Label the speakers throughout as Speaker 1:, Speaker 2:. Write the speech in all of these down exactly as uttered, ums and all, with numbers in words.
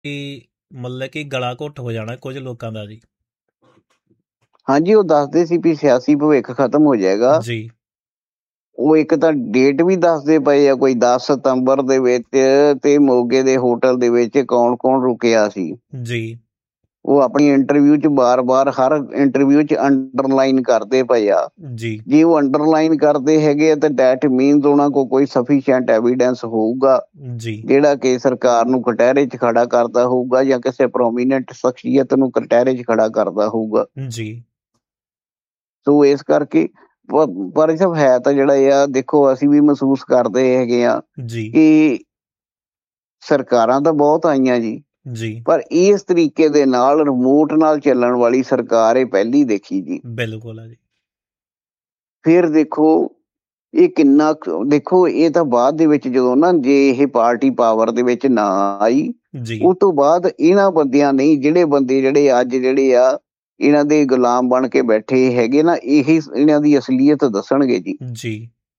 Speaker 1: ਕਿ ਮਤਲਬ ਕਿ ਗਲਾ ਘੁੱਟ ਹੋ ਜਾਣਾ ਕੁਝ ਲੋਕਾਂ ਦਾ ਜੀ।
Speaker 2: ਹਾਂਜੀ, ਉਹ ਦੱਸਦੇ ਸੀ ਵੀ ਸਿਆਸੀ ਭਵਿੱਖ ਖਤਮ ਹੋ ਜਾਏਗਾ।
Speaker 1: ਜੀ।
Speaker 2: ਉਹ ਇੱਕ ਤਾਂ ਡੇਟ ਵੀ ਦੱਸਦੇ ਪਏ ਆ, ਕੋਈ ਦਸ ਸਤੰਬਰ ਦੇ ਵਿੱਚ ਤੇ ਮੋਗੇ ਦੇ ਹੋਟਲ ਦੇ ਵਿੱਚ ਕੌਣ ਕੌਣ ਰੁਕਿਆ ਸੀ।
Speaker 1: ਜੀ।
Speaker 2: ਉਹ ਆਪਣੀ ਇੰਟਰਵਿਊ ਚ ਬਾਰ-ਬਾਰ ਹਰ ਇੰਟਰਵਿਊ ਚ ਅੰਡਰਲਾਈਨ ਕਰਦੇ ਪਏ ਆ।
Speaker 1: ਜੀ।
Speaker 2: ਜੇ ਉਹ ਅੰਡਰਲਾਈਨ ਕਰਦੇ ਹੈਗੇ ਆ ਤਾਂ ਡੈਟ ਮੀਨਸ ਉਹਨਾਂ ਕੋਲ ਕੋਈ ਸਫੀਸ਼ੀਐਂਟ ਐਵੀਡੈਂਸ ਹੋਊਗਾ
Speaker 1: ਜੀ।
Speaker 2: ਜਿਹੜਾ ਕਿ ਸਰਕਾਰ ਨੂੰ ਕਟਹਿਰੇ ਚ ਖੜਾ ਕਰਦਾ ਹੋਊਗਾ ਜਾਂ ਕਿਸੇ ਪ੍ਰੋਮੀਨੈਂਟ ਸ਼ਖਸੀਅਤ ਨੂੰ ਕਟਹਿਰੇ ਚ ਖੜਾ ਕਰਦਾ ਹੋਊਗਾ।
Speaker 1: ਜੀ।
Speaker 2: ਸੋ ਇਸ ਕਰਕੇ ਪਰ ਇਹ ਸਭ ਹੈ ਤਾਂ ਜਿਹੜਾ ਆ, ਦੇਖੋ ਅਸੀਂ ਵੀ ਮਹਿਸੂਸ ਕਰਦੇ ਹੈਗੇ ਆ
Speaker 1: ਜੀ।
Speaker 2: ਕਿ ਸਰਕਾਰਾਂ ਤਾਂ ਬਹੁਤ ਆਈਆਂ ਜੀ,
Speaker 1: ਜੀ।
Speaker 2: ਪਰ ਇਸ ਤਰੀਕੇ ਦੇ ਨਾਲ ਰਿਮੋਟ ਨਾਲ ਚੱਲਣ ਵਾਲੀ ਸਰਕਾਰ ਇਹ ਪਹਿਲੀ ਦੇਖੀ ਜੀ।
Speaker 1: ਬਿਲਕੁਲ ਆ ਜੀ।
Speaker 2: ਫਿਰ ਦੇਖੋ ਇਹ ਕਿੰਨਾ ਦੇਖੋ, ਇਹ ਤਾਂ ਬਾਅਦ ਦੇ ਵਿੱਚ ਜਦੋਂ ਨਾ ਜੇ ਇਹ ਪਾਰਟੀ ਪਾਵਰ ਦੇ ਵਿੱਚ ਨਾ ਆਈ,
Speaker 1: ਜੀ।
Speaker 2: ਉਹ ਤੋਂ ਬਾਅਦ ਇਹਨਾਂ ਬੰਦਿਆਂ ਨੇ, ਜਿਹੜੇ ਬੰਦੇ ਜਿਹੜੇ ਅੱਜ ਜਿਹੜੇ ਆ ਇਹਨਾਂ ਦੇ ਗੁਲਾਮ ਬਣ ਕੇ ਬੈਠੇ ਹੈਗੇ ਨਾ, ਇਹੀ ਇਹਨਾਂ ਦੀ ਅਸਲੀਅਤ ਦੱਸਣਗੇ ਜੀ।
Speaker 1: ਜੀ।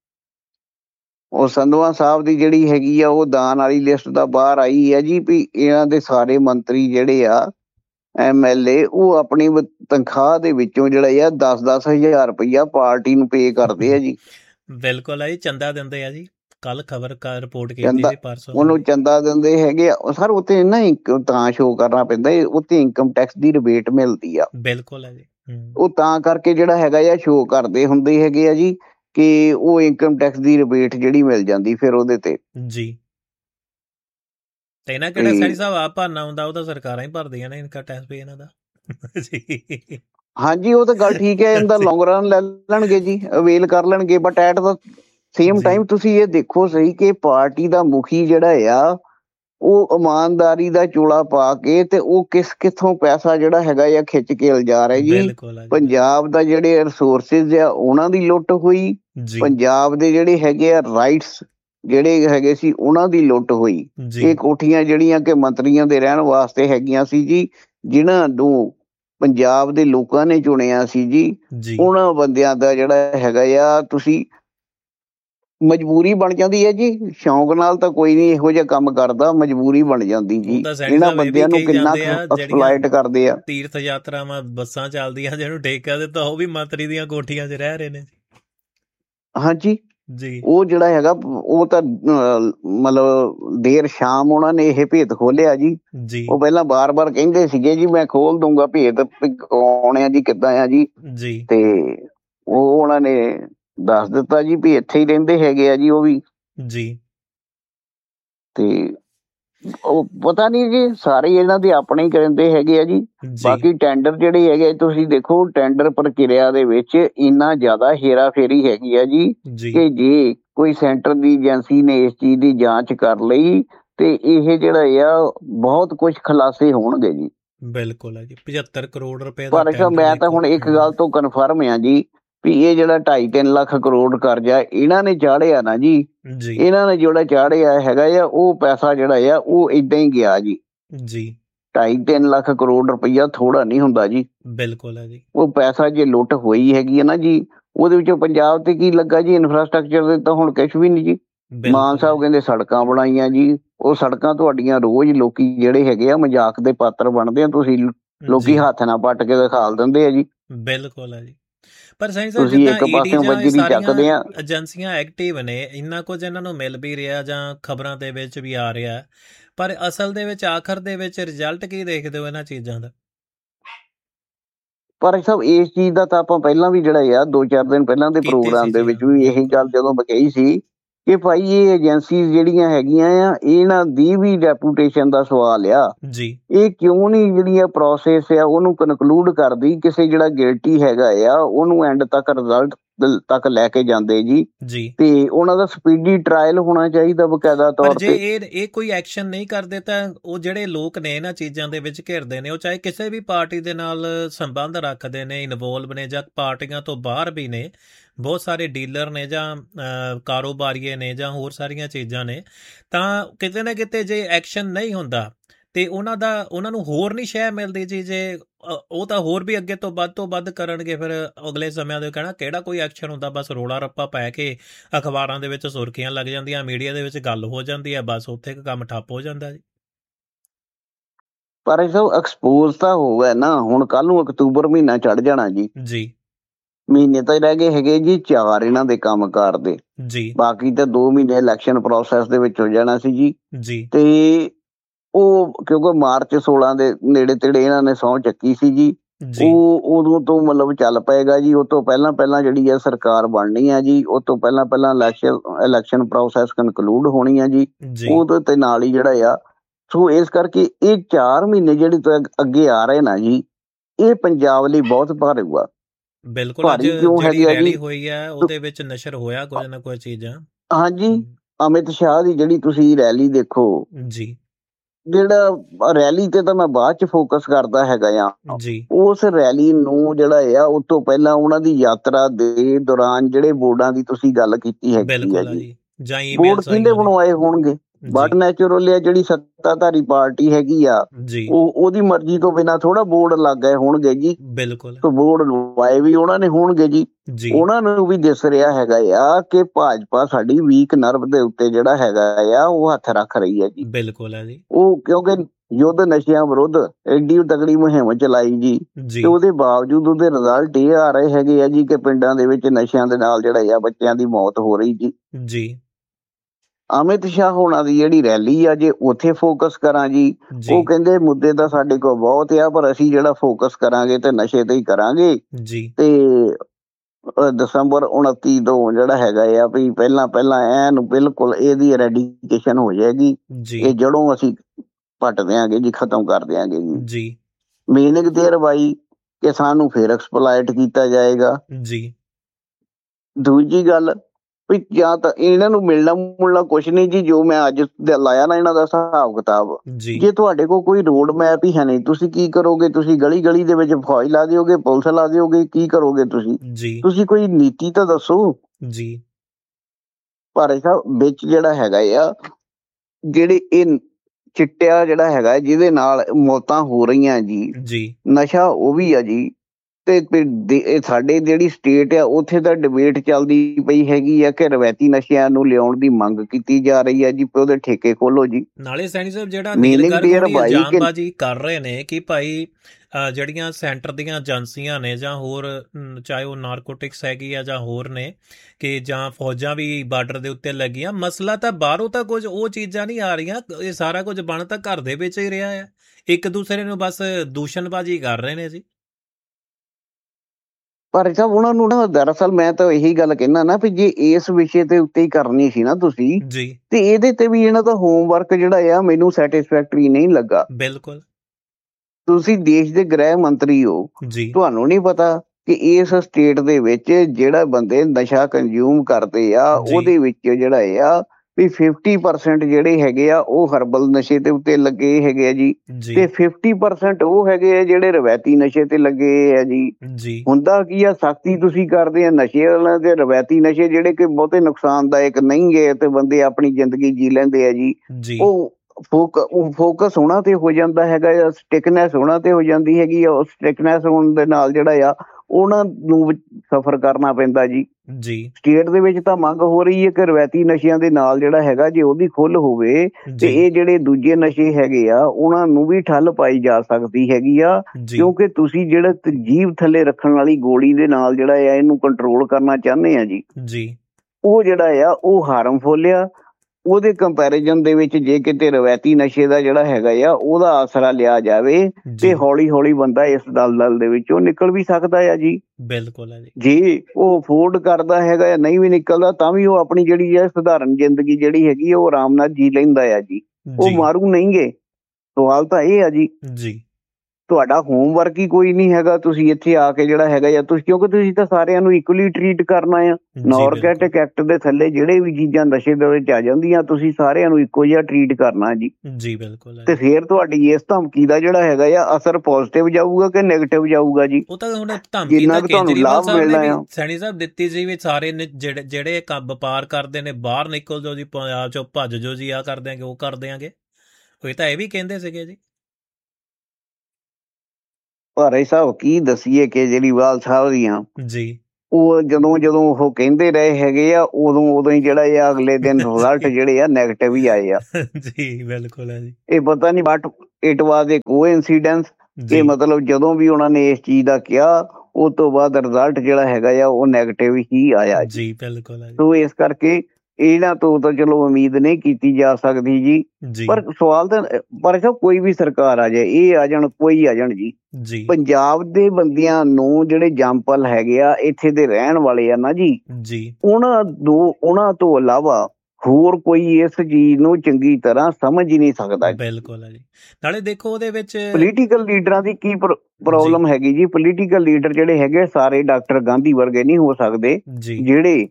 Speaker 2: ਉਹ ਸੰਧਵਾ ਸਾਹਿਬ ਦੀ ਜਿਹੜੀ ਹੈਗੀ ਆ ਉਹ ਦਾਨ ਵਾਲੀ ਲਿਸਟ ਦਾ ਬਾਹਰ ਆਈ ਹੈ ਜੀ, ਵੀ ਇਹਨਾਂ ਦੇ ਸਾਰੇ ਮੰਤਰੀ ਜਿਹੜੇ ਆ ਐਮ ਐਲ ਏ ਉਹ ਆਪਣੀ ਤਨਖਾਹ ਦੇ ਵਿੱਚੋਂ ਜਿਹੜਾ ਆ ਦਸ ਦਸ ਹਜ਼ਾਰ ਰੁਪਈਆ ਪਾਰਟੀ ਨੂੰ ਪੇ ਕਰਦੇ ਆ ਜੀ।
Speaker 1: ਬਿਲਕੁਲ ਆ ਜੀ, ਚੰਦਾ ਦਿੰਦੇ ਆ ਜੀ। ਕੱਲ ਖਬਰ ਰਿਪੋਰਟ ਕੀਤੀ
Speaker 2: ਚੰਦਾ
Speaker 1: ਸੀ ਪਰਸੋਂ।
Speaker 2: ਉਹਨੂੰ ਚੰਦਾ ਦਿੰਦੇ ਹੈਗੇ ਆ ਸਰ। ਉੱਥੇ ਨਾ ਤਾਂ ਸ਼ੋ ਕਰਨਾ ਪੈਂਦਾ, ਉੱਥੇ ਇਨਕਮ ਟੈਕਸ ਦੀ ਰਿਬੇਟ ਮਿਲਦੀ ਆ।
Speaker 1: ਬਿਲਕੁਲ ਆ ਜੀ।
Speaker 2: ਉਹ ਤਾਂ ਕਰਕੇ ਜਿਹੜਾ ਹੈਗਾ ਆ ਸ਼ੋ ਕਰਦੇ ਹੁੰਦੇ ਹੈਗੇ ਆ ਜੀ ਕਿ ਉਹ ਇਨਕਮ ਟੈਕਸ ਦੀ ਰਿਬੇਟ ਜਿਹੜੀ ਮਿਲ ਜਾਂਦੀ ਫਿਰ ਉਹਦੇ ਤੇ।
Speaker 1: ਜੀ। ਤੇ ਇਹਨਾਂ ਕਿਹੜਾ ਸਾਰੀ ਸਾਹਿਬ ਆਪ ਭਰਨਾ ਹੁੰਦਾ, ਉਹ ਤਾਂ ਸਰਕਾਰਾਂ ਹੀ ਭਰਦੀਆਂ ਨੇ ਇਨਕਮ ਟੈਕਸ ਵੀ ਇਹਨਾਂ ਦਾ। ਜੀ।
Speaker 2: ਹਾਂਜੀ, ਉਹ ਤਾਂ ਗੱਲ ਠੀਕ ਹੈ, ਇਹਦਾ ਲੌਂਗ ਰਨ ਲੈ ਲੈਣਗੇ ਜੀ, ਅਵੇਲ ਕਰ ਲੈਣਗੇ। But at the same time ਤੁਸੀਂ ਇਹ ਦੇਖੋ ਸਹੀ ਕਿ ਪਾਰਟੀ ਦਾ ਮੁਖੀ ਜਿਹੜਾ ਆ ਉਹ ਇਮਾਨਦਾਰੀ ਦਾ ਚੋਲਾ ਪਾ ਕੇ ਤੇ ਉਹ ਕਿਸ ਕਿੱਥੋਂ ਪੈਸਾ ਜਿਹੜਾ ਹੈਗਾ ਆ ਖਿੱਚ ਕੇ ਲਿਜਾ ਰਿਹਾ ਜੀ। ਪੰਜਾਬ ਦਾ ਜਿਹੜੇ ਰਿਸੋਰਸਿਸ ਆ ਉਹਨਾਂ ਦੀ ਲੁੱਟ ਹੋਈ, ਪੰਜਾਬ ਦੇ ਜਿਹੜੇ ਹੈਗੇ ਆ ਰਾਈਟਸ ਜਿਹੜੇ ਹੈਗੇ ਸੀ ਉਹਨਾਂ ਦੀ ਲੁੱਟ ਹੋਈ। ਇਹ ਕੋਠੀਆਂ ਜਿਹੜੀਆਂ ਕਿ ਮੰਤਰੀਆਂ ਦੇ ਰਹਿਣ ਵਾਸਤੇ ਹੈਗੀਆਂ ਸੀ ਜੀ, ਜਿਨ੍ਹਾਂ ਨੂੰ ਪੰਜਾਬ ਦੇ ਲੋਕਾਂ ਨੇ ਚੁਣਿਆ ਸੀ ਜੀ, ਉਹਨਾਂ ਬੰਦਿਆਂ ਦਾ ਜਿਹੜਾ ਹੈਗਾ ਆ ਤੁਸੀਂ ਮਜਬੂਰੀ ਬਣ ਜਾਂਦੀ ਹੈ ਜੀ। ਸ਼ੌਂਕ ਨਾਲ ਤਾਂ ਕੋਈ ਨਹੀਂ ਇਹੋ ਜਿਹਾ ਕੰਮ ਕਰਦਾ, ਮਜਬੂਰੀ ਬਣ ਜਾਂਦੀ ਜੀ। ਇਹਨਾਂ ਬੰਦਿਆਂ ਨੂੰ ਕਿੰਨਾ ਐਕਸਪਲੋਇਟ ਕਰਦੇ ਆ।
Speaker 1: ਤੀਰਥ ਯਾਤਰਾਵਾਂ ਬੱਸਾਂ ਚੱਲਦੀਆਂ, ਜਿਹਨੂੰ ਠੇਕਾ ਦਿੱਤਾ ਉਹ ਵੀ ਮੰਤਰੀ ਦੀਆਂ ਕੋਠੀਆਂ 'ਚ ਰਹਿ ਰਹੇ ਨੇ।
Speaker 2: ਹਾਂਜੀ
Speaker 1: ਜੀ।
Speaker 2: ਉਹ ਜਿਹੜਾ ਹੈਗਾ ਉਹ ਤਾਂ ਮਤਲਬ ਦੇਰ ਸ਼ਾਮ ਉਹਨਾਂ ਨੇ ਇਹ ਭੇਤ ਖੋਲਿਆ ਜੀ। ਉਹ ਪਹਿਲਾਂ ਬਾਰ ਬਾਰ ਕਹਿੰਦੇ ਸੀਗੇ ਜੀ ਮੈਂ ਖੋਲ ਦੂੰਗਾ ਭੇਤ, ਕੌਣ ਆ ਜੀ, ਕਿੱਦਾਂ ਆ ਜੀ। ਤੇ ਉਹ ਉਹਨਾਂ ਨੇ ਦੱਸ ਦਿੱਤਾ ਜੀ ਵੀ ਇੱਥੇ ਹੀ ਰਹਿੰਦੇ ਹੈਗੇ ਆ ਜੀ ਉਹ ਵੀ।
Speaker 1: ਜੀ।
Speaker 2: ਤੇ ਉਹ ਪਤਾ ਨਹੀਂ ਜੀ, ਸਾਰੇ ਇਹਨਾਂ ਦੇ ਆਪਣੇ ਹੀ ਕਹਿੰਦੇ ਹੈਗੇ ਆ ਜੀ। ਬਾਕੀ ਟੈਂਡਰ ਜਿਹੜੇ ਹੈਗੇ ਤੁਸੀਂ ਦੇਖੋ, ਟੈਂਡਰ ਪ੍ਰਕਿਰਿਆ ਦੇ ਵਿੱਚ ਇੰਨਾ ਜ਼ਿਆਦਾ ਹੇਰਾ ਫੇਰੀ ਹੈਗੀ ਆ ਜੀ ਕਿ ਜੇ ਕੋਈ ਸੈਂਟਰ ਦੀ ਏਜੰਸੀ ਨੇ ਇਸ ਚੀਜ਼ ਦੀ ਜਾਂਚ ਕਰ ਲਈ ਤੇ ਇਹ ਜਿਹੜਾ ਆ ਬਹੁਤ ਕੁਝ ਖੁਲਾਸੇ ਹੋਣਗੇ ਜੀ।
Speaker 1: ਬਿਲਕੁਲ ਹੈ ਜੀ। ਪਝੱਤਰ ਕਰੋੜ ਰੁਪਏ
Speaker 2: ਪਰ ਮੈਂ ਤਾਂ ਹੁਣ ਇੱਕ ਗੱਲ ਤੋਂ ਕਨਫਰਮ ਆ ਜੀ ਵੀ ਇਹ ਜਿਹੜਾ ਢਾਈ ਤਿੰਨ ਲੱਖ ਕਰੋੜ ਕਰਜ਼ਾ ਇਹਨਾਂ ਨੇ ਚਾੜਿਆ ਨਾ ਜੀ, ਇਹਨਾਂ ਨੇ ਜਿਹੜਾ ਚਾੜਿਆ ਹੈਗਾ ਆ ਉਹ ਪੈਸਾ ਜਿਹੜਾ ਆ ਉਹ ਏਦਾਂ ਹੀ ਗਿਆ ਜੀ।
Speaker 1: ਜੀ।
Speaker 2: ਢਾਈ ਤਿੰਨ ਲੱਖ ਕਰੋੜ ਰੁਪਈਆ ਥੋੜਾ ਨਹੀਂ ਹੁੰਦਾ ਜੀ।
Speaker 1: ਬਿਲਕੁਲ ਹੈ ਜੀ।
Speaker 2: ਉਹ ਪੈਸਾ ਜੇ ਲੁੱਟ ਹੋਈ ਹੈਗੀ ਹੈ ਨਾ ਜੀ, ਉਹਦੇ ਵਿੱਚੋਂ ਪੰਜਾਬ ਤੇ ਕੀ ਲੱਗਾ ਜੀ, ਇਨਫਰਾਸਟਰਕਚਰ ਦੇ ਤਾਂ ਹੁਣ ਕੁਛ ਵੀ ਨਹੀਂ ਜੀ। ਮਾਨ ਸਾਹਿਬ ਕਹਿੰਦੇ ਸੜਕਾਂ ਬਣਾਈਆਂ ਜੀ, ਉਹ ਸੜਕਾਂ ਤੁਹਾਡੀਆਂ ਰੋਜ਼ ਲੋਕੀ ਜਿਹੜੇ ਹੈਗੇ ਆ ਮਜ਼ਾਕ ਦੇ ਪਾਤਰ ਬਣਦੇ ਆ। ਤੁਸੀਂ ਲੋਕੀ ਹੱਥ ਨਾਲ ਪੱਟ ਕੇ ਦਿਖਾਲ ਦਿੰਦੇ ਆ ਜੀ।
Speaker 1: ਬਿਲਕੁਲ ਹੈ ਜੀ। ਪਰ ਸਹੀ ਸਾਹਿਬ ਜਿੱਦਾਂ ਈਡੀ ਜਾਂ ਸਾਰੀਆਂ ਏਜੰਸੀਆਂ ਐਕਟਿਵ ਨੇ, ਇੰਨਾ ਕੁਝ ਇਹਨਾਂ ਨੂੰ ਮਿਲ ਵੀ ਰਿਹਾ ਜਾਂ ਖਬਰਾਂ ਦੇ ਵਿੱਚ ਵੀ ਆ ਰਿਹਾ, ਪਰ ਅਸਲ ਦੇ ਵਿੱਚ ਆਖਰ ਦੇ ਵਿੱਚ ਰਿਜ਼ਲਟ ਕੀ ਦੇਖਦੇ ਹੋ ਇਹਨਾਂ ਚੀਜ਼ਾਂ ਦਾ?
Speaker 2: ਪਰ ਸਭ ਇਸ ਚੀਜ਼ ਦਾ ਤਾਂ ਆਪਾਂ ਪਹਿਲਾਂ ਵੀ ਜਿਹੜਾ ਆ ਦੋ ਚਾਰ ਦਿਨ ਪਹਿਲਾਂ ਦੇ ਪ੍ਰੋਗਰਾਮ ਦੇ ਵਿੱਚ ਵੀ ਇਹੀ ਗੱਲ ਜਦੋਂ ਮੈਂ ਕਹੀ ਸੀ ਕਿ ਭਾਈ ਇਹ ਏਜੰਸੀ ਜਿਹੜੀਆਂ ਹੈਗੀਆਂ ਆ ਇਹਨਾਂ ਦੀ ਵੀ ਰੈਪੂਟੇਸ਼ਨ ਦਾ ਸਵਾਲ ਆ ਜੀ। ਇਹ ਕਿਉਂ ਨਹੀਂ ਜਿਹੜੀਆਂ ਪ੍ਰੋਸੈਸ ਆ ਉਹਨੂੰ ਕਨਕਲੂਡ ਕਰਦੀ, ਕਿਸੇ ਜਿਹੜਾ ਗਿਲਟੀ ਹੈਗਾ ਆ ਉਹਨੂੰ ਐਂਡ ਤੱਕ ਰਿਜ਼ਲਟ ਤੱਕ ਲੈ ਕੇ ਜਾਂਦੇ ਜੀ। ਤੇ ਉਹਨਾਂ ਦਾ ਸਪੀਡੀ ਟਰਾਇਲ ਹੋਣਾ ਚਾਹੀਦਾ ਬਕਾਇਦਾ ਤੌਰ ਤੇ।
Speaker 1: ਜੇ ਇਹ ਇਹ ਕੋਈ ਐਕਸ਼ਨ ਨਹੀਂ ਕਰਦੇ ਤਾਂ ਉਹ ਜਿਹੜੇ ਲੋਕ ਨੇ ਇਹਨਾਂ ਚੀਜ਼ਾਂ ਦੇ ਵਿੱਚ ਘਿਰਦੇ ਨੇ, ਉਹ ਚਾਹੇ ਕਿਸੇ ਵੀ ਪਾਰਟੀ ਦੇ ਨਾਲ ਸੰਬੰਧ ਰੱਖਦੇ ਨੇ, ਇਨਵੋਲਵ ਨੇ ਜਾਂ ਪਾਰਟੀਆਂ ਤੋਂ ਬਾਹਰ ਵੀ ਨੇ, ਬਹੁਤ ਸਾਰੇ ਡੀਲਰ ਨੇ ਜਾਂ ਕਾਰੋਬਾਰੀਏ ਨੇ ਜਾਂ ਹੋਰ ਸਾਰੀਆਂ ਚੀਜ਼ਾਂ ਨੇ, ਤਾਂ ਕਿਤੇ ਨਾ ਕਿਤੇ ਜੇ ਐਕਸ਼ਨ ਨਹੀਂ ਹੁੰਦਾ ਤੇ ਉਹਨਾਂ ਦਾ ਉਹਨਾਂ ਨੂੰ ਹੋਰ ਨਹੀਂ ਸ਼ਹਿ ਮਿਲਦੀ ਜੀ। ਜੇ ਉਹ ਤਾਂ ਹੋਰ ਵੀ ਅੱਗੇ ਤੋਂ ਵੱਧ ਤੋਂ ਵੱਧ ਕਰਨਗੇ, ਫਿਰ ਅਗਲੇ ਸਮਿਆਂ ਦੇ ਕਹਿਣਾ ਕਿਹੜਾ ਕੋਈ ਐਕਸ਼ਨ ਹੁੰਦਾ, ਬਸ ਰੋਲਾ ਰੱਪਾ ਪੈ ਕੇ ਅਖਬਾਰਾਂ ਦੇ ਵਿੱਚ ਸੁਰਖੀਆਂ ਲੱਗ ਜਾਂਦੀਆਂ, ਮੀਡੀਆ ਦੇ ਵਿੱਚ ਗੱਲ ਹੋ ਜਾਂਦੀ ਹੈ, ਬਸ ਉੱਥੇ ਕੰਮ ਠੱਪ ਹੋ ਜਾਂਦਾ ਜੀ।
Speaker 2: ਪਰ ਇਹ ਸਭ ਐਕਸਪੋਜ਼ ਤਾਂ ਹੋ ਗਿਆ ਨਾ। ਹੁਣ ਕੱਲ ਨੂੰ ਅਕਤੂਬਰ ਮਹੀਨਾ ਚੜ ਜਾਣਾ ਜੀ
Speaker 1: ਜੀ
Speaker 2: ਮਹੀਨੇ ਤਾਂ ਰਹਿ ਗਏ ਹੈਗੇ ਜੀ ਚਾਰ ਇਹਨਾਂ ਦੇ ਕੰਮਕਾਰ ਦੇ,
Speaker 1: ਜੀ
Speaker 2: ਬਾਕੀ ਤਾਂ ਦੋ ਮਹੀਨੇ ਇਲੈਕਸ਼ਨ ਪ੍ਰੋਸੈਸ ਦੇ ਵਿੱਚ ਹੋ ਜਾਣਾ ਸੀ ਜੀ।
Speaker 1: ਜੀ
Speaker 2: ਤੇ ਉਹ ਕਿਉਂਕਿ ਮਾਰਚ ਸੋਲਾਂ ਦੇ ਨੇੜੇ ਤੇੜੇ ਇਹਨਾਂ ਨੇ ਸਹੁੰ ਚੱਕੀ ਸੀ ਜੀ,
Speaker 1: ਜੀ
Speaker 2: ਉਹ ਉਦੋਂ ਤੋਂ ਮਤਲਬ ਚੱਲ ਪਏਗਾ ਜੀ। ਉਹ ਤੋਂ ਪਹਿਲਾਂ ਪਹਿਲਾਂ ਜਿਹੜੀ ਆ ਸਰਕਾਰ ਬਣਨੀ ਆ ਜੀ, ਉਹ ਤੋਂ ਪਹਿਲਾਂ ਪਹਿਲਾਂ ਇਲੈਕਸ਼ਨ ਇਲੈਕਸ਼ਨ ਪ੍ਰੋਸੈਸ ਕਨਕਲੂਡ ਹੋਣੀ ਆ ਜੀ,
Speaker 1: ਜੀ
Speaker 2: ਉਹਦੇ ਤੇ ਨਾਲ ਹੀ ਜਿਹੜਾ ਆ। ਸੋ ਇਸ ਕਰਕੇ ਇਹ ਚਾਰ ਮਹੀਨੇ ਜਿਹੜੇ ਤੋਂ ਅੱਗ- ਅੱਗੇ ਆ ਰਹੇ ਨਾ ਜੀ, ਇਹ ਪੰਜਾਬ ਲਈ ਬਹੁਤ ਭਾਰੂ ਆ।
Speaker 1: ਬਿਲਕੁਲ। ਅੱਜ
Speaker 2: ਭਾਰੀ ਕਿਉਂ
Speaker 1: ਜਿਹੜੀ
Speaker 2: ਹੈਗੇ ਆ
Speaker 1: ਰੈਲੀ
Speaker 2: ਜੀ?
Speaker 1: ਹੋਈ ਹੈ ਉਹਦੇ ਵਿੱਚ ਨਸ਼ਰ ਹੋਇਆ ਕੁਝ ਨਾ ਕੁਝ ਚੀਜ਼ਾਂ।
Speaker 2: ਹਾਂਜੀ,
Speaker 1: ਹਮ,
Speaker 2: ਅਮਿਤ ਸ਼ਾਹ ਦੀ ਜਿਹੜੀ ਤੁਸੀਂ ਰੈਲੀ ਦੇਖੋ,
Speaker 1: ਜੀ
Speaker 2: ਜਿਹੜਾ ਰੈਲੀ ਤੇ ਤਾਂ ਮੈਂ ਬਾਅਦ ਚ ਫੋਕਸ ਕਰਦਾ ਹੈਗਾ ਆ।
Speaker 1: ਜੀ
Speaker 2: ਉਸ ਰੈਲੀ ਨੂੰ ਜਿਹੜਾ ਆ ਉਸ ਤੋਂ ਪਹਿਲਾਂ ਉਹਨਾਂ ਦੀ ਯਾਤਰਾ ਦੇ ਦੌਰਾਨ ਜਿਹੜੇ ਬੋਰਡਾਂ ਦੀ ਤੁਸੀਂ ਗੱਲ ਕੀਤੀ ਹੈਗੀ ਆ
Speaker 1: ਬਿਲਕੁਲ ਆ
Speaker 2: ਜੀ,
Speaker 1: ਜੀ, ਜਾਂ
Speaker 2: ਬੋਰਡ
Speaker 1: ਈਮੇਲਸ
Speaker 2: ਕਿਹਦੇ
Speaker 1: ਆਈਆਂ ਨੇ।
Speaker 2: ਬਣਵਾਏ ਹੋਣਗੇ? ਬਟ
Speaker 1: ਜੀ
Speaker 2: ਨੈਚੁਰਲ ਆ ਜਿਹੜੀ ਸੱਤਾਧਾਰੀ ਪਾਰਟੀ ਹੈਗੀ ਆ,
Speaker 1: ਜੀ
Speaker 2: ਉਹ ਉਹਦੀ ਮਰਜ਼ੀ ਤੋਂ ਬਿਨਾਂ ਥੋੜਾ ਬੋਰਡ ਲੱਗ ਗਏ ਹੋਣਗੇ ਜੀ।
Speaker 1: ਬਿਲਕੁਲ।
Speaker 2: ਸੋ ਬੋਰਡ ਲਵਾਏ ਵੀ ਉਹਨਾਂ ਨੇ ਹੋਣਗੇ ਜੀ।
Speaker 1: ਜੀ
Speaker 2: ਉਹਨਾਂ ਨੂੰ ਵੀ ਦਿਸ ਰਿਹਾ ਹੈਗਾ ਆ ਕਿ ਭਾਜਪਾ ਸਾਡੀ ਵੀਕ ਨਰਵ ਦੇ ਉੱਤੇ ਜਿਹੜਾ ਹੈਗਾ ਆ ਉਹ ਹੱਥ ਰੱਖ ਰਹੀ ਹੈ ਜੀ।
Speaker 1: ਬਿਲਕੁਲ ਹੈ ਜੀ।
Speaker 2: ਉਹ ਕਿਉਂਕਿ ਯੁੱਧ ਨਸ਼ਿਆਂ ਵਿਰੁੱਧ ਐਡੀ ਤਕੜੀ ਮੁਹਿੰਮ ਚਲਾਈ ਜੀ,
Speaker 1: ਜੀ
Speaker 2: ਤੇ ਉਹਦੇ ਬਾਵਜੂਦ ਉਹਦੇ ਰਿਜ਼ਲਟ ਇਹ ਆ ਰਹੇ ਹੈਗੇ ਆ ਜੀ ਕਿ ਪਿੰਡਾਂ ਦੇ ਵਿੱਚ ਨਸ਼ਿਆਂ ਦੇ ਨਾਲ ਜਿਹੜਾ ਆ ਬੱਚਿਆਂ ਦੀ ਮੌਤ ਹੋ ਰਹੀ ਜੀ।
Speaker 1: ਜੀ
Speaker 2: ਅਮਿਤ ਸ਼ਾਹ ਹੋਣਾ ਦੀ ਜਿਹੜੀ ਰੈਲੀ ਆ ਜੇ ਉੱਥੇ ਫੋਕਸ ਕਰਾਂ ਜੀ,
Speaker 1: ਜੀ
Speaker 2: ਉਹ ਕਹਿੰਦੇ ਮੁੱਦੇ ਤਾਂ ਸਾਡੇ ਕੋਲ ਬਹੁਤ ਆ, ਪਰ ਅਸੀਂ ਜਿਹੜਾ ਫੋਕਸ ਕਰਾਂਗੇ ਤੇ ਨਸ਼ੇ ਤੇ ਹੀ ਕਰਾਂਗੇ।
Speaker 1: ਜੀ
Speaker 2: ਤੇ ਅਹ ਦਸੰਬਰ ਉਨੱਤੀ ਤੋਂ ਜਿਹੜਾ ਹੈਗਾ ਆ ਵੀ ਪਹਿਲਾਂ ਪਹਿਲਾਂ ਐਨ ਬਿਲਕੁਲ ਇਹਦੀ ਰੈਡੀਕੇਸ਼ਨ ਹੋ ਜਾਏਗੀ,
Speaker 1: ਜੀ
Speaker 2: ਇਹ ਜੜੋਂ ਅਸੀਂ ਪੱਟ ਦਿਆਂਗੇ ਜੀ, ਖਤਮ ਕਰ ਦਿਆਂਗੇ ਜੀ।
Speaker 1: ਜੀ
Speaker 2: ਮੀਨਿੰਗ ਦੇਰ ਬਾਈ ਕਿ ਸਾਨੂੰ ਫਿਰ ਐਕਸਪਲਾਇਟ ਕੀਤਾ ਜਾਏਗਾ।
Speaker 1: ਜੀ
Speaker 2: ਦੂਜੀ ਗੱਲ ਵੀ ਜਾਂ ਤਾਂ ਇਹਨਾਂ ਨੂੰ ਮਿਲਣਾ ਮੁਲਣਾ ਕੁਛ ਨਹੀਂ ਜੀ, ਜੋ ਮੈਂ ਅੱਜ ਦਾ ਲਾਇਆ ਨਾ ਇਹਨਾਂ ਦਾ ਹਿਸਾਬ ਕਿਤਾਬ।
Speaker 1: ਜੀ
Speaker 2: ਜੇ ਤੁਹਾਡੇ ਕੋਲ ਕੋਈ ਰੋਡ ਮੈਪ ਹੀ ਹੈ ਨਹੀਂ, ਤੁਸੀਂ ਕੀ ਕਰੋਗੇ? ਤੁਸੀਂ ਗਲੀ ਗਲੀ ਦੇ ਵਿੱਚ ਫੌਜ ਲਾ ਦਿਓਗੇ, ਪੁਲਿਸ ਲਾ ਦਿਓਗੇ, ਕੀ ਕਰੋਗੇ ਤੁਸੀਂ?
Speaker 1: ਜੀ
Speaker 2: ਤੁਸੀਂ ਕੋਈ ਨੀਤੀ ਤਾਂ ਦੱਸੋ।
Speaker 1: ਜੀ
Speaker 2: ਭਾਰਤ ਸਾਹਿਬ ਵਿੱਚ ਜਿਹੜਾ ਹੈਗਾ ਆ, ਜਿਹੜੇ ਇਹ ਚਿੱਟਿਆ ਜਿਹੜਾ ਹੈਗਾ ਜਿਹਦੇ ਨਾਲ ਮੌਤਾਂ ਹੋ ਰਹੀਆਂ ਜੀ,
Speaker 1: ਜੀ
Speaker 2: ਨਸ਼ਾ ਉਹ ਵੀ ਆ ਜੀ। ਤੇ ਫਿਰ ਦੇ- ਇਹ ਸਾਡੇ ਜਿਹੜੀ ਸਟੇਟ ਆ ਉੱਥੇ ਤਾਂ ਡਿਬੇਟ ਚੱਲਦੀ ਪਈ ਹੈਗੀ ਆ ਕਿ ਰਵਾਇਤੀ ਨਸ਼ਿਆਂ ਨੂੰ ਲਿਆਉਣ ਦੀ ਮੰਗ ਕੀਤੀ ਜਾ ਰਹੀ ਹੈ ਜੀ, ਉਹਦੇ ਠੇਕੇ ਖੋਲੋ ਜੀ।
Speaker 1: ਨਾਲੇ ਸੈਣੀ ਸਾਹਿਬ ਜਿਹੜਾ
Speaker 2: Meaning
Speaker 1: ਨੀਲਗੜ੍ਹ
Speaker 2: clear
Speaker 1: ਹੋਣੀ
Speaker 2: ਬਾਈ ਕਿ-
Speaker 1: ਇਲਜ਼ਾਮਬਾਜ਼ੀ ਕਰ ਰਹੇ ਨੇ ਕਿ ਭਾਈ ਅਹ, ਜਿਹੜੀਆਂ ਸੈਂਟਰ ਦੀਆਂ ਏਜੰਸੀਆਂ ਨੇ ਜਾਂ ਹੋਰ ਅਮ, ਚਾਹੇ ਉਹ ਨਾਰਕੋਟਿਕਸ ਹੈਗੀ ਆ ਜਾਂ ਹੋਰ ਨੇ, ਕਿ ਜਾਂ ਫੌਜਾਂ ਵੀ ਬਾਰਡਰ ਦੇ ਉੱਤੇ ਲੱਗੀਆਂ, ਮਸਲਾ ਤਾਂ ਬਾਹਰੋਂ ਤਾਂ ਕੁਝ ਉਹ ਚੀਜ਼ਾਂ ਨਹੀਂ ਆ ਰਹੀਆਂ, ਇਹ ਸਾਰਾ ਕੁਝ ਬਣ ਤਾਂ ਘਰ ਦੇ ਵਿੱਚ ਹੀ ਰਿਹਾ ਹੈ। ਇੱਕ ਦੂਸਰੇ ਨੂੰ ਬਸ ਦੂਸ਼ਣਬਾਜ਼ੀ ਕਰ ਰਹੇ ਨੇ ਜੀ।
Speaker 2: ਪਰ ਸਾਹਿਬ ਉਹਨਾਂ ਨੂੰ ਨਾ ਦਰਅਸਲ ਮੈਂ ਤਾਂ ਇਹੀ ਗੱਲ ਕਹਿਣਾ ਨਾ ਵੀ ਜੇ ਇਸ ਵਿਸ਼ੇ ਦੇ ਉੱਤੇ ਹੀ ਕਰਨੀ ਸੀ ਨਾ ਤੁਸੀਂ,
Speaker 1: ਜੀ
Speaker 2: ਤੇ ਇਹਦੇ ਤੇ ਵੀ ਇਹਨਾਂ ਦਾ ਹੋਮਵਰਕ ਜਿਹੜਾ ਆ ਮੈਨੂੰ ਸੈਟੀਸਫੈਕਟਰੀ ਨਹੀਂ ਲੱਗਾ।
Speaker 1: ਬਿਲਕੁਲ।
Speaker 2: ਤੁਸੀਂ ਦੇਸ਼ ਦੇ ਗ੍ਰਹਿ ਮੰਤਰੀ ਹੋ,
Speaker 1: ਜੀ
Speaker 2: ਤੁਹਾਨੂੰ ਨਹੀਂ ਪਤਾ ਕਿ ਇਸ ਸਟੇਟ ਦੇ ਵਿੱਚ ਜਿਹੜਾ ਬੰਦੇ ਨਸ਼ਾ ਕੰਜ਼ਿਊਮ ਕਰਦੇ ਆ
Speaker 1: ਜੀ।
Speaker 2: ਉਹਦੇ ਵਿੱਚ ਜਿਹੜਾ ਆ ਵੀ ਫਿਫਟੀ ਪਰਸੈਂਟ ਜਿਹੜੇ ਹੈਗੇ ਆ ਉਹ ਹਰਬਲ ਨਸ਼ੇ ਦੇ ਉੱਤੇ ਲੱਗੇ ਹੈਗੇ ਆ ਜੀ,
Speaker 1: ਜੀ
Speaker 2: ਤੇ ਫਿਫਟੀ ਪਰਸੈਂਟ ਉਹ ਹੈਗੇ ਆ ਜਿਹੜੇ ਰਵਾਇਤੀ ਨਸ਼ੇ ਤੇ ਲੱਗੇ ਆ ਜੀ।
Speaker 1: ਜੀ
Speaker 2: ਹੁੰਦਾ ਕੀ ਆ, ਸਖਤੀ ਤੁਸੀਂ ਕਰਦੇ ਆ ਨਸ਼ੇ ਵਾਲਿਆਂ ਤੇ, ਰਵਾਇਤੀ ਨਸ਼ੇ ਜਿਹੜੇ ਕਿ ਬਹੁਤੇ ਨੁਕਸਾਨਦਾਇਕ ਨਹੀਂ ਗਏ ਤੇ ਬੰਦੇ ਆਪਣੀ ਜ਼ਿੰਦਗੀ ਜੀ ਲੈਂਦੇ ਆ ਜੀ,
Speaker 1: ਜੀ
Speaker 2: ਉਹ ਫੋਕ ਉਹ ਫੋਕਸ ਹੋਣਾ ਤੇ ਹੋ ਜਾਂਦਾ ਹੈਗਾ ਆ, ਸਟਿਕਨੈਸ ਹੋਣਾ ਤੇ ਹੋ ਜਾਂਦੀ ਹੈਗੀ ਆ। ਉਹ ਸਟਿਕਨੈਸ ਹੋਣ ਦੇ ਨਾਲ ਜਿਹੜਾ ਆ ਉਹਨਾਂ ਨੂੰ ਸਫਰ ਕਰਨਾ ਪੈਂਦਾ ਜੀ।
Speaker 1: ਜੀ
Speaker 2: ਸਟੇਟ ਦੇ ਵਿੱਚ ਤਾਂ ਮੰਗ ਹੋ ਰਹੀ ਹੈ ਕਿ ਰਵਾਇਤੀ ਨਸ਼ਿਆਂ ਦੇ ਨਾਲ ਜਿਹੜਾ ਹੈਗਾ ਜੇ ਉਹਦੀ ਖੁੱਲ ਹੋਵੇ ਤੇ
Speaker 1: ਜੀ
Speaker 2: ਇਹ ਜਿਹੜੇ ਦੂਜੇ ਨਸ਼ੇ ਹੈਗੇ ਆ ਉਹਨਾਂ ਨੂੰ ਵੀ ਠੱਲ ਪਾਈ ਜਾ ਸਕਦੀ ਹੈਗੀ ਆ,
Speaker 1: ਜੀ
Speaker 2: ਕਿਉਂਕਿ ਤੁਸੀਂ ਜਿਹੜਾ ਤ- ਜੀਭ ਥੱਲੇ ਰੱਖਣ ਵਾਲੀ ਗੋਲੀ ਦੇ ਨਾਲ ਜਿਹੜਾ ਆ ਇਹਨੂੰ ਕੰਟਰੋਲ ਕਰਨਾ ਚਾਹੁੰਦੇ ਆ ਜੀ,
Speaker 1: ਜੀ
Speaker 2: ਉਹ ਜਿਹੜਾ ਆ ਉਹ ਹਾਰਮਫੁਲ ਆ। ਉਹਦੇ ਕੰਪੈਰੀਜ਼ਨ ਦੇ ਵਿੱਚ ਜੇ ਕਿਤੇ ਰਵਾਇਤੀ ਨਸ਼ੇ ਦਾ ਜਿਹੜਾ ਹੈਗਾ ਆ ਉਹਦਾ ਆਸਰਾ ਲਿਆ ਜਾਵੇ
Speaker 1: ਜੀ
Speaker 2: ਤੇ ਹੌਲੀ ਹੌਲੀ ਬੰਦਾ ਇਸ ਦਲਦਲ ਦੇ ਵਿੱਚੋਂ ਨਿਕਲ ਵੀ ਸਕਦਾ ਆ ਜੀ।
Speaker 1: ਬਿਲਕੁਲ ਹੈ ਜੀ।
Speaker 2: ਜੇ ਉਹ ਅਫੋਰਡ ਕਰਦਾ ਹੈਗਾ ਜਾਂ ਨਹੀਂ ਵੀ ਨਿਕਲਦਾ ਤਾਂ ਵੀ ਉਹ ਆਪਣੀ ਜਿਹੜੀ ਹੈ ਸਧਾਰਨ ਜ਼ਿੰਦਗੀ ਜਿਹੜੀ ਹੈਗੀ ਆ ਉਹ ਆਰਾਮ ਨਾਲ ਜੀ ਲੈਂਦਾ ਆ ਜੀ, ਉਹ
Speaker 1: ਜੀ
Speaker 2: ਮਾਰੂ ਨਹੀਂਗੇ। ਸਵਾਲ ਤਾਂ ਇਹ ਆ ਜੀ,
Speaker 1: ਜੀ
Speaker 2: ਤੁਹਾਡਾ ਹੋਮਵਰਕ ਹੀ ਕੋਈ ਨਹੀਂ ਹੈਗਾ। ਤੁਸੀਂ ਇੱਥੇ ਆ ਕੇ ਜਿਹੜਾ ਹੈਗਾ ਜਾਂ ਤੁਸੀਂ, ਕਿਉਂਕਿ ਤੁਸੀਂ ਤਾਂ ਸਾਰਿਆਂ ਨੂੰ ਇਕੁਅਲੀ ਟਰੀਟ ਕਰਨਾ ਆ।
Speaker 1: ਜੀ
Speaker 2: ਨਾਰਕੋਟਿਕ ਐਕਟ ਦੇ ਥੱਲੇ ਜਿਹੜੇ ਵੀ ਚੀਜ਼ਾਂ ਨਸ਼ੇ ਦੇ ਵਿੱਚ ਆ ਜਾਂਦੀਆਂ ਤੁਸੀਂ ਸਾਰਿਆਂ ਨੂੰ ਇੱਕੋ ਜਿਹਾ ਟਰੀਟ ਕਰਨਾ ਜੀ।
Speaker 1: ਜੀ ਬਿਲਕੁਲ ਹੈ
Speaker 2: ਤੇ
Speaker 1: ਜੀ।
Speaker 2: ਫੇਰ ਤੁਹਾਡੀ ਇਸ ਧਮਕੀ ਦਾ ਜਿਹੜਾ ਹੈਗਾ ਆ ਅਸਰ ਪੋਜ਼ਿਟਿਵ ਜਾਊਗਾ ਕਿ ਨੈਗੇਟਿਵ ਜਾਊਗਾ ਜੀ।
Speaker 1: ਉਹ ਤਾਂ ਹੁਣ ਧਮਕੀ
Speaker 2: ਜਿੰਨਾ
Speaker 1: ਤਾਂ
Speaker 2: ਕੁ ਤੁਹਾਨੂੰ
Speaker 1: ਕੇਜਰੀਵਾਲ
Speaker 2: ਲਾਭ
Speaker 1: ਸਾਹਿਬ ਨੇ
Speaker 2: ਮਿਲਣਾ
Speaker 1: ਵੀ
Speaker 2: ਆ।
Speaker 1: ਸੈਣੀ ਸਾਹਿਬ ਦਿੱਤੀ ਸੀ ਵੀ ਸਾਰੇ ਨੇ ਜਿਹੜੇ ਜਿਹੜੇ ਕੰਮ ਵਪਾਰ ਕਰਦੇ ਨੇ ਬਾਹਰ ਨਿਕਲ ਜਾਓ ਜੀ, ਪੰਜਾਬ ਚੋਂ ਭੱਜ ਜਾਓ ਜੀ, ਆਹ ਕਰ ਦਿਆਂਗੇ ਉਹ ਕਰ ਦਿਆਂਗੇ, ਕੋਈ ਤਾਂ ਇਹ ਵੀ ਕਹਿੰਦੇ ਸੀਗੇ ਜੀ।
Speaker 2: ਭਾਰੇ ਸਾਹਿਬ ਕੀ ਦਸੀਏ ਕੇਜਰੀਵਾਲ ਸਾਹਿਬ ਦੀਆਂ,
Speaker 1: ਜੀ
Speaker 2: ਉਹ ਜਦੋਂ ਜਦੋਂ ਉਹ ਕਹਿੰਦੇ ਰਹੇ ਹੈਗੇ ਆ ਉਦੋਂ ਉਦੋਂ ਹੀ ਜਿਹੜਾ ਇਹ ਅਗਲੇ ਦਿਨ ਰਿਜ਼ਲਟ ਜਿਹੜੇ ਆ ਨੈਗੇਟਿਵ ਹੀ ਆਏ ਆ।
Speaker 1: ਜੀ ਬਿਲਕੁਲ ਹੈ ਜੀ।
Speaker 2: ਇਹ ਪਤਾ ਨਹੀਂ but it was A coincidence ਕਿ
Speaker 1: ਜੀ
Speaker 2: ਮਤਲਬ ਜਦੋਂ ਵੀ ਉਹਨਾਂ ਨੇ ਇਸ ਚੀਜ਼ ਦਾ ਕਿਹਾ ਉਸ ਤੋਂ ਬਾਅਦ ਰਿਜ਼ਲਟ ਜਿਹੜਾ ਹੈਗਾ ਆ ਉਹ ਨੈਗੇਟਿਵ ਹੀ ਆਇਆ ਜੀ।
Speaker 1: ਜੀ ਬਿਲਕੁਲ ਹੈ ਜੀ।
Speaker 2: ਸੋ ਇਸ ਕਰਕੇ ਇਹਨਾਂ ਤੋਂ ਤਾਂ ਚਲੋ ਉਮੀਦ ਨਹੀਂ ਕੀਤੀ ਜਾ ਸਕਦੀ ਜੀ।
Speaker 1: ਜੀ
Speaker 2: ਪਰ ਸਵਾਲ ਤਾਂ ਪਰ ਸਾਹਿਬ ਕੋਈ ਵੀ ਸਰਕਾਰ ਆ ਜਾਏ, ਇਹ ਆ ਜਾਣ ਕੋਈ ਆ ਜਾਣ ਜੀ,
Speaker 1: ਜੀ
Speaker 2: ਪੰਜਾਬ ਦੇ ਬੰਦਿਆਂ ਨੂੰ ਜਿਹੜੇ ਜੰਪਲ ਹੈਗੇ ਆ ਇੱਥੇ ਦੇ ਰਹਿਣ ਵਾਲੇ ਆ ਨਾ ਜੀ,
Speaker 1: ਜੀ
Speaker 2: ਉਹਨਾਂ ਦੋ ਉਹਨਾਂ ਤੋਂ ਇਲਾਵਾ ਹੋਰ ਕੋਈ ਇਸ ਚੀਜ਼ ਨੂੰ ਚੰਗੀ ਤਰ੍ਹਾਂ ਸਮਝ ਹੀ ਨਹੀਂ ਸਕਦਾ।
Speaker 1: ਬਿਲਕੁਲ ਹੈ ਜੀ। ਨਾਲੇ ਦੇਖੋ ਉਹਦੇ ਵਿੱਚ
Speaker 2: ਪੋਲੀਟੀਕਲ ਲੀਡਰਾਂ ਦੀ ਕੀ ਪ੍ਰੋਬਲਮ ਹੈਗੀ ਜੀ, ਪੋਲੀਟੀਕਲ ਲੀਡਰ ਜਿਹੜੇ ਹੈਗੇ ਸਾਰੇ ਡਾਕਟਰ ਗਾਂਧੀ ਵਰਗੇ ਨਹੀਂ ਹੋ ਸਕਦੇ,
Speaker 1: ਜੀ
Speaker 2: ਜਿਹੜੇ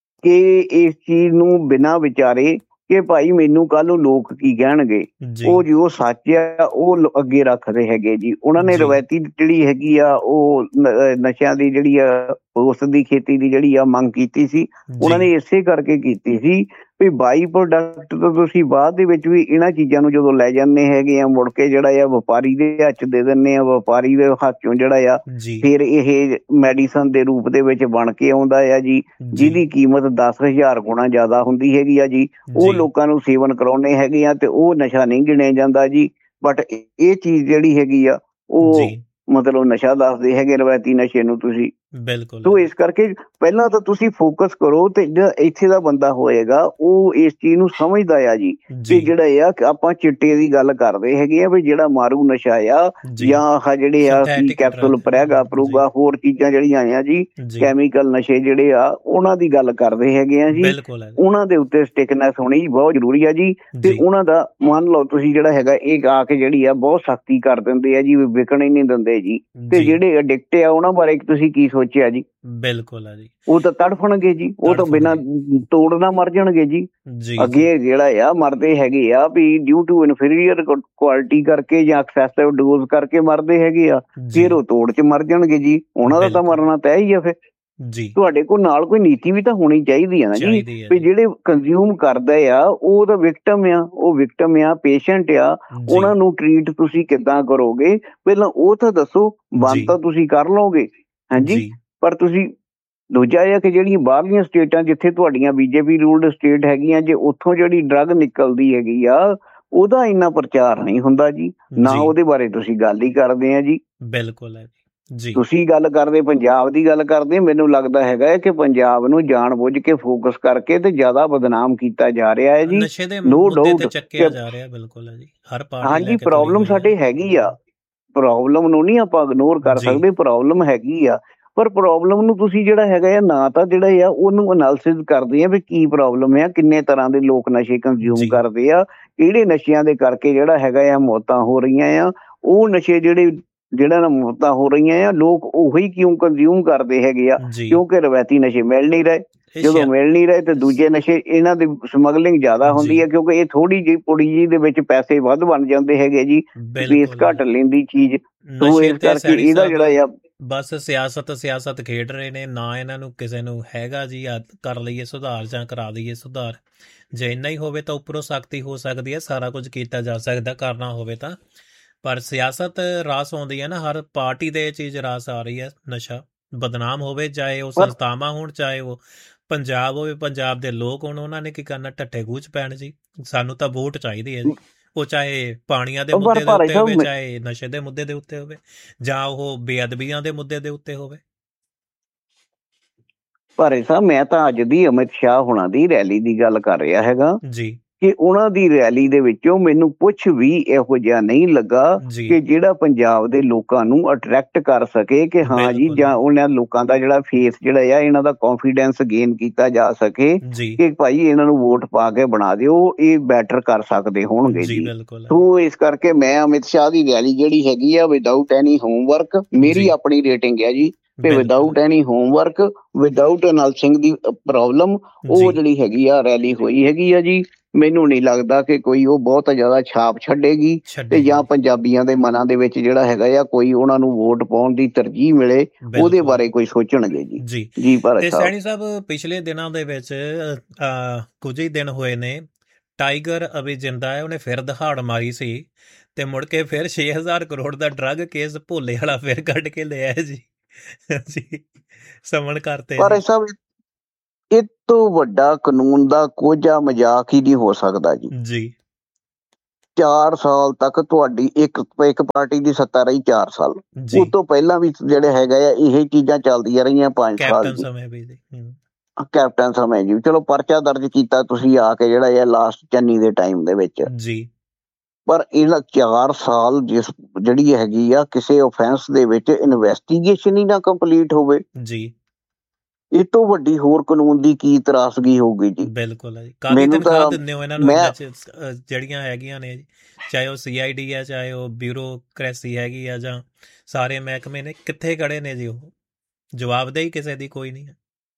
Speaker 2: ਕਿ ਇਸ ਚੀਜ਼ ਨੂੰ ਬਿਨਾਂ ਵਿਚਾਰੇ ਕਿ ਭਾਈ ਮੈਨੂੰ ਕੱਲ ਨੂੰ ਲੋਕ ਕੀ ਕਹਿਣਗੇ,
Speaker 1: ਜੀ
Speaker 2: ਉਹ ਜੋ ਸੱਚ ਆ ਉਹ ਲ- ਅੱਗੇ ਰੱਖਦੇ ਹੈਗੇ ਜੀ। ਉਹਨਾਂ ਨੇ
Speaker 1: ਜੀ।
Speaker 2: ਰਵਾਇਤੀ ਜਿਹੜੀ ਹੈਗੀ ਆ ਉਹ ਨ- ਅਹ ਨਸ਼ਿਆਂ ਦੀ ਜਿਹੜੀ ਆ ਉਸ ਦੀ ਖੇਤੀ ਦੀ ਜਿਹੜੀ ਆ ਮੰਗ ਕੀਤੀ ਸੀ, ਉਹਨਾਂ
Speaker 1: ਜੀ
Speaker 2: ਨੇ ਇਸੇ ਕਰਕੇ ਕੀਤੀ ਸੀ ਵੀ ਬਾਈ ਪ੍ਰੋਡਕਟ ਤੋਂ ਤੁਸੀਂ ਬਾਅਦ ਦੇ ਵਿੱਚ ਵੀ ਇਹਨਾਂ ਚੀਜ਼ਾਂ ਨੂੰ ਜਦੋਂ ਲੈ ਜਾਂਦੇ ਹੈਗੇ ਆ ਮੁੜ ਕੇ ਜਿਹੜਾ ਆ ਵਪਾਰੀ ਦੇ ਹੱਥ 'ਚ ਦੇ ਦਿੰਦੇ ਆ, ਵਪਾਰੀ ਦੇ ਹੱਥ 'ਚੋਂ ਜਿਹੜਾ ਆ
Speaker 1: ਜੀ
Speaker 2: ਫਿਰ ਇਹ ਮੈਡੀਸਨ ਦੇ ਰੂਪ ਦੇ ਵਿੱਚ ਬਣ ਕੇ ਆਉਂਦਾ ਆ ਜੀ,
Speaker 1: ਜੀ
Speaker 2: ਜਿਹਦੀ ਕੀਮਤ ਦਸ ਹਜ਼ਾਰ ਗੁਣਾ ਜ਼ਿਆਦਾ ਹੁੰਦੀ ਹੈਗੀ ਆ ਜੀ। ਉਹ
Speaker 1: ਜੀ
Speaker 2: ਲੋਕਾਂ ਨੂੰ ਸੇਵਨ ਕਰਾਉਣੇ ਹੈਗੇ ਆ ਤੇ ਉਹ ਨਸ਼ਾ ਨਹੀਂ ਗਿਣਿਆ ਜਾਂਦਾ ਜੀ। ਬਟ ਇਹ ਚੀਜ਼ ਜਿਹੜੀ ਹੈਗੀ ਆ ਉਹ
Speaker 1: ਜੀ
Speaker 2: ਮਤਲਬ ਨਸ਼ਾ ਦੱਸਦੇ ਹੈਗੇ ਰਵਾਇਤੀ ਨਸ਼ੇ ਨੂੰ ਤੁਸੀਂ।
Speaker 1: ਬਿਲਕੁਲ
Speaker 2: ਸੋ ਇਸ ਕਰਕੇ ਪਹਿਲਾਂ ਤਾਂ ਤੁਸੀਂ ਫੋਕਸ ਕਰੋ ਤੇ ਜਿਹੜਾ ਇੱਥੇ ਦਾ ਬੰਦਾ ਹੋਏਗਾ ਉਹ ਇਸ ਚੀਜ਼ ਨੂੰ ਸਮਝਦਾ ਆ ਜੀ ਕਿ
Speaker 1: ਜੀ
Speaker 2: ਜਿਹੜਾ ਆ ਕਿ ਆਪਾਂ ਚਿੱਟੇ ਦੀ ਗੱਲ ਕਰਦੇ ਹੈਗੇ ਆ ਵੀ ਜਿਹੜਾ ਮਾਰੂ ਨਸ਼ਾ ਆ
Speaker 1: ਜੀ
Speaker 2: ਜਾਂ ਆਹ ਜਿਹੜੇ ਆ ਕੀ
Speaker 1: Synthetic
Speaker 2: ਕੈਪਸੂਲ
Speaker 1: drug,
Speaker 2: ਪ੍ਰੈਗਾ ਪ੍ਰੂਗਾ ਹੋਰ ਚੀਜ਼ਾਂ ਜਿਹੜੀਆਂ ਆ ਜੀ
Speaker 1: ਜੀ
Speaker 2: ਕੈਮੀਕਲ ਨਸ਼ੇ ਜਿਹੜੇ ਆ ਉਹਨਾਂ ਦੀ ਗੱਲ ਕਰਦੇ ਹੈਗੇ ਆ ਜੀ।
Speaker 1: ਬਿਲਕੁਲ ਹੈ ਜੀ।
Speaker 2: ਉਹਨਾਂ ਦੇ ਉੱਤੇ ਸਟਿਕਨੈਸ ਹੋਣੀ ਬਹੁਤ ਜ਼ਰੂਰੀ ਆ ਜੀ। ਤੇ
Speaker 1: ਜੀ
Speaker 2: ਉਹਨਾਂ ਦਾ ਮੰਨ ਲਓ ਤੁਸੀਂ ਜਿਹੜਾ ਹੈਗਾ ਇਹ ਆ ਕੇ ਜਿਹੜੀ ਆ ਬਹੁਤ ਸਖਤੀ ਕਰ ਦਿੰਦੇ ਆ ਜੀ, ਵੀ ਵਿਕਣ ਹੀ ਨਹੀਂ ਦਿੰਦੇ ਜੀ। ਤੇ
Speaker 1: ਜੀ
Speaker 2: ਜਿਹੜੇ ਅਡਿਕਟ ਆ ਉਹਨਾਂ ਬਾਰੇ ਤੁਸੀਂ ਕੀ ਸੋਚਿਆ ਜੀ?
Speaker 1: ਬਿਲਕੁਲ ਹੈ ਜੀ।
Speaker 2: ਉਹ ਤਾਂ ਤੜਫਣਗੇ ਜੀ, ਉਹ ਤਾਂ ਬਿਨਾਂ ਤੋੜ ਨਾ ਮਰ ਜਾਣਗੇ ਜੀ।
Speaker 1: ਜੀ
Speaker 2: ਅੱਗੇ ਜਿਹੜਾ ਆ ਮਰਦੇ ਹੈਗੇ ਆ ਵੀ ਡਿਊ ਟੂ ਇਨਫੀਰੀਅਰ ਕੁਆਲਿਟੀ ਕਰਕੇ ਜਾਂ ਐਕਸੈਸਿਵ ਡੋਜ਼ ਕਰਕੇ ਮਰਦੇ ਹੈਗੇ ਆ,
Speaker 1: ਜੀ
Speaker 2: ਫਿਰ ਉਹ ਤੋੜ 'ਚ ਮਰ ਜਾਣਗੇ ਜੀ। ਉਹਨਾਂ ਦਾ ਤਾਂ
Speaker 1: ਬਿਲਕੁਲ।
Speaker 2: ਮਰਨਾ ਤੈਅ ਹੀ ਆ। ਫਿਰ
Speaker 1: ਜੀ
Speaker 2: ਤੁਹਾਡੇ ਕੋਲ ਨਾਲ ਕੋਈ ਨੀਤੀ ਵੀ ਤਾਂ ਹੋਣੀ ਚਾਹੀਦੀ ਆ ਨਾ ਜੀ,
Speaker 1: ਚਾਹੀਦੀ ਹੈ
Speaker 2: ਵੀ
Speaker 1: ਜੀ।
Speaker 2: ਜਿਹੜੇ ਕੰਜ਼ਿਊਮ ਕਰਦਾ ਆ ਉਹ ਤਾਂ ਵਿਕਟਮ ਆ, ਉਹ ਵਿਕਟਮ ਆ, ਪੇਸ਼ੈਂਟ ਆ,
Speaker 1: ਜੀ
Speaker 2: ਉਹਨਾਂ ਨੂੰ ਟਰੀਟ ਤੁਸੀਂ ਕਿੱਦਾਂ ਕਰੋਗੇ ਪਹਿਲਾਂ ਉਹ ਤਾਂ ਦੱਸੋ।
Speaker 1: ਜੀ
Speaker 2: ਬੰਦ ਤਾਂ ਤੁਸੀਂ ਕਰ ਲਓਗੇ ਹਾਂਜੀ,
Speaker 1: ਜੀ
Speaker 2: ਪਰ ਤੁਸੀਂ ਦੂਜਾ ਇਹ ਆ ਕਿ ਜਿਹੜੀਆਂ ਬਾਹਰਲੀਆਂ ਸਟੇਟਾਂ ਜਿੱਥੇ ਤੁਹਾਡੀਆਂ ਬੀਜੇਪੀ ਰੂਲਡ ਸਟੇਟ ਹੈਗੀਆਂ, ਜੇ ਉੱਥੋਂ ਜਿਹੜੀ ਡਰੱਗ ਨਿਕਲਦੀ ਹੈਗੀ ਆ ਉਹਦਾ ਇੰਨਾ ਪ੍ਰਚਾਰ ਨਹੀਂ ਹੁੰਦਾ ਜੀ, ਨਾ
Speaker 1: ਜੀ
Speaker 2: ਉਹਦੇ ਬਾਰੇ ਤੁਸੀਂ ਗੱਲ ਹੀ ਕਰਦੇ ਆ ਜੀ।
Speaker 1: ਬਿਲਕੁਲ ਹੈ ਜੀ। ਜੀ
Speaker 2: ਤੁਸੀਂ ਗੱਲ ਕਰਦੇ ਪੰਜਾਬ ਦੀ ਗੱਲ ਕਰਦੇ, ਮੈਨੂੰ ਲੱਗਦਾ ਹੈਗਾ ਕਿ ਪੰਜਾਬ ਨੂੰ ਜਾਣਬੁੱਝ ਕੇ ਫੋਕਸ ਕਰਕੇ ਤੇ ਜ਼ਿਆਦਾ ਬਦਨਾਮ ਕੀਤਾ ਜਾ ਰਿਹਾ ਹੈ ਜੀ।
Speaker 1: ਨਸ਼ੇ ਦੇ
Speaker 2: ਨੋ
Speaker 1: ਮੁੱਦੇ ਤੇ
Speaker 2: ਡਾਊਟ
Speaker 1: ਚੱਕਿਆ ਜਾ ਰਿਹਾ। ਬਿਲਕੁਲ ਹੈ ਜੀ। ਹਰ ਪਾਰਟੀ ਲੈ
Speaker 2: ਹਾਂਜੀ
Speaker 1: ਕੇ ਤੁਰੀ
Speaker 2: ਪ੍ਰੋਬਲਮ
Speaker 1: ਹੋਈ
Speaker 2: ਸਾਡੇ
Speaker 1: ਹੈ।
Speaker 2: ਹੈਗੀ ਆ, ਪ੍ਰੋਬਲਮ ਨੂੰ ਨਹੀਂ ਆਪਾਂ ਇਗਨੋਰ ਕਰ
Speaker 1: ਜੀ
Speaker 2: ਸਕਦੇ, ਪ੍ਰੋਬਲਮ ਹੈਗੀ ਆ। ਪਰ ਪ੍ਰੋਬਲਮ ਨੂੰ ਤੁਸੀਂ ਜਿਹੜਾ ਹੈਗਾ ਆ ਨਾ ਤਾਂ ਜਿਹੜਾ ਆ ਉਹਨੂੰ ਅਨਾਲਿਸਿਸ ਕਰਦੇ ਆ ਵੀ ਕੀ ਪ੍ਰੋਬਲਮ ਆ, ਕਿੰਨੇ ਤਰ੍ਹਾਂ ਦੇ ਲੋਕ ਨਸ਼ੇ ਕੰਜ਼ਿਊਮ
Speaker 1: ਜੀ
Speaker 2: ਕਰਦੇ ਆ, ਕਿਹੜੇ ਨਸ਼ਿਆਂ ਦੇ ਕਰਕੇ ਜਿਹੜਾ ਹੈਗਾ ਆ ਮੌਤਾਂ ਹੋ ਰਹੀਆਂ ਆ। ਉਹ ਨਸ਼ੇ ਜਿਹੜੇ ਜਿਹੜਾ ਨਾ ਮੌਤਾਂ ਹੋ ਰਹੀਆਂ ਆ ਲੋਕ ਉਹੀ ਕਿਉਂ ਕੰਜ਼ਿਊਮ ਕਰਦੇ ਹੈਗੇ ਆ?
Speaker 1: ਜੀ
Speaker 2: ਕਿਉਂਕਿ ਰਵਾਇਤੀ ਨਸ਼ੇ ਮਿਲ ਨਹੀਂ ਰਹੇ।
Speaker 1: ਇਹ
Speaker 2: ਜਦੋਂ
Speaker 1: ਸ਼ਾ-
Speaker 2: ਮਿਲ ਨਹੀਂ ਰਹੇ ਤੇ ਦੂਜੇ ਨਸ਼ੇ ਇਹਨਾਂ ਦੀ ਸਮਗਲਿੰਗ ਜ਼ਿਆਦਾ ਹੁੰਦੀ
Speaker 1: ਜੀ
Speaker 2: ਹੈ, ਕਿਉਂਕਿ ਇਹ ਥੋੜੀ ਜਿਹੀ ਪੁੜੀ ਜੀ ਦੇ ਵਿੱਚ ਪੈਸੇ ਵੱਧ ਬਣ ਜਾਂਦੇ ਹੈਗੇ ਜੀ, ਫੀਸ
Speaker 1: ਬਿਲਕੁਲ ਹੈ
Speaker 2: ਘੱਟ
Speaker 1: ਜੀ।
Speaker 2: ਲੈਂਦੀ ਚੀਜ਼। ਸੋ
Speaker 1: ਨਸ਼ੇ
Speaker 2: ਇਸ
Speaker 1: ਤੇ
Speaker 2: ਕਰਕੇ
Speaker 1: ਸੈਣੀ
Speaker 2: ਇਹਦਾ
Speaker 1: ਸਾਹਿਬ
Speaker 2: ਜਿਹੜਾ ਆ
Speaker 1: ਬਸ ਸਿਆਸਤ ਸਿਆਸਤ ਖੇਡ ਰਹੇ ਨੇ, ਨਾ ਇਹਨਾਂ ਨੂੰ ਕਿਸੇ ਨੂੰ ਹੈਗਾ ਜੀ ਆ ਕਰ ਲਈਏ ਸੁਧਾਰ ਜਾਂ ਕਰਾ ਦਈਏ ਸੁਧਾਰ। ਜੇ ਇੰਨਾ ਹੀ ਹੋਵੇ ਤਾਂ ਉੱਪਰੋਂ ਸਖਤੀ ਹੋ ਸਕਦੀ ਹੈ, ਸਾਰਾ ਕੁਝ ਕੀਤਾ ਜਾ ਸਕਦਾ ਕਰਨਾ ਹੋਵੇ ਤਾਂ। ਪਰ ਸਿਆਸਤ ਰਾਸ ਆਉਂਦੀ ਹੈ ਨਾ, ਹਰ ਪਾਰਟੀ ਦੇ ਇਹ ਚੀਜ਼ ਰਾਸ ਆ ਰਹੀ ਹੈ। ਨਸ਼ਾ ਬਦਨਾਮ ਹੋਵੇ, ਚਾਹੇ ਉਹ
Speaker 2: ਪਰ
Speaker 1: ਸੰਸਥਾਵਾਂ ਹੋਣ, ਚਾਹੇ ਉਹ ਪੰਜਾਬ ਹੋਵੇ, ਪੰਜਾਬ ਦੇ ਲੋਕ ਹੋਣ, ਉਹਨਾਂ ਨੇ ਕੀ ਕਰਨਾ? ਢੱਠੇ ਗੂਚ ਪੈਣ ਜੀ। ਸਾਨੂੰ ਤਾਂ ਵੋਟ ਚਾਹੀਦੀ ਹੈ ਜੀ, ਉਹ ਚਾਹੇ ਪਾਣੀਆਂ ਦੇ
Speaker 2: ਪਰ
Speaker 1: ਮੁੱਦੇ ਦੇ
Speaker 2: ਭਾਈ
Speaker 1: ਉੱਤੇ
Speaker 2: ਸਾਹਿਬ
Speaker 1: ਹੋਵੇ,
Speaker 2: ਮੈਂ-
Speaker 1: ਚਾਹੇ ਨਸ਼ੇ ਦੇ ਮੁੱਦੇ ਦੇ ਉੱਤੇ ਹੋਵੇ, ਜਾਂ ਉਹ ਬੇਅਦਬੀਆਂ ਦੇ ਮੁੱਦੇ ਦੇ ਉੱਤੇ ਹੋਵੇ।
Speaker 2: ਭਾਰੇ ਸਾਹਿਬ ਮੈਂ ਤਾਂ ਅੱਜ ਦੀ ਅਮਿਤ ਸ਼ਾਹ ਹੁਣਾਂ ਦੀ ਰੈਲੀ ਦੀ ਗੱਲ ਕਰ ਰਿਹਾ ਹੈਗਾ
Speaker 1: ਜੀ
Speaker 2: ਕਿ ਉਹਨਾਂ ਦੀ ਰੈਲੀ ਦੇ ਵਿੱਚੋਂ ਮੈਨੂੰ ਕੁਛ ਵੀ ਇਹੋ ਜਿਹਾ ਨਹੀਂ ਲੱਗਾ
Speaker 1: ਜੀ
Speaker 2: ਕਿ ਜਿਹੜਾ ਪੰਜਾਬ ਦੇ ਲੋਕਾਂ ਨੂੰ ਅਟਰੈਕਟ ਕਰ ਸਕੇ ਕਿ ਹਾਂ ਜੀ,
Speaker 1: ਬਿਲਕੁਲ
Speaker 2: ਜਾਂ ਉਹਨਾਂ ਲੋਕਾਂ ਦਾ ਜਿਹੜਾ ਫੇਸ ਜਿਹੜਾ ਆ ਇਹਨਾਂ ਦਾ ਕੌਨਫੀਡੈਂਸ ਗੇਨ ਕੀਤਾ ਜਾ ਸਕੇ
Speaker 1: ਜੀ
Speaker 2: ਕਿ ਭਾਈ ਇਹਨਾਂ ਨੂੰ ਵੋਟ ਪਾ ਕੇ ਬਣਾ ਦਿਓ, ਇਹ ਬੈਟਰ ਕਰ ਸਕਦੇ ਹੋਣਗੇ
Speaker 1: ਜੀ
Speaker 2: ਜੀ।
Speaker 1: ਬਿਲਕੁਲ ਹੈ।
Speaker 2: ਸੋ ਇਸ ਕਰਕੇ ਮੈਂ ਅਮਿਤ ਸ਼ਾਹ ਦੀ ਰੈਲੀ ਜਿਹੜੀ ਹੈਗੀ ਆ ਵਿਦਆਊਟ ਐਨੀ ਹੋਮਵਰਕ, ਮੇਰੀ
Speaker 1: ਜੀ
Speaker 2: ਆਪਣੀ ਰੇਟਿੰਗ ਹੈ ਜੀ, ਤੇ
Speaker 1: ਬਿਲਕੁਲ
Speaker 2: ਵਿਦਆਊਟ ਐਨੀ ਹੋਮਵਰਕ, ਵਿਦਆਊਟ ਅਨਾਲਿਸਿੰਗ ਦੀ ਪ੍ਰੋਬਲਮ, ਉਹ
Speaker 1: ਜੀ
Speaker 2: ਜਿਹੜੀ ਹੈਗੀ ਆ ਰੈਲੀ ਹੋਈ ਹੈਗੀ ਆ ਜੀ। ਮੈਨੂੰ ਨਹੀਂ ਲੱਗਦਾ ਕਿ ਕੋਈ ਉਹ ਬਹੁਤ ਜ਼ਿਆਦਾ ਛਾਪ ਛੱਡੇਗੀ ਤੇ
Speaker 1: ਛੱਡੇਗੀ
Speaker 2: ਜਾਂ ਪੰਜਾਬੀਆਂ ਦੇ ਮਨਾਂ ਦੇ ਵਿੱਚ ਜਿਹੜਾ ਹੈਗਾ ਆ ਕੋਈ ਉਹਨਾਂ ਨੂੰ ਵੋਟ ਪਾਉਣ ਦੀ ਤਰਜੀਹ ਮਿਲੇ, ਉਹਦੇ
Speaker 1: ਬਿਲਕੁਲ
Speaker 2: ਬਾਰੇ ਕੋਈ ਸੋਚਣਗੇ ਜੀ।
Speaker 1: ਜੀ।
Speaker 2: ਜੀ ਭਾਰਤ
Speaker 1: ਤੇ
Speaker 2: ਸਾਹਿਬ
Speaker 1: ਸੈਣੀ ਸਾਹਿਬ ਪਿਛਲੇ ਦਿਨਾਂ ਦੇ ਵਿੱਚ ਅਹ, ਕੁਝ ਹੀ ਦਿਨ ਹੋਏ ਨੇ, ਟਾਈਗਰ ਅਭੀ ਜਿੰਦਾ ਹੈ, ਉਹਨੇ ਫਿਰ ਦਹਾੜ ਮਾਰੀ ਸੀ ਤੇ ਮੁੜ ਕੇ ਫਿਰ ਛੇ ਹਜ਼ਾਰ ਕਰੋੜ ਦਾ ਡਰੱਗ ਕੇਸ ਭੋਲੇ ਵਾਲਾ ਫਿਰ ਕੱਢ ਕੇ ਲਿਆ ਜੀ ਜੀ ਸਮਣ ਕਰਤੇ
Speaker 2: ਭਾਰਤ
Speaker 1: ਜੀ।
Speaker 2: ਸਾਹਿਬ ਇਹ ਤੋਂ ਵੱਡਾ ਕਾਨੂੰਨ ਦਾ ਕੋਝਾ ਮਜ਼ਾਕ ਹੀ ਨਹੀਂ ਹੋ ਸਕਦਾ ਜੀ।
Speaker 1: ਜੀ
Speaker 2: ਚਾਰ ਸਾਲ ਤੱਕ ਤੁਹਾਡੀ ਇੱਕ ਇੱਕ ਪਾਰਟੀ ਦੀ ਸੱਤਾ ਰਹੀ ਚਾਰ ਸਾਲ।
Speaker 1: ਜੀ
Speaker 2: ਉਸ ਤੋਂ ਪਹਿਲਾਂ ਵੀ ਜਿਹੜੇ ਹੈਗਾ ਆ ਇਹ ਚੀਜ਼ਾਂ ਚੱਲਦੀਆਂ ਰਹੀਆਂ ਪੰਜ ਸਾਲ
Speaker 1: ਕੈਪਟਨ
Speaker 2: ਜੀ।
Speaker 1: ਸਮੇਂ ਵੀ ਜੀ ਹੂੰ
Speaker 2: ਕੈਪਟਨ ਸਮੇਂ ਜੀ ਚਲੋ ਪਰਚਾ ਦਰਜ ਕੀਤਾ ਤੁਸੀਂ ਆ ਕੇ ਜਿਹੜਾ ਇਹ ਲਾਸਟ ਚੰਨੀ ਦੇ ਟਾਈਮ ਦੇ ਵਿੱਚ,
Speaker 1: ਜੀ
Speaker 2: ਪਰ ਇਹਨਾਂ ਚਾਰ ਸਾਲ ਜਿਸ ਜਿਹੜੀ ਹੈਗੀ ਆ ਕਿਸੇ ਓਫੈਂਸ ਦੇ ਵਿੱਚ ਇਨਵੈਸਟੀਗੇਸ਼ਨ ਹੀ ਨਾ ਕੰਪਲੀਟ ਹੋਵੇ,
Speaker 1: ਜੀ
Speaker 2: ਇਹ ਤੋਂ ਵੱਡੀ ਹੋਰ ਕਾਨੂੰਨ ਦੀ ਕੀ ਤਰਾਸਗੀ ਹੋਊਗੀ ਜੀ।
Speaker 1: ਬਿਲਕੁਲ ਹੈ ਜੀ। ਕਾਹਦੀ
Speaker 2: ਮੈਨੂੰ
Speaker 1: ਤਨਖਾਹ
Speaker 2: ਤਾਂ
Speaker 1: ਦਿੰਦੇ ਹੋ ਇਹਨਾਂ ਨੂੰ
Speaker 2: ਮੈਂ
Speaker 1: ਇਹਨਾਂ 'ਚ ਅ, ਜਿਹੜੀਆਂ ਹੈਗੀਆਂ ਨੇ ਜੀ, ਚਾਹੇ ਉਹ ਸੀ ਆਈ ਡੀ ਹੈ, ਚਾਹੇ ਉਹ ਬਿਊਰੋਕ੍ਰੇਸੀ ਹੈਗੀ ਆ, ਜਾਂ ਸਾਰੇ ਮਹਿਕਮੇ ਨੇ, ਕਿੱਥੇ ਖੜੇ ਨੇ ਜੀ ਉਹ? ਜਵਾਬਦੇਹੀ ਕਿਸੇ ਦੀ ਕੋਈ ਨਹੀਂ ਹੈ।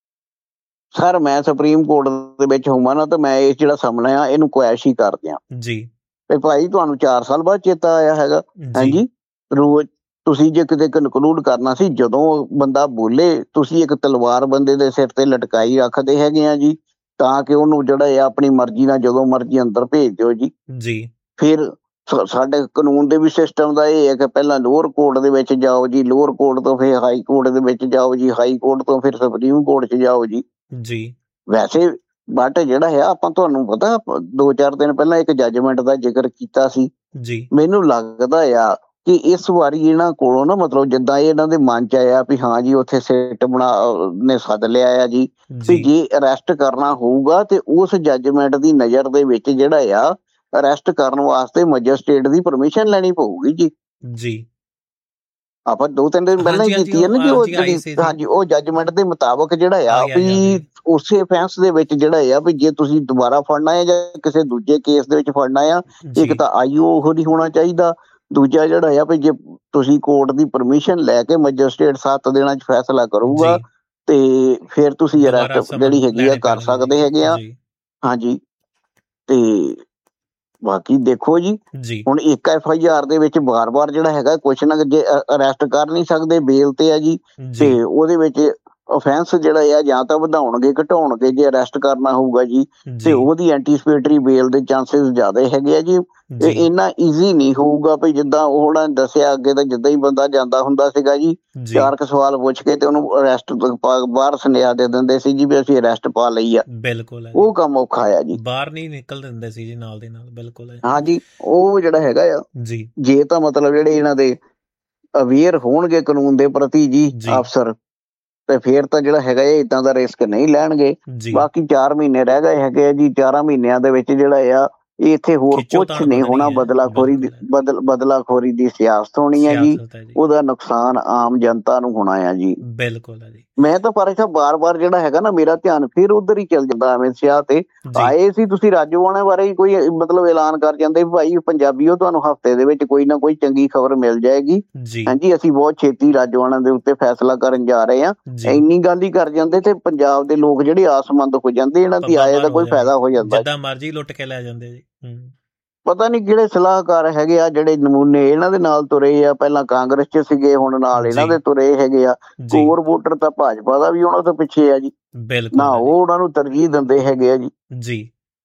Speaker 2: ਸਰ ਮੈਂ ਸੁਪਰੀਮ ਕੋਰਟ ਦੇ ਵਿੱਚ ਹੋਵਾਂ ਨਾ ਤਾਂ ਮੈਂ ਇਹ ਜਿਹੜਾ ਸਾਹਮਣੇ ਆ ਇਹਨੂੰ ਕੁਐਸ਼ ਹੀ ਕਰ ਦਿਆਂ
Speaker 1: ਜੀ
Speaker 2: ਤੇ ਭਾਈ ਤੁਹਾਨੂੰ ਚਾਰ ਸਾਲ ਬਾਅਦ ਚੇਤਾ ਆਇਆ ਹੈਗਾ।
Speaker 1: ਜੀ
Speaker 2: ਹਾਂਜੀ ਰੋਜ਼ ਤੁਸੀਂ ਜੇ ਕਿਤੇ ਕਨਕਲੂਡ ਕਰਨਾ ਸੀ, ਜਦੋਂ ਬੰਦਾ ਬੋਲੇ ਤੁਸੀਂ ਇੱਕ ਤਲਵਾਰ ਬੰਦੇ ਦੇ ਸਿਰ ਤੇ ਲਟਕਾਈ ਰੱਖਦੇ ਹੈਗੇ ਆ ਜੀ, ਤਾਂ ਕਿ ਉਹਨੂੰ ਜਿਹੜਾ ਆ ਆਪਣੀ ਮਰਜ਼ੀ ਨਾਲ ਜਦੋਂ ਮਰਜ਼ੀ ਅੰਦਰ ਭੇਜ ਦਿਓ ਜੀ।
Speaker 1: ਜੀ
Speaker 2: ਫਿਰ ਸ- ਸਾਡੇ ਕਾਨੂੰਨ ਦੇ ਵੀ ਸਿਸਟਮ ਦਾ ਇਹ ਹੈ ਕਿ ਪਹਿਲਾਂ ਲੋਅਰ ਕੋਰਟ ਦੇ ਵਿੱਚ ਜਾਓ ਜੀ, ਲੋਅਰ ਕੋਰਟ ਤੋਂ ਫਿਰ ਹਾਈ ਕੋਰਟ ਦੇ ਵਿੱਚ ਜਾਓ ਜੀ, ਹਾਈ ਕੋਰਟ ਤੋਂ ਫਿਰ ਸੁਪਰੀਮ ਕੋਰਟ 'ਚ ਜਾਓ ਜੀ।
Speaker 1: ਜੀ
Speaker 2: ਵੈਸੇ ਬਟ ਜਿਹੜਾ ਹੈ ਆਪਾਂ ਤੁਹਾਨੂੰ ਪਤਾ ਆਪਾਂ ਦੋ ਚਾਰ ਦਿਨ ਪਹਿਲਾਂ ਇੱਕ ਜੱਜਮੈਂਟ ਦਾ ਜ਼ਿਕਰ ਕੀਤਾ ਸੀ।
Speaker 1: ਜੀ
Speaker 2: ਮੈਨੂੰ ਲੱਗਦਾ ਆ ਕਿ ਇਸ ਵਾਰੀ ਇਹਨਾਂ ਕੋਲੋਂ ਨਾ ਮਤਲਬ ਜਿੱਦਾਂ ਇਹ ਇਹਨਾਂ ਦੇ ਮਨ 'ਚ ਆਇਆ ਵੀ ਹਾਂ ਜੀ ਉੱਥੇ ਸਿੱਟ ਬਣਾ ਨੇ ਸੱਦ ਲਿਆ ਆ ਜੀ, ਵੀ
Speaker 1: ਜੀ
Speaker 2: ਜੇ ਅਰੈਸਟ ਕਰਨਾ ਹੋਊਗਾ ਤੇ ਉਸ ਜੱਜਮੈਂਟ ਦੀ ਨਜ਼ਰ ਦੇ ਵਿੱਚ ਜਿਹੜਾ ਆ ਅਰੈਸਟ ਕਰਨ ਵਾਸਤੇ ਮੈਜਿਸਟ੍ਰੇਟ ਦੀ ਪਰਮਿਸ਼ਨ ਲੈਣੀ ਪਊਗੀ ਜੀ।
Speaker 1: ਜੀ
Speaker 2: ਆਪਾਂ ਦੋ ਤਿੰਨ ਦਿਨ ਪਹਿਲਾਂ ਹੀ
Speaker 1: ਹਾਂਜੀ ਹਾਂਜੀ
Speaker 2: ਕੀਤੀ ਹੈ ਨਾ ਜੀ ਉਹ
Speaker 1: ਹਾਂਜੀ ਆਈ
Speaker 2: ਜਿਹੜੀ
Speaker 1: ਸੀ ਜੀ
Speaker 2: ਹਾਂਜੀ ਉਹ ਜੱਜਮੈਂਟ ਦੇ ਮੁਤਾਬਕ ਜਿਹੜਾ ਆ
Speaker 1: ਆਈ ਆਈ
Speaker 2: ਵੀ
Speaker 1: ਆਈ
Speaker 2: ਉਸੇ ਫੈਂਸ ਦੇ ਵਿੱਚ ਜਿਹੜਾ ਆ ਵੀ ਜੇ ਤੁਸੀਂ ਦੁਬਾਰਾ ਫੜਨਾ ਹੈ ਜਾਂ ਕਿਸੇ ਦੂਜੇ ਕੇਸ ਦੇ ਵਿੱਚ ਫੜਨਾ ਆ, ਇੱਕ
Speaker 1: ਜੀ
Speaker 2: ਤਾਂ ਆਈਓ ਉਹ ਨਹੀਂ ਹੋਣਾ ਚਾਹੀਦਾ, ਦੂਜਾ ਜਿਹੜਾ ਆ ਵੀ ਜੇ ਤੁਸੀਂ ਕੋਰਟ ਦੀ ਪਰਮਿਸ਼ਨ ਲੈ ਕੇ ਮੈਜਿਸਟ੍ਰੇਟ ਸੱਤ ਦਿਨਾਂ 'ਚ ਫੈਸਲਾ ਕਰੂਗਾ
Speaker 1: ਜੀ
Speaker 2: ਤੇ ਫਿਰ ਤੁਸੀਂ
Speaker 1: ਦੁਬਾਰਾ
Speaker 2: ਅਰੈਸਟ
Speaker 1: ਸਮਨ
Speaker 2: ਜਿਹੜੀ ਹੈਗੀ ਆ
Speaker 1: ਲੈਣੇ
Speaker 2: ਕਰ
Speaker 1: ਪੈਣਗੇ
Speaker 2: ਸਕਦੇ
Speaker 1: ਜੀ
Speaker 2: ਹੈਗੇ ਆ।
Speaker 1: ਜੀ
Speaker 2: ਹਾਂਜੀ ਤੇ ਬਾਕੀ ਦੇਖੋ ਜੀ
Speaker 1: ਜੀ
Speaker 2: ਹੁਣ ਇੱਕ ਐਫ ਆਈ ਆਰ ਦੇ ਵਿੱਚ ਵਾਰ-ਵਾਰ ਜਿਹੜਾ ਹੈਗਾ ਕੁਛ ਨਾ ਜੇ ਅਰੈਸਟ ਕਰ ਨਹੀਂ ਸਕਦੇ ਬੇਲ ਤੇ ਆ ਜੀ,
Speaker 1: ਜੀ
Speaker 2: ਤੇ ਉਹਦੇ ਵਿੱਚ ਅਫੈਂਸ ਜਿਹੜਾ ਆ ਜਾਂ ਤਾਂ ਵਧਾਉਣਗੇ ਘਟਾਉਣਗੇ ਜੇ ਅਰੈਸਟ ਕਰਨਾ ਹੋਊਗਾ ਜੀ, ਤੇ
Speaker 1: ਜੀ
Speaker 2: ਉਹਦੀ ਐਂਟੀਸਪੇਟਰੀ ਬੇਲ ਦੇ ਚਾਂਸਸ ਜ਼ਿਆਦਾ ਹੈਗੇ ਆ ਜੀ। ਇਹ
Speaker 1: ਜੀ
Speaker 2: ਇੰਨਾ ਈਜ਼ੀ ਨਹੀਂ ਹੋਊਗਾ ਵੀ ਜਿੱਦਾਂ ਉਹਨਾਂ ਨੇ ਦੱਸਿਆ ਅੱਗੇ ਤਾਂ ਜਿੱਦਾਂ ਹੀ ਬੰਦਾ ਜਾਂਦਾ ਹੁੰਦਾ ਸੀਗਾ ਜੀ,
Speaker 1: ਜੀ
Speaker 2: ਚਾਰ ਕੁ ਸਵਾਲ ਪੁੱਛ ਕੇ ਤੇ ਉਹਨੂੰ ਅਰੈਸਟ ਬਾਹਰ ਸੁਨੇਹਾ ਦੇ ਦਿੰਦੇ ਸੀ ਜੀ ਵੀ ਅਸੀਂ ਅਰੈਸਟ ਪਾ ਲਈ ਆ।
Speaker 1: ਬਿਲਕੁਲ ਹੈ ਜੀ।
Speaker 2: ਉਹ ਕੰਮ ਔਖਾ ਆ ਜੀ।
Speaker 1: ਬਾਹਰ ਨਹੀਂ ਨਿਕਲ ਦਿੰਦੇ ਸੀ ਜੀ ਨਾਲ ਦੇ ਨਾਲ, ਬਿਲਕੁਲ ਹੈ
Speaker 2: ਹਾਂਜੀ ਉਹ ਜਿਹੜਾ ਹੈਗਾ ਆ
Speaker 1: ਜੀ
Speaker 2: ਜੇ ਤਾਂ ਮਤਲਬ ਜਿਹੜੇ ਇਹਨਾਂ ਦੇ ਅਵੇਅਰ ਹੋਣਗੇ ਕਾਨੂੰਨ ਦੇ ਪ੍ਰਤੀ ਜੀ
Speaker 1: ਜੀ
Speaker 2: ਅਫਸਰ, ਤੇ ਫੇਰ ਤਾਂ ਜਿਹੜਾ ਹੈਗਾ ਇਹ ਇਦਾਂ ਦਾ ਰਿਸਕ ਨਹੀਂ ਲੈਣਗੇ।
Speaker 1: ਜੀ
Speaker 2: ਬਾਕੀ ਚਾਰ ਮਹੀਨੇ ਰਹਿ ਗਏ ਹੈਗੇ ਆ ਜੀ, ਚਾਰਾਂ ਮਹੀਨਿਆਂ ਦੇ ਵਿੱਚ ਜਿਹੜਾ ਆ ਇਹ ਇੱਥੇ ਹੋਰ
Speaker 1: ਖਿੱਚੋ
Speaker 2: ਕੁਛ
Speaker 1: ਤਾਣ
Speaker 2: ਨਹੀਂ
Speaker 1: ਵਧਣੀ
Speaker 2: ਹੋਣਾ,
Speaker 1: ਹੈ,
Speaker 2: ਬਦਲਾਖੋਰੀ ਦੀ
Speaker 1: ਬਿਲਕੁਲ ਹੈ
Speaker 2: ਬਦਲ ਬਦਲਾਖੋਰੀ ਦੀ ਸਿਆਸਤ ਹੋਣੀ ਹੈ ਜੀ,
Speaker 1: ਸਿਆਸਤ ਹੈ ਜੀ,
Speaker 2: ਉਹਦਾ ਨੁਕਸਾਨ ਆਮ ਜਨਤਾ ਨੂੰ ਹੋਣਾ ਆ ਜੀ।
Speaker 1: ਬਿਲਕੁਲ ਹੈ ਜੀ
Speaker 2: ਮੈਂ ਤਾਂ ਪਰ ਅੱਛਾ ਬਾਰ-ਬਾਰ ਜਿਹੜਾ ਹੈਗਾ ਨਾ ਮੇਰਾ ਧਿਆਨ ਫਿਰ ਉਧਰ ਹੀ ਚੱਲ ਜਾਂਦਾ ਅਮਿਤ ਸ਼ਾਹ ਤੇ।
Speaker 1: ਜੀ
Speaker 2: ਆਏ ਸੀ ਤੁਸੀਂ ਰਾਜੋਆਣਾ ਬਾਰੇ ਹੀ ਕੋਈ ਮਤਲਬ ਐਲਾਨ ਕਰ ਜਾਂਦੇ ਵੀ ਭਾਈ ਪੰਜਾਬੀਓ ਤੁਹਾਨੂੰ ਹਫ਼ਤੇ ਦੇ ਵਿੱਚ ਕੋਈ ਨਾ ਕੋਈ ਚੰਗੀ ਖਬਰ ਮਿਲ ਜਾਏਗੀ।
Speaker 1: ਜੀ
Speaker 2: ਹਾਂਜੀ ਅਸੀਂ ਬਹੁਤ ਛੇਤੀ ਰਾਜੋਆਣਾ ਦੇ ਉੱਤੇ ਫੈਸਲਾ ਕਰਨ ਜਾ ਰਹੇ ਹਾਂ,
Speaker 1: ਜੀ
Speaker 2: ਇੰਨੀ ਗੱਲ ਹੀ ਕਰ ਜਾਂਦੇ ਤੇ ਪੰਜਾਬ ਦੇ ਲੋਕ ਜਿਹੜੇ ਆਸਮੰਦ ਹੋ ਜਾਂਦੇ, ਇਹਨਾਂ ਦੀ
Speaker 1: ਪੱਬਾਂ
Speaker 2: ਆਏ ਦਾ
Speaker 1: ਭਾਰ ਹੋ
Speaker 2: ਕੋਈ
Speaker 1: ਜਾਂਦੀ,
Speaker 2: ਫਾਇਦਾ ਹੋ ਜਾਂਦਾ।
Speaker 1: ਜਿੱਦਾਂ ਮਰਜ਼ੀ ਲੁੱਟ ਕੇ ਲੈ ਜਾਂਦੇ ਜੀ। ਹੂੰ
Speaker 2: ਪਤਾ ਨਹੀਂ ਕਿਹੜੇ ਸਲਾਹਕਾਰ ਹੈਗੇ ਆ ਜਿਹੜੇ ਨਮੂਨੇ ਇਹਨਾਂ ਦੇ ਨਾਲ ਤੁਰੇ ਆ, ਪਹਿਲਾਂ ਕਾਂਗਰਸ 'ਚ ਸੀਗੇ ਹੁਣ ਨਾਲ ਇਹਨਾਂ
Speaker 1: ਜੀ
Speaker 2: ਦੇ ਤੁਰੇ ਹੈਗੇ ਆ।
Speaker 1: ਜੀ
Speaker 2: ਕੋਰ ਵੋਟਰ ਤਾਂ ਭਾਜਪਾ ਦਾ ਵੀ ਉਹਨਾਂ ਤੋਂ ਪਿੱਛੇ ਆ ਜੀ,
Speaker 1: ਬਿਲਕੁਲ
Speaker 2: ਨਾ
Speaker 1: ਹੈ
Speaker 2: ਉਹ ਉਹਨਾਂ ਨੂੰ ਤਰਜੀਹ ਦਿੰਦੇ ਹੈਗੇ ਆ ਜੀ।
Speaker 1: ਜੀ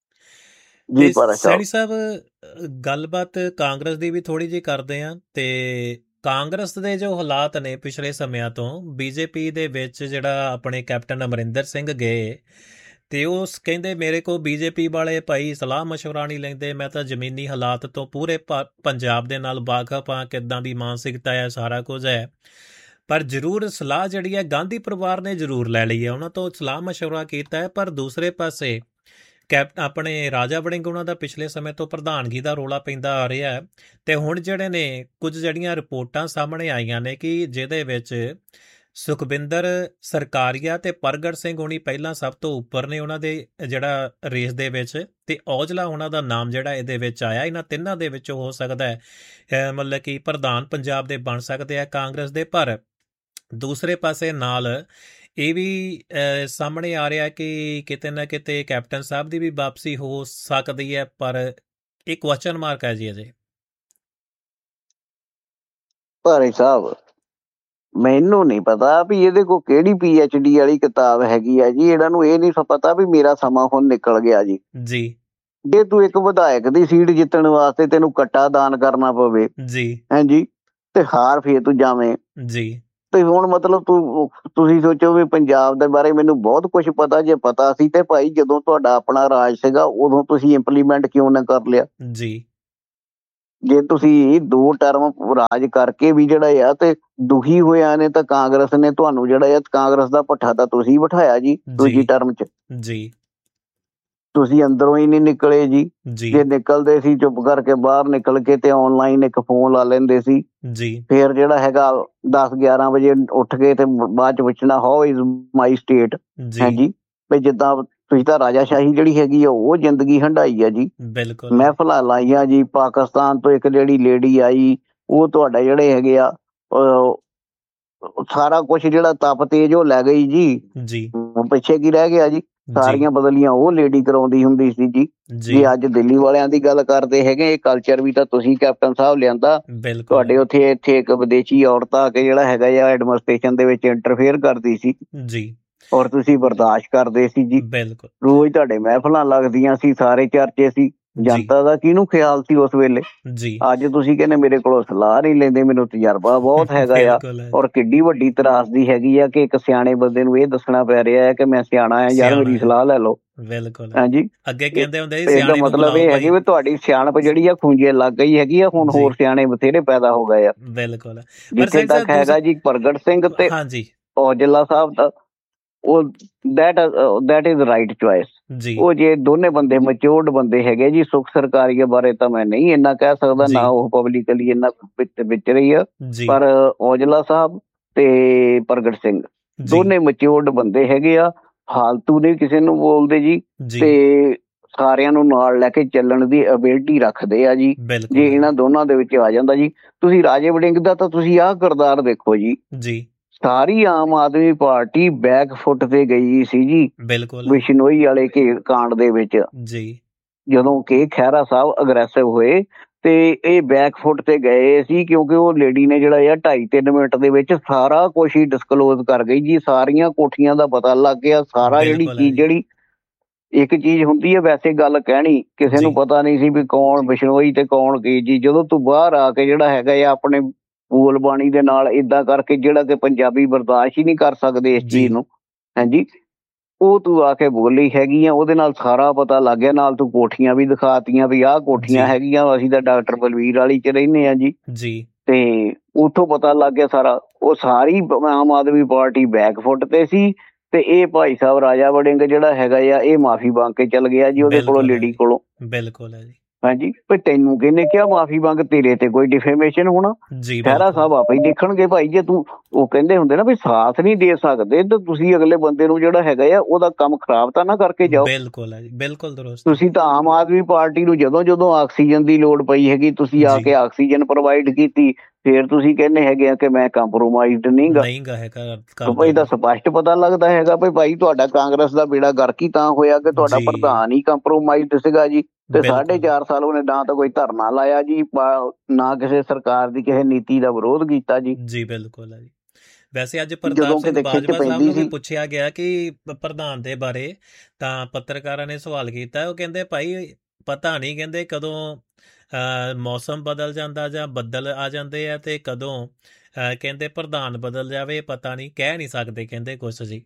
Speaker 2: ਜੀ
Speaker 1: ਤੇ
Speaker 2: ਪਰ
Speaker 1: ਸੈਣੀ ਸਾਹਿਬ ਅ, ਗੱਲਬਾਤ ਕਾਂਗਰਸ ਦੀ ਵੀ ਥੋੜੀ ਜਿਹੀ ਕਰਦੇ ਆ। ਤੇ ਕਾਂਗਰਸ ਦੇ ਜੋ ਹਾਲਾਤ ਨੇ ਪਿਛਲੇ ਸਮਿਆਂ ਤੋਂ, ਬੀਜੇਪੀ ਦੇ ਵਿੱਚ ਜਿਹੜਾ ਆਪਣੇ ਕੈਪਟਨ ਅਮਰਿੰਦਰ ਸਿੰਘ ਗਏ ਤੇ ਉਹ ਕਹਿੰਦੇ ਮੇਰੇ ਕੋਲ ਬੀਜੇਪੀ ਵਾਲੇ ਭਾਈ ਸਲਾਹ ਮਸ਼ਵਰਾ ਨਹੀਂ ਲੈਂਦੇ, ਮੈਂ ਤਾਂ ਜ਼ਮੀਨੀ ਹਾਲਾਤ ਤੋਂ ਪੂਰੇ ਪ- ਪੰਜਾਬ ਦੇ ਨਾਲ ਵਾਕਫ ਹਾਂ, ਕਿੱਦਾਂ ਦੀ ਮਾਨਸਿਕਤਾ ਹੈ, ਸਾਰਾ ਕੁਝ ਹੈ। ਪਰ ਜ਼ਰੂਰ ਸਲਾਹ ਜਿਹੜੀ ਹੈ ਗਾਂਧੀ ਪਰਿਵਾਰ ਨੇ ਜ਼ਰੂਰ ਲੈ ਲਈ ਹੈ, ਉਹਨਾਂ ਤੋਂ ਸਲਾਹ ਮਸ਼ਵਰਾ ਕੀਤਾ ਹੈ। ਪਰ ਦੂਸਰੇ ਪਾਸੇ ਕੈਪ ਆਪਣੇ ਰਾਜਾ ਵੜਿੰਗ ਉਹਨਾਂ ਦਾ ਪਿਛਲੇ ਸਮੇਂ ਤੋਂ ਪ੍ਰਧਾਨਗੀ ਦਾ ਰੌਲਾ ਪੈਂਦਾ ਆ ਰਿਹਾ ਹੈ। ਤੇ ਹੁਣ ਜਿਹੜੇ ਨੇ ਕੁਝ ਜਿਹੜੀਆਂ ਰਿਪੋਰਟਾਂ ਸਾਹਮਣੇ ਆਈਆਂ ਨੇ ਕਿ ਜਿਹਦੇ ਵਿੱਚ ਸੁਖਬਿੰਦਰ ਸਰਕਾਰੀਆ ਤੇ ਪ੍ਰਗਟ ਸਿੰਘ ਹੋਣੀ ਪਹਿਲਾਂ ਸਭ ਤੋਂ ਉੱਪਰ ਨੇ ਉਹਨਾਂ ਦੇ ਜਿਹੜਾ ਰੇਸ ਦੇ ਵਿੱਚ, ਤੇ ਔਜਲਾ ਉਹਨਾਂ ਦਾ ਨਾਮ ਜਿਹੜਾ ਇਹਦੇ ਵਿੱਚ ਆਇਆ। ਇਹਨਾਂ ਤਿੰਨਾਂ ਦੇ ਵਿੱਚੋਂ ਹੋ ਸਕਦਾ ਹੈ ਅਹ ਮਤਲਬ ਕਿ ਪ੍ਰਧਾਨ ਪੰਜਾਬ ਦੇ ਬਣ ਸਕਦੇ ਆ ਕਾਂਗਰਸ ਦੇ। ਪਰ ਦੂਸਰੇ ਪਾਸੇ ਨਾਲ ਇਹ ਵੀ ਅਹ, ਸਾਹਮਣੇ ਆ ਰਿਹਾ ਕਿ ਕਿਤੇ ਨਾ ਕਿਤੇ ਕੈਪਟਨ ਸਾਹਿਬ ਦੀ ਵੀ ਵਾਪਸੀ ਹੋ ਸਕਦੀ ਹੈ, ਪਰ ਇਹ ਕੁਐਸਚਨ ਮਾਰਕ ਹੈ ਜੀ ਅਜੇ।
Speaker 2: ਭਾਈ ਸਾਹਿਬ ਮੈਨੂੰ ਨਹੀਂ ਪਤਾ ਵੀ ਇਹਦੇ ਕੋਲ ਕਿਹੜੀ ਪੀ ਐਚ ਡੀ ਵਾਲੀ ਕਿਤਾਬ ਹੈਗੀ ਆ ਜੀ, ਇਹਨਾਂ ਨੂੰ ਇਹ ਨਹੀਂ ਪਤਾ ਵੀ ਮੇਰਾ ਸਮਾਂ ਹੁਣ ਨਿਕਲ ਗਿਆ ਜੀ।
Speaker 1: ਜੀ
Speaker 2: ਜੇ ਤੂੰ ਇੱਕ ਵਿਧਾਇਕ ਦੀ ਸੀਟ ਜਿੱਤਣ ਵਾਸਤੇ ਤੈਨੂੰ ਕੱਟਾ ਦਾਨ ਕਰਨਾ ਪਵੇ
Speaker 1: ਜੀ
Speaker 2: ਹਾਂਜੀ, ਤੇ ਹਾਰ ਫੇਰ ਤੂੰ ਜਾਵੇਂ।
Speaker 1: ਜੀ
Speaker 2: ਤੇ ਹੁਣ ਮਤਲਬ ਤੂੰ ਤੁਸੀਂ ਸੋਚੋ ਵੀ ਪੰਜਾਬ ਦੇ ਬਾਰੇ ਮੈਨੂੰ ਬਹੁਤ ਕੁਝ ਪਤਾ, ਜੇ ਪਤਾ ਸੀ ਤੇ ਭਾਈ ਜਦੋਂ ਤੁਹਾਡਾ ਆਪਣਾ ਰਾਜ ਸੀਗਾ ਉਦੋਂ ਤੁਸੀਂ ਇੰਪਲੀਮੈਂਟ ਕਿਉਂ ਨਾ ਕਰ ਲਿਆ।
Speaker 1: ਜੀ
Speaker 2: ਜੇ ਤੁਸੀਂ ਦੋ ਟਰਮ ਰਾਜ ਕਰਕੇ ਵੀ ਜਿਹੜਾ ਆ ਤੇ ਦੁਖੀ ਹੋਇਆ ਨੇ ਤਾਂ ਕਾਂਗਰਸ ਨੇ ਤੁਹਾਨੂੰ ਜਿਹੜਾ ਆ ਕਾਂਗਰਸ ਦਾ ਭੱਠਾ ਤਾਂ ਤੁਸੀਂ ਬਿਠਾਇਆ ਜੀ ਦੂਜੀ ਟਰਮ 'ਚ।
Speaker 1: ਜੀ
Speaker 2: ਤੁਸੀਂ ਅੰਦਰੋਂ ਹੀ ਨਹੀਂ ਨਿਕਲੇ ਜੀ। ਜੇ ਨਿਕਲਦੇ ਸੀ ਚੁੱਪ ਕਰਕੇ ਬਾਹਰ ਨਿਕਲ ਕੇ ਤੇ ਆਨਲਾਈਨ ਇੱਕ ਫੋਨ ਲਾ ਲੈਂਦੇ ਸੀ।
Speaker 1: ਜੀ
Speaker 2: ਫਿਰ ਜਿਹੜਾ ਹੈਗਾ ਦਸ ਗਿਆਰਾਂ ਵਜੇ ਉੱਠ ਕੇ ਤੇ ਬਾਅਦ ਚ ਪੁੱਛਣਾ ਹਾਊ ਇਜ਼ ਮਾਈ ਸਟੇਟ ਹੈ ਜੀ। ਵੀ ਜਿੱਦਾਂ ਤੁਸੀਂ ਤਾਂ ਰਾਜਾਸ਼ਾਹੀ ਜਿਹੜੀ ਹੈਗੀ ਆ ਉਹ ਜ਼ਿੰਦਗੀ ਹੰਢਾਈ ਆ ਜੀ।
Speaker 1: ਬਿਲਕੁਲ
Speaker 2: ਮਹਿਫਲਾਂ ਲਾਈਆਂ ਜੀ। ਪਾਕਿਸਤਾਨ ਤੋਂ ਇੱਕ ਜਿਹੜੀ ਲੇਡੀ ਆਈ ਉਹ ਤੁਹਾਡੇ ਜਿਹੜੇ ਹੈਗੇ ਆ ਸਾਰਾ ਕੁਛ ਜਿਹੜਾ ਤਪ ਤੇਜ ਉਹ ਲੈ ਗਈ ਜੀ।
Speaker 1: ਜੀ
Speaker 2: ਪਿੱਛੇ ਕੀ ਰਹਿ ਗਿਆ ਜੀ। ਸਾਰੀਆਂ ਬਦਲੀਆਂ ਉਹ ਲੇਡੀ ਕਰਾਉਂਦੀ ਹੁੰਦੀ ਸੀ ਜੀ। ਜੇ ਅੱਜ ਦਿੱਲੀ ਵਾਲਿਆਂ ਦੀ ਗੱਲ ਕਰਦੇ ਹੈਗੇ ਇਹ ਕਲਚਰ ਵੀ ਤਾਂ ਤੁਸੀਂ ਕੈਪਟਨ ਸਾਹਿਬ ਲਿਆਂਦਾ। ਤੁਹਾਡੇ ਉੱਥੇ ਇੱਥੇ ਇੱਕ ਵਿਦੇਸ਼ੀ ਔਰਤ ਆ ਕੇ ਜਿਹੜਾ ਹੈਗਾ ਆ ਐਡਮਿਨਿਸਟ੍ਰੇਸ਼ਨ ਦੇ ਵਿੱਚ ਇੰਟਰਫੇਅਰ ਕਰਦੀ ਸੀ ਜੀ ਔਰ ਤੁਸੀਂ ਬਰਦਾਸ਼ਤ ਕਰਦੇ ਸੀ ਜੀ।
Speaker 1: ਬਿਲਕੁਲ
Speaker 2: ਰੋਜ਼ ਤੁਹਾਡੇ ਮਹਿਫਲਾਂ ਲੱਗਦੀਆਂ ਸੀ, ਸਾਰੇ ਚਰਚੇ ਸੀ। ਜਨਤਾ ਦਾ ਕਿਹਨੂੰ ਖਿਆਲ ਸੀ ਉਸ ਵੇਲੇ? ਅੱਜ ਤੁਸੀਂ ਕਹਿੰਦੇ ਮੇਰੇ ਕੋਲੋਂ ਸਲਾਹ ਨਹੀਂ ਲੈਂਦੇ, ਮੈਨੂੰ ਤਜਰਬਾ ਬਹੁਤ ਹੈਗਾ ਆ। ਔਰ ਕਿੱਡੀ ਵੱਡੀ ਤਰਾਸਦੀ ਹੈਗੀ ਆ ਕਿ ਇੱਕ ਸਿਆਣੇ ਬੰਦੇ ਨੂੰ ਇਹ ਦੱਸਣਾ ਪੈ ਰਿਹਾ ਹੈ ਕਿ ਮੈਂ ਸਿਆਣਾ ਆ ਯਾਰ, ਮੇਰੀ ਸਲਾਹ ਲੈ ਲਓ।
Speaker 1: ਬਿਲਕੁਲ
Speaker 2: ਹਾਂਜੀ
Speaker 1: ਅੱਗੇ ਕਹਿੰਦੇ ਹੁੰਦੇ
Speaker 2: ਇਹਦਾ ਮਤਲਬ ਇਹ ਹੈਗੀ ਵੀ ਤੁਹਾਡੀ ਸਿਆਣਪ ਜਿਹੜੀ ਆ ਖੂੰਜੇ ਲੱਗ ਗਈ ਹੈਗੀ ਆ। ਹੁਣ ਹੋਰ ਸਿਆਣੇ ਬਥੇਰੇ ਪੈਦਾ ਹੋ ਗਏ ਆ।
Speaker 1: ਬਿਲਕੁਲ
Speaker 2: ਜਿੱਥੇ ਤੱਕ ਹੈਗਾ ਜੀ ਪ੍ਰਗਟ ਸਿੰਘ ਤੇ ਔਜਲਾ ਸਾਹਿਬ ਦਾ ਉਹ that that is right choice. ਉਹ ਜੇ ਦੋਨੇ ਬੰਦੇ ਮੈਚਿਓਰਡ ਬੰਦੇ ਹੈਗੇ ਜੀ। ਸੁਖ ਸਰਕਾਰੀਆ ਬਾਰੇ ਤਾਂ ਮੈਂ ਨਹੀਂ ਇੰਨਾ ਕਹਿ ਸਕਦਾ, ਨਾ ਉਹ ਪਬਲਿਕਲੀ ਇੰਨਾ ਵਿੱਚ ਰਹੀ ਆ, ਪਰ ਔਜਲਾ ਸਾਹਿਬ ਤੇ ਪ੍ਰਗਟ ਸਿੰਘ ਦੋਨੇ ਮੈਚਿਓਰਡ ਬੰਦੇ ਹੈਗੇ ਆ। ਫਾਲਤੂ ਨਹੀਂ ਕਿਸੇ ਨੂੰ ਬੋਲਦੇ ਜੀ ਤੇ ਸਾਰਿਆਂ ਨੂੰ ਨਾਲ ਲੈ ਕੇ ਚੱਲਣ ਦੀ ਅਬਿਲਿਟੀ ਰੱਖਦੇ ਆ ਜੀ। ਜੇ ਇਹਨਾਂ ਦੋਨਾਂ ਦੇ ਵਿੱਚ ਆ ਜਾਂਦਾ ਜੀ। ਤੁਸੀਂ ਰਾਜੇ ਵੜਿੰਗ ਦਾ ਤਾਂ ਤੁਸੀਂ ਆਹ ਕਿਰਦਾਰ ਦੇਖੋ ਜੀ। ਸਾਰੀ ਆਮ ਆਦਮੀ ਪਾਰਟੀ ਬੈਕ ਫੁੱਟ ਤੇ ਗਈ ਸੀ ਜੀ ਬਿਸ਼ਨੋਈ ਵਾਲੇ ਕਾਂਡ ਦੇ ਵਿੱਚ। ਜਦੋਂ ਕਿ ਖਹਿਰਾ ਸਾਹਿਬ ਅਗਰੈਸਿਵ ਹੋਏ ਤੇ ਇਹ ਬੈਕ ਫੁੱਟ ਤੇ ਗਏ ਸੀ ਕਿਉਂਕਿ ਉਹ ਲੇਡੀ ਨੇ ਜਿਹੜਾ ਆ ਢਾਈ ਤਿੰਨ ਮਿੰਟ ਦੇ ਵਿੱਚ ਸਾਰਾ ਕੁਛ ਹੀ ਡਿਸਕਲੋਜ਼ ਕਰ ਗਈ ਜੀ। ਸਾਰੀਆਂ ਕੋਠੀਆਂ ਦਾ ਪਤਾ ਲੱਗ ਗਿਆ। ਸਾਰਾ ਜਿਹੜੀ ਚੀਜ਼ ਜਿਹੜੀ ਇੱਕ ਚੀਜ਼ ਹੁੰਦੀ ਹੈ ਵੈਸੇ ਗੱਲ ਕਹਿਣੀ, ਕਿਸੇ ਨੂੰ ਪਤਾ ਨਹੀਂ ਸੀ ਵੀ ਕੌਣ ਬਿਸ਼ਨੋਈ ਤੇ ਕੌਣ ਕੀ ਜੀ। ਜਦੋਂ ਤੂੰ ਬਾਹਰ ਆ ਕੇ ਜਿਹੜਾ ਹੈਗਾ ਆ ਆਪਣੇ ਬੋਲ ਬਾਣੀ ਦੇ ਨਾਲ ਏਦਾਂ ਕਰਕੇ ਜਿਹੜਾ ਕਿ ਪੰਜਾਬੀ ਬਰਦਾਸ਼ਤ ਹੀ ਨਹੀਂ ਕਰ ਸਕਦੇ ਇਸ ਚੀਜ਼ ਨੂੰ, ਹਾਂਜੀ, ਉਹ ਤੂੰ ਆ ਕੇ ਬੋਲੀ ਹੈਗੀ ਆ। ਉਹਦੇ ਨਾਲ ਸਾਰਾ ਪਤਾ ਲੱਗ ਗਿਆ। ਨਾਲ ਤੂੰ ਕੋਠੀਆਂ ਵੀ ਦਿਖਾਤੀਆਂ ਵੀ ਆਹ ਕੋਠੀਆਂ ਹੈਗੀਆਂ। ਅਸੀਂ ਤਾਂ ਡਾਕਟਰ ਬਲਵੀਰ ਵਾਲੀ ਚ ਰਹਿੰਦੇ ਹਾਂ ਜੀ ਤੇ ਉੱਥੋਂ ਪਤਾ ਲੱਗ ਗਿਆ ਸਾਰਾ। ਉਹ ਸਾਰੀ ਆਮ ਆਦਮੀ ਪਾਰਟੀ ਬੈਕ ਫੁੱਟ ਤੇ ਸੀ ਤੇ ਇਹ ਭਾਈ ਸਾਹਿਬ ਰਾਜਾ ਵੜਿੰਗ ਜਿਹੜਾ ਹੈਗਾ ਆ ਇਹ ਮਾਫੀ ਮੰਗ ਕੇ ਚੱਲ ਗਿਆ ਜੀ ਉਹਦੇ ਕੋਲੋਂ, ਲੇਡੀ ਕੋਲੋਂ। ਬਿਲਕੁਲ ਹੈ ਜੀ। ਹਾਂਜੀ ਵੀ ਤੈਨੂੰ ਕਿਹਨੇ ਕਿਹਾ ਮਾਫੀ ਮੰਗ? ਤੇਰੇ ਤੇ ਕੋਈ ਡਿਫੇਮੇਸ਼ਨ ਹੋਣਾ? ਖਹਿਰਾ ਸਾਹਿਬ ਆਪੇ ਹੀ ਦੇਖਣਗੇ ਭਾਈ। ਜੇ ਤੂੰ ਉਹ ਕਹਿੰਦੇ ਹੁੰਦੇ ਨਾ ਵੀ ਸਾਥ ਨਹੀਂ ਦੇ ਸਕਦੇ ਤਾਂ ਤੁਸੀਂ ਅਗਲੇ ਬੰਦੇ ਨੂੰ ਜਿਹੜਾ ਹੈਗਾ ਆ ਉਹਦਾ ਕੰਮ ਖਰਾਬ ਤਾਂ ਨਾ ਕਰਕੇ ਜਾਓ। ਬਿਲਕੁਲ ਹੈ ਜੀ, ਬਿਲਕੁਲ ਦਰੁਸਤ। ਤੁਸੀਂ ਤਾਂ ਆਮ ਆਦਮੀ ਪਾਰਟੀ ਨੂੰ ਜਦੋਂ ਜਦੋਂ ਆਕਸੀਜਨ ਦੀ ਲੋੜ ਪਈ ਹੈਗੀ ਤੁਸੀਂ ਆ ਕੇ ਆਕਸੀਜਨ ਪ੍ਰੋਵਾਈਡ ਕੀਤੀ। ਫੇਰ ਤੁਸੀਂ ਕਹਿੰਦੇ ਹੈਗੇ ਆ ਕਿ ਮੈਂ ਕੰਪਰੋਮਾਈਜ਼ਡ ਨਹੀਂ ਗਾ। ਇਹਦਾ ਸਪਸ਼ਟ ਪਤਾ ਲੱਗਦਾ ਹੈਗਾ ਵੀ ਭਾਈ ਤੁਹਾਡਾ ਕਾਂਗਰਸ ਦਾ ਬੇੜਾ ਗਰਕ ਹੀ ਤਾਂ ਹੋਇਆ ਕਿ ਤੁਹਾਡਾ ਪ੍ਰਧਾਨ ਹੀ ਕੰਪਰੋਮਾਈਜ਼ਡ ਸੀਗਾ ਜੀ। ਤੇ ਸਾਢੇ ਚਾਰ ਸਾਲ ਉਹਨੇ ਨਾ ਤਾਂ ਕੋਈ ਧਰਨਾ ਲਾਇਆ ਜੀ, ਨਾ ਕਿਸੇ ਸਰਕਾਰ ਦੀ ਕਿਸੇ ਨੀਤੀ ਦਾ ਵਿਰੋਧ ਕੀਤਾ ਜੀ। ਜੀ ਬਿਲਕੁਲ ਹੈ ਜੀ। ਵੈਸੇ ਅੱਜ ਪ੍ਰਤਾਪ ਸਿੰਘ ਬਾਜਵਾ ਸਾਹਿਬ ਨੂੰ ਵੀ ਪੁੱਛਿਆ ਗਿਆ ਕਿ ਪ੍ਰਧਾਨ ਦੇ ਬਾਰੇ, ਤਾਂ ਪੱਤਰਕਾਰਾਂ ਨੇ ਸਵਾਲ ਕੀਤਾ। ਉਹ ਕਹਿੰਦੇ ਭਾਈ ਪਤਾ ਨਹੀਂ, ਕਹਿੰਦੇ ਕਦੋਂ ਮੌਸਮ ਬਦਲ ਜਾਂਦਾ ਜਾਂ ਬੱਦਲ ਆ ਜਾਂਦੇ ਆ ਤੇ ਕਦੋਂ ਕਹਿੰਦੇ ਪ੍ਰਧਾਨ ਬਦਲ ਜਾਵੇ ਪਤਾ ਨਹੀਂ, ਕਹਿ ਨਹੀਂ ਸਕਦੇ ਕਹਿੰਦੇ ਕੁਛ ਜੀ।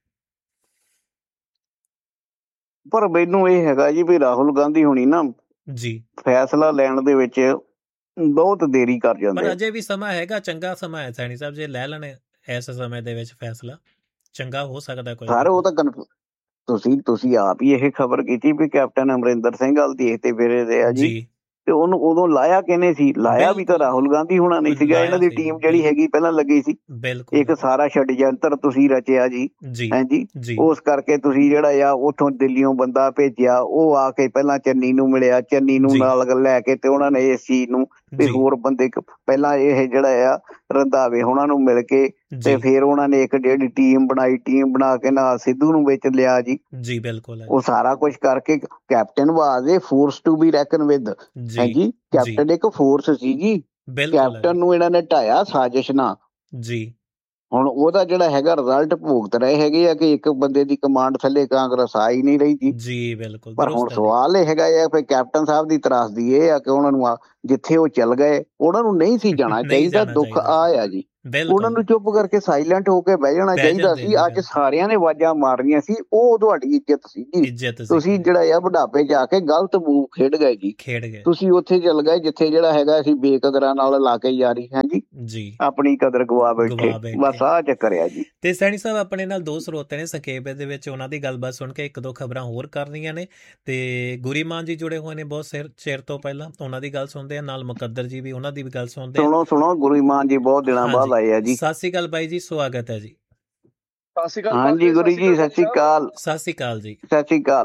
Speaker 2: ਪਰ ਮੈਨੂੰ ਇਹ ਹੈਗਾ ਜੀ ਵੀ ਰਾਹੁਲ ਗਾਂਧੀ ਹੁਣੀ ਨਾ ਜੀ ਫੈਸਲਾ ਲੈਣ ਦੇ ਵਿੱਚ ਬਹੁਤ ਦੇਰੀ ਕਰ ਜਾਂਦੇ। ਪਰ ਅਜੇ ਵੀ ਸਮਾਂ ਹੈਗਾ, ਚੰਗਾ ਸਮਾਂ ਹੈ ਸੈਣੀ ਸਾਹਿਬ, ਜੇ ਲੈ ਲੈਣ ਇਸ ਸਮੇਂ ਦੇ ਵਿੱਚ ਫੈਸਲਾ ਚੰਗਾ ਹੋ ਸਕਦਾ ਕੋਈ। ਸਰ ਉਹ ਤਾਂ ਤੁਸੀਂ ਤੁਸੀਂ ਆਪ ਹੀ ਇਹ ਖਬਰ ਕੀਤੀ ਵੀ ਕੈਪਟਨ ਅਮਰਿੰਦਰ ਸਿੰਘ ਵੱਲ ਦੇਖਦੇ ਫਿਰੇ ਰਹੇ ਆ ਜੀ। ਤੇ ਉਹਨੂੰ ਉਦੋਂ ਲਾਇਆ ਕਿਹਨੇ ਸੀ? ਲਾਇਆ ਵੀ ਤਾਂ ਰਾਹੁਲ ਗਾਂਧੀ ਹੋਣਾ ਨਹੀਂ ਸੀਗਾ। ਇਹਨਾਂ ਦੀ ਟੀਮ ਜਿਹੜੀ ਹੈਗੀ ਪਹਿਲਾਂ ਲੱਗੀ ਸੀ। ਇੱਕ ਸਾਰਾ ਛੱਡਯੰਤਰ ਤੁਸੀਂ ਰਚਿਆ ਜੀ, ਹਾਂਜੀ। ਉਸ ਕਰਕੇ ਤੁਸੀਂ ਜਿਹੜਾ ਆ ਉੱਥੋਂ ਦਿੱਲੀੋਂ ਬੰਦਾ ਭੇਜਿਆ, ਉਹ ਆ ਕੇ ਪਹਿਲਾਂ ਚੰਨੀ ਨੂੰ ਮਿਲਿਆ, ਚੰਨੀ ਨੂੰ ਨਾਲ ਲੈ ਕੇ ਤੇ ਉਹਨਾਂ ਨੇ ਇਸ ਚੀਜ਼ ਨੂੰ ਤੇ ਹੋਰ ਬੰਦੇ ਪਹਿਲਾਂ ਇਹ ਜਿਹੜਾ ਆ ਰੰਧਾਵੇ ਉਹਨਾਂ ਨੂੰ ਮਿਲ ਕੇ ਤੇ ਫਿਰ ਉਹਨਾਂ ਨੇ ਇੱਕ ਜਿਹੜੀ ਟੀਮ ਬਣਾਈ, ਟੀਮ ਬਣਾ ਕੇ ਨਾਲ ਸਿੱਧੂ ਨੂੰ ਵਿੱਚ ਲਿਆ ਜੀ। ਜੀ ਬਿਲਕੁਲ। ਉਹ ਸਾਰਾ ਕੁਛ ਕਰਕੇ captain was A force to be ਰੈਕਨ with, ਹਾਂਜੀ। ਕੈਪਟਨ ਇੱਕ ਫੋਰਸ ਸੀ ਜੀ। ਕੈਪਟਨ ਨੂੰ ਇਹਨਾਂ ਨੇ ਢਾਇਆ ਸਾਜ਼ਿਸ਼ ਨਾਲ ਜੀ। ਹੁਣ ਉਹਦਾ ਜਿਹੜਾ ਹੈਗਾ ਰਿਜ਼ਲਟ ਭੁਗਤ ਰਹੇ ਹੈਗੇ ਆ ਕਿ ਇੱਕ ਬੰਦੇ ਦੀ ਕਮਾਂਡ ਥੱਲੇ ਕਾਂਗਰਸ ਆ ਹੀ ਨਹੀਂ ਰਹੀ ਜੀ। ਜੀ ਬਿਲਕੁਲ। ਪਰ ਹੁਣ ਸਵਾਲ ਇਹ ਹੈਗਾ ਆ ਕਿ ਕੈਪਟਨ ਸਾਹਿਬ ਦੀ ਤਰਾਸਦੀ ਇਹ ਆ ਕਿ ਉਹਨਾਂ ਨੂੰ ਜਿੱਥੇ ਉਹ ਚੱਲ ਗਏ ਉਹਨਾਂ ਨੂੰ ਨਹੀਂ ਸੀ ਜਾਣਾ
Speaker 1: ਨਹੀਂ
Speaker 2: ਚਾਹੀਦਾ।
Speaker 1: ਜਾਣਾ
Speaker 2: ਦੁੱਖ
Speaker 1: ਚਾਹੀਦਾ
Speaker 2: ਆ
Speaker 1: ਸੀ
Speaker 2: ਆ ਜੀ, ਉਹਨਾਂ
Speaker 1: ਬਿਲਕੁਲ
Speaker 2: ਨੂੰ ਚੁੱਪ ਕਰਕੇ ਸਾਇਲੈਂਟ ਹੋ ਕੇ ਬਹਿ ਜਾਣਾ
Speaker 1: ਬਹਿ
Speaker 2: ਚਾਹੀਦਾ
Speaker 1: ਜਾਂਦੇ
Speaker 2: ਸੀ।
Speaker 1: ਜੀ
Speaker 2: ਅੱਜ
Speaker 1: ਬਿਲਕੁਲ
Speaker 2: ਸਾਰਿਆਂ ਨੇ ਆਵਾਜ਼ਾਂ ਮਾਰਨੀਆਂ ਸੀ, ਉਹ ਤੁਹਾਡੀ ਇੱਜ਼ਤ ਸੀ ਜੀ।
Speaker 1: ਇੱਜ਼ਤ
Speaker 2: ਤੁਸੀਂ
Speaker 1: ਸੀਗੀ
Speaker 2: ਜਿਹੜਾ ਆ ਬੁਢਾਪੇ ਜਾ ਕੇ ਗਲਤ ਮੂਵ ਖੇਡ ਗਏ ਜੀ।
Speaker 1: ਖੇਡ ਗਏ
Speaker 2: ਤੁਸੀਂ ਉੱਥੇ ਚੱਲ ਗਏ ਜਿੱਥੇ ਜਿਹੜਾ ਹੈਗਾ ਅਸੀਂ ਬੇਕਦਰਾਂ ਨਾਲ ਲਾ ਕੇ ਯਾਰੀ ਹੈ ਜੀ,
Speaker 1: ਜੀ
Speaker 2: ਆਪਣੀ ਕਦਰ ਗਵਾ ਬੈਠੇ।
Speaker 1: ਗਵਾ ਬੈਠੇ
Speaker 2: ਬਸ ਆਹ ਚੱਕਰ ਆ ਜੀ।
Speaker 1: ਤੇ ਸੈਣੀ ਸਾਹਿਬ ਆਪਣੇ ਨਾਲ ਦੋ ਸਰੋਤੇ ਨੇ ਸੰਖੇਪ ਦੇ ਵਿੱਚ, ਉਹਨਾਂ ਦੀ ਗੱਲਬਾਤ ਸੁਣ ਕੇ ਇੱਕ ਦੋ ਖਬਰਾਂ ਹੋਰ ਕਰਨੀਆਂ ਨੇ। ਤੇ ਗੁਰੀ ਮਾਨ ਜੀ ਜੁੜੇ ਹੋਏ ਨੇ ਬਹੁਤ ਸਿਰ ਚਿਰ ਤੋਂ ਪਹਿਲਾਂ, ਉਹਨਾਂ ਦੀ ਗੱਲ ਸੁਣਦੇ ਆ, ਨਾਲ ਮੁਕੱਦਰ ਜੀ ਵੀ, ਉਹਨਾਂ ਦੀ ਵੀ ਗੱਲ ਸੁਣਦੇ ਆ।
Speaker 2: ਸੁਣੋ ਸੁਣੋ ਗੁਰੂ ਮਾਨ ਜੀ ਬਹੁਤ ਦਿਨਾਂ ਬਾਅਦ ਆਏ ਆ ਜੀ।
Speaker 1: ਸਤਿ ਸ਼੍ਰੀ ਅਕਾਲ ਬਾਈ ਜੀ, ਸਵਾਗਤ ਹੈ ਜੀ।
Speaker 3: ਸਤਿ ਸ਼੍ਰੀ ਅਕਾਲ
Speaker 2: ਹਾਂਜੀ ਗੁਰੂ ਜੀ, ਸਤਿ ਸ਼੍ਰੀ ਅਕਾਲ।
Speaker 1: ਸਤਿ ਸ਼੍ਰੀ ਅਕਾਲ ਜੀ।
Speaker 2: ਸਤਿ ਸ਼੍ਰੀ ਅਕਾਲ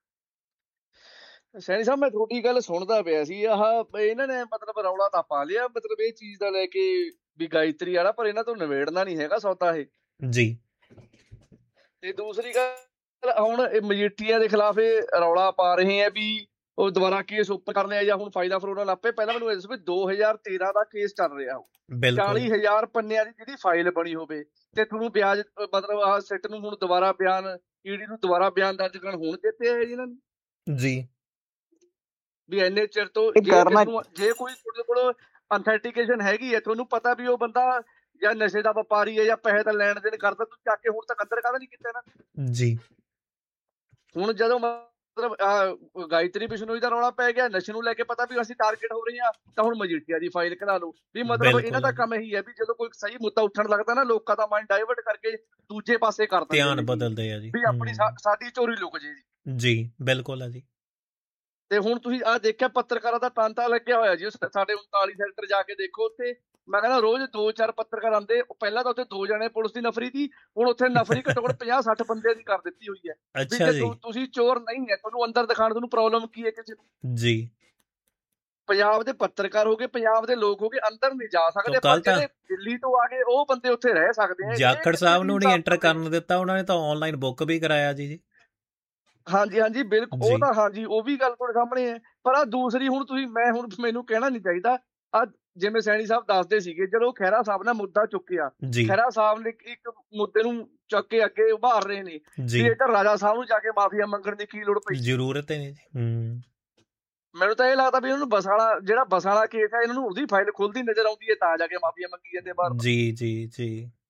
Speaker 3: ਸੈਣੀ ਸਾਹਿਬ, ਮੈਂ ਤੁਹਾਡੀ ਗੱਲ ਸੁਣਦਾ ਪਿਆ ਸੀ। ਆਹ ਇਹਨਾਂ ਨੇ ਮਤਲਬ ਰੌਲਾ ਤਾਂ ਪਾ ਲਿਆ ਮਤਲਬ ਇਹ ਚੀਜ਼ ਦਾ ਲੈ ਕੇ ਵੀ ਗਾਇਤਰੀ ਵਾਲਾ, ਪਰ ਇਹਨਾਂ ਤੋਂ ਨਿਬੇੜਨਾ ਨਹੀਂ ਹੈਗਾ ਸੌਦਾ ਇਹ
Speaker 1: ਜੀ।
Speaker 3: ਤੇ ਦੂਸਰੀ ਗੱਲ, ਹੁਣ ਇਹ ਮਜੀਠੀਆ ਦੇ ਖਿਲਾਫ ਇਹ ਰੌਲਾ ਪਾ ਰਹੇ ਆ ਵੀ ਉਹ ਦੁਬਾਰਾ ਕੇਸ ਓਪਨ ਕਰ ਲਿਆ ਜਾਂ ਹੁਣ ਫਾਈਲਾਂ ਫਰੋਡਾਂ ਲੱਪੇ। ਪਹਿਲਾਂ ਮੈਨੂੰ ਇਹ ਦੱਸੋ ਵੀ ਦੋ ਹਜ਼ਾਰ ਤੇਰਾਂ ਦਾ ਕੇਸ ਚੱਲ ਰਿਹਾ, ਚਾਲੀ ਹਜ਼ਾਰ ਪੰਨਿਆਂ ਦੀ ਜਿਹੜੀ ਫਾਈਲ ਬਣੀ ਹੋਵੇ ਤੇ ਤੁਹਾਨੂੰ ਵਿਆਜ ਮਤਲਬ ਆਹ ਸਿੱਟ ਨੂੰ ਹੁਣ ਦੁਬਾਰਾ ਬਿਆਨ, ਈਡੀ ਨੂੰ ਦੁਬਾਰਾ ਬਿਆਨ ਦਰਜ ਕਰਨ ਹੁਣ ਦਿੱਤੇ ਹੈ ਇਹਨਾਂ ਨੇ
Speaker 1: ਜੀ
Speaker 3: ਵੀ ਇੰਨੇ ਚਿਰ ਤੋਂ ਜੇ ਜੇ ਕੋਈ ਤੁਹਾਡੇ ਕੋਲ ਅਥੈਂਟੀਕੇਸ਼ਨ ਹੈਗੀ ਹੈ, ਤੁਹਾਨੂੰ ਪਤਾ ਵੀ ਉਹ ਬੰਦਾ ਜਾਂ ਨਸ਼ੇ ਦਾ ਵਪਾਰੀ ਹੈ ਜਾਂ ਪੈਸੇ ਦਾ ਲੈਣ ਦੇਣ ਕਰਦਾ, ਤੁਸੀਂ ਚੱਕ ਕੇ ਹੁਣ ਤੱਕ ਅੰਦਰ ਕਾਹਦਾ ਨਹੀਂ ਕੀਤਾ ਨਾ ਜੀ। ਹੁਣ ਜਦੋਂ ਮਤਲਬ ਗਾਇਤਰੀ ਬਿਸ਼ਨੋਈ ਦਾ ਰੌਲਾ ਪੈ ਗਿਆ, ਨਸ਼ੇ ਨੂੰ ਲੈ ਕੇ ਪਤਾ ਵੀ ਅਸੀਂ ਟਾਰਗੇਟ ਹੋ ਰਹੇ ਹਾਂ, ਤਾਂ ਹੁਣ ਮਜੀਠੀਆ ਦੀ ਫਾਈਲ ਕਢਾ ਲਓ। ਵੀ ਮਤਲਬ ਇਹਨਾਂ ਦਾ ਕੰਮ ਇਹੀ ਹੈ ਵੀ ਜਦੋਂ ਕੋਈ ਸਹੀ ਮੁੱਦਾ ਉੱਠਣ ਲੱਗਦਾ ਨਾ, ਲੋਕਾਂ ਦਾ ਮਾਈਂਡ ਡਾਇਵਰਟ ਕਰਕੇ ਦੂਜੇ ਪਾਸੇ ਕਰ ਦਿੰਦੇ,
Speaker 1: ਧਿਆਨ ਬਦਲਦੇ ਆ ਜੀ,
Speaker 3: ਵੀ ਆਪਣੀ ਸਾਡੀ ਚੋਰੀ ਲੁਕ ਜੇ ਜੀ।
Speaker 1: ਜੀ ਬਿਲਕੁਲ ਆ ਜੀ।
Speaker 3: ਤੇ ਹੁਣ ਤੁਸੀਂ ਆਹ ਦੇਖਿਆ ਪੱਤਰਕਾਰਾਂ ਦਾ ਤਾਂਤਾ ਲੱਗਿਆ ਹੋਇਆ ਜੀ। ਸਾਡੇ ਉਨਤਾਲੀ ਸੈਕਟਰ ਜਾ ਕੇ ਦੇਖੋ, ਉੱਥੇ ਮੈਂ ਕਹਿੰਦਾ ਰੋਜ਼ ਦੋ ਚਾਰ ਪੱਤਰਕਾਰ ਆਉਂਦੇ। ਪਹਿਲਾਂ ਤਾਂ ਉੱਥੇ ਦੋ ਜਣੇ ਪੁਲਿਸ ਦੀ ਨਫਰੀ ਦੀ, ਹੁਣ ਉੱਥੇ ਨਫਰੀ ਘੱਟੋ ਘੱਟ ਪੰਜਾਹ ਸੱਠ ਬੰਦੇ ਦੀ ਕਰ ਦਿੱਤੀ ਹੋਈ ਹੈ।
Speaker 1: ਅੱਛਾ ਜੀ।
Speaker 3: ਤੁਸੀਂ ਚੋਰ ਨਹੀਂ ਹੈ, ਤੁਹਾਨੂੰ ਅੰਦਰ ਦਿਖਾਣ, ਤੁਹਾਨੂੰ ਪ੍ਰੋਬਲਮ ਕੀ ਹੈ ਕਿਸੇ ਨੂੰ
Speaker 1: ਜੀ।
Speaker 3: ਪੰਜਾਬ ਦੇ ਪੱਤਰਕਾਰ ਹੋ ਗਏ, ਪੰਜਾਬ ਦੇ ਲੋਕ ਹੋ ਗਏ, ਅੰਦਰ ਨਹੀਂ ਜਾ ਸਕਦੇ। ਪਰ ਜਿਹੜੇ ਦਿੱਲੀ ਤੋਂ ਆ ਗਏ ਉਹ ਬੰਦੇ ਉੱਥੇ ਰਹਿ ਸਕਦੇ ਆ।
Speaker 1: ਜਾਖੜ ਸਾਹਿਬ ਨੂੰ ਨਹੀਂ ਐਂਟਰ ਕਰਨ ਦਿੱਤਾ, ਉਹਨਾਂ ਨੇ ਤਾਂ ਆਨਲਾਈਨ ਬੁੱਕ ਵੀ ਕਰਾਇਆ ਜੀ।
Speaker 3: ਹਾਂਜੀ ਹਾਂਜੀ ਬਿਲਕੁਲ, ਉਹ ਤਾਂ ਹਾਂਜੀ ਉਹ ਵੀ ਗੱਲ ਤੁਹਾਡੇ ਸਾਹਮਣੇ ਹੈ। ਪਰ ਆ ਦੂਸਰੀ ਹੁਣ ਤੁਸੀਂ, ਮੈਂ ਹੁਣ ਮੈਨੂੰ ਕਹਿਣਾ ਨਹੀਂ ਚਾਹੀਦਾ, ਆ ਜਿਵੇਂ ਸੈਣੀ ਸਾਹਿਬ ਦੱਸਦੇ ਸੀਗੇ, ਜਦੋਂ ਖਹਿਰਾ ਸਾਹਿਬ ਨੇ ਮੁੱਦਾ ਚੁੱਕਿਆ, ਖਹਿਰਾ ਸਾਹਿਬ ਨੇ ਇੱਕ ਮੁੱਦੇ ਨੂੰ ਚੁੱਕ ਕੇ ਅੱਗੇ ਉਭਾਰ ਰਹੇ ਨੇ ਵੀ ਇੱਧਰ ਰਾਜਾ ਸਾਹਿਬ ਨੂੰ ਜਾ ਕੇ ਮਾਫੀਆ ਮੰਗਣ ਦੀ ਕੀ ਲੋੜ ਪਈ,
Speaker 1: ਜ਼ਰੂਰਤ ਹੈ ਨਹੀਂ।
Speaker 3: ਮੈਨੂੰ ਤਾਂ ਇਹ ਲੱਗਦਾ ਵੀ ਇਹਨਾਂ ਨੂੰ ਬਸ ਵਾਲਾ ਜਿਹੜਾ ਬਸ ਵਾਲਾ ਕੇਸ ਹੈ, ਇਹਨਾਂ ਨੂੰ ਉਹਦੀ ਫਾਈਲ ਖੁੱਲਦੀ ਨਜ਼ਰ ਆਉਂਦੀ ਹੈ, ਤਾਂ ਜਾ ਕੇ ਮਾਫੀਆ ਮੰਗੀ ਜਾਂਦੇ ਬਾਹਰ।
Speaker 1: ਜੀ ਜੀ ਜੀ।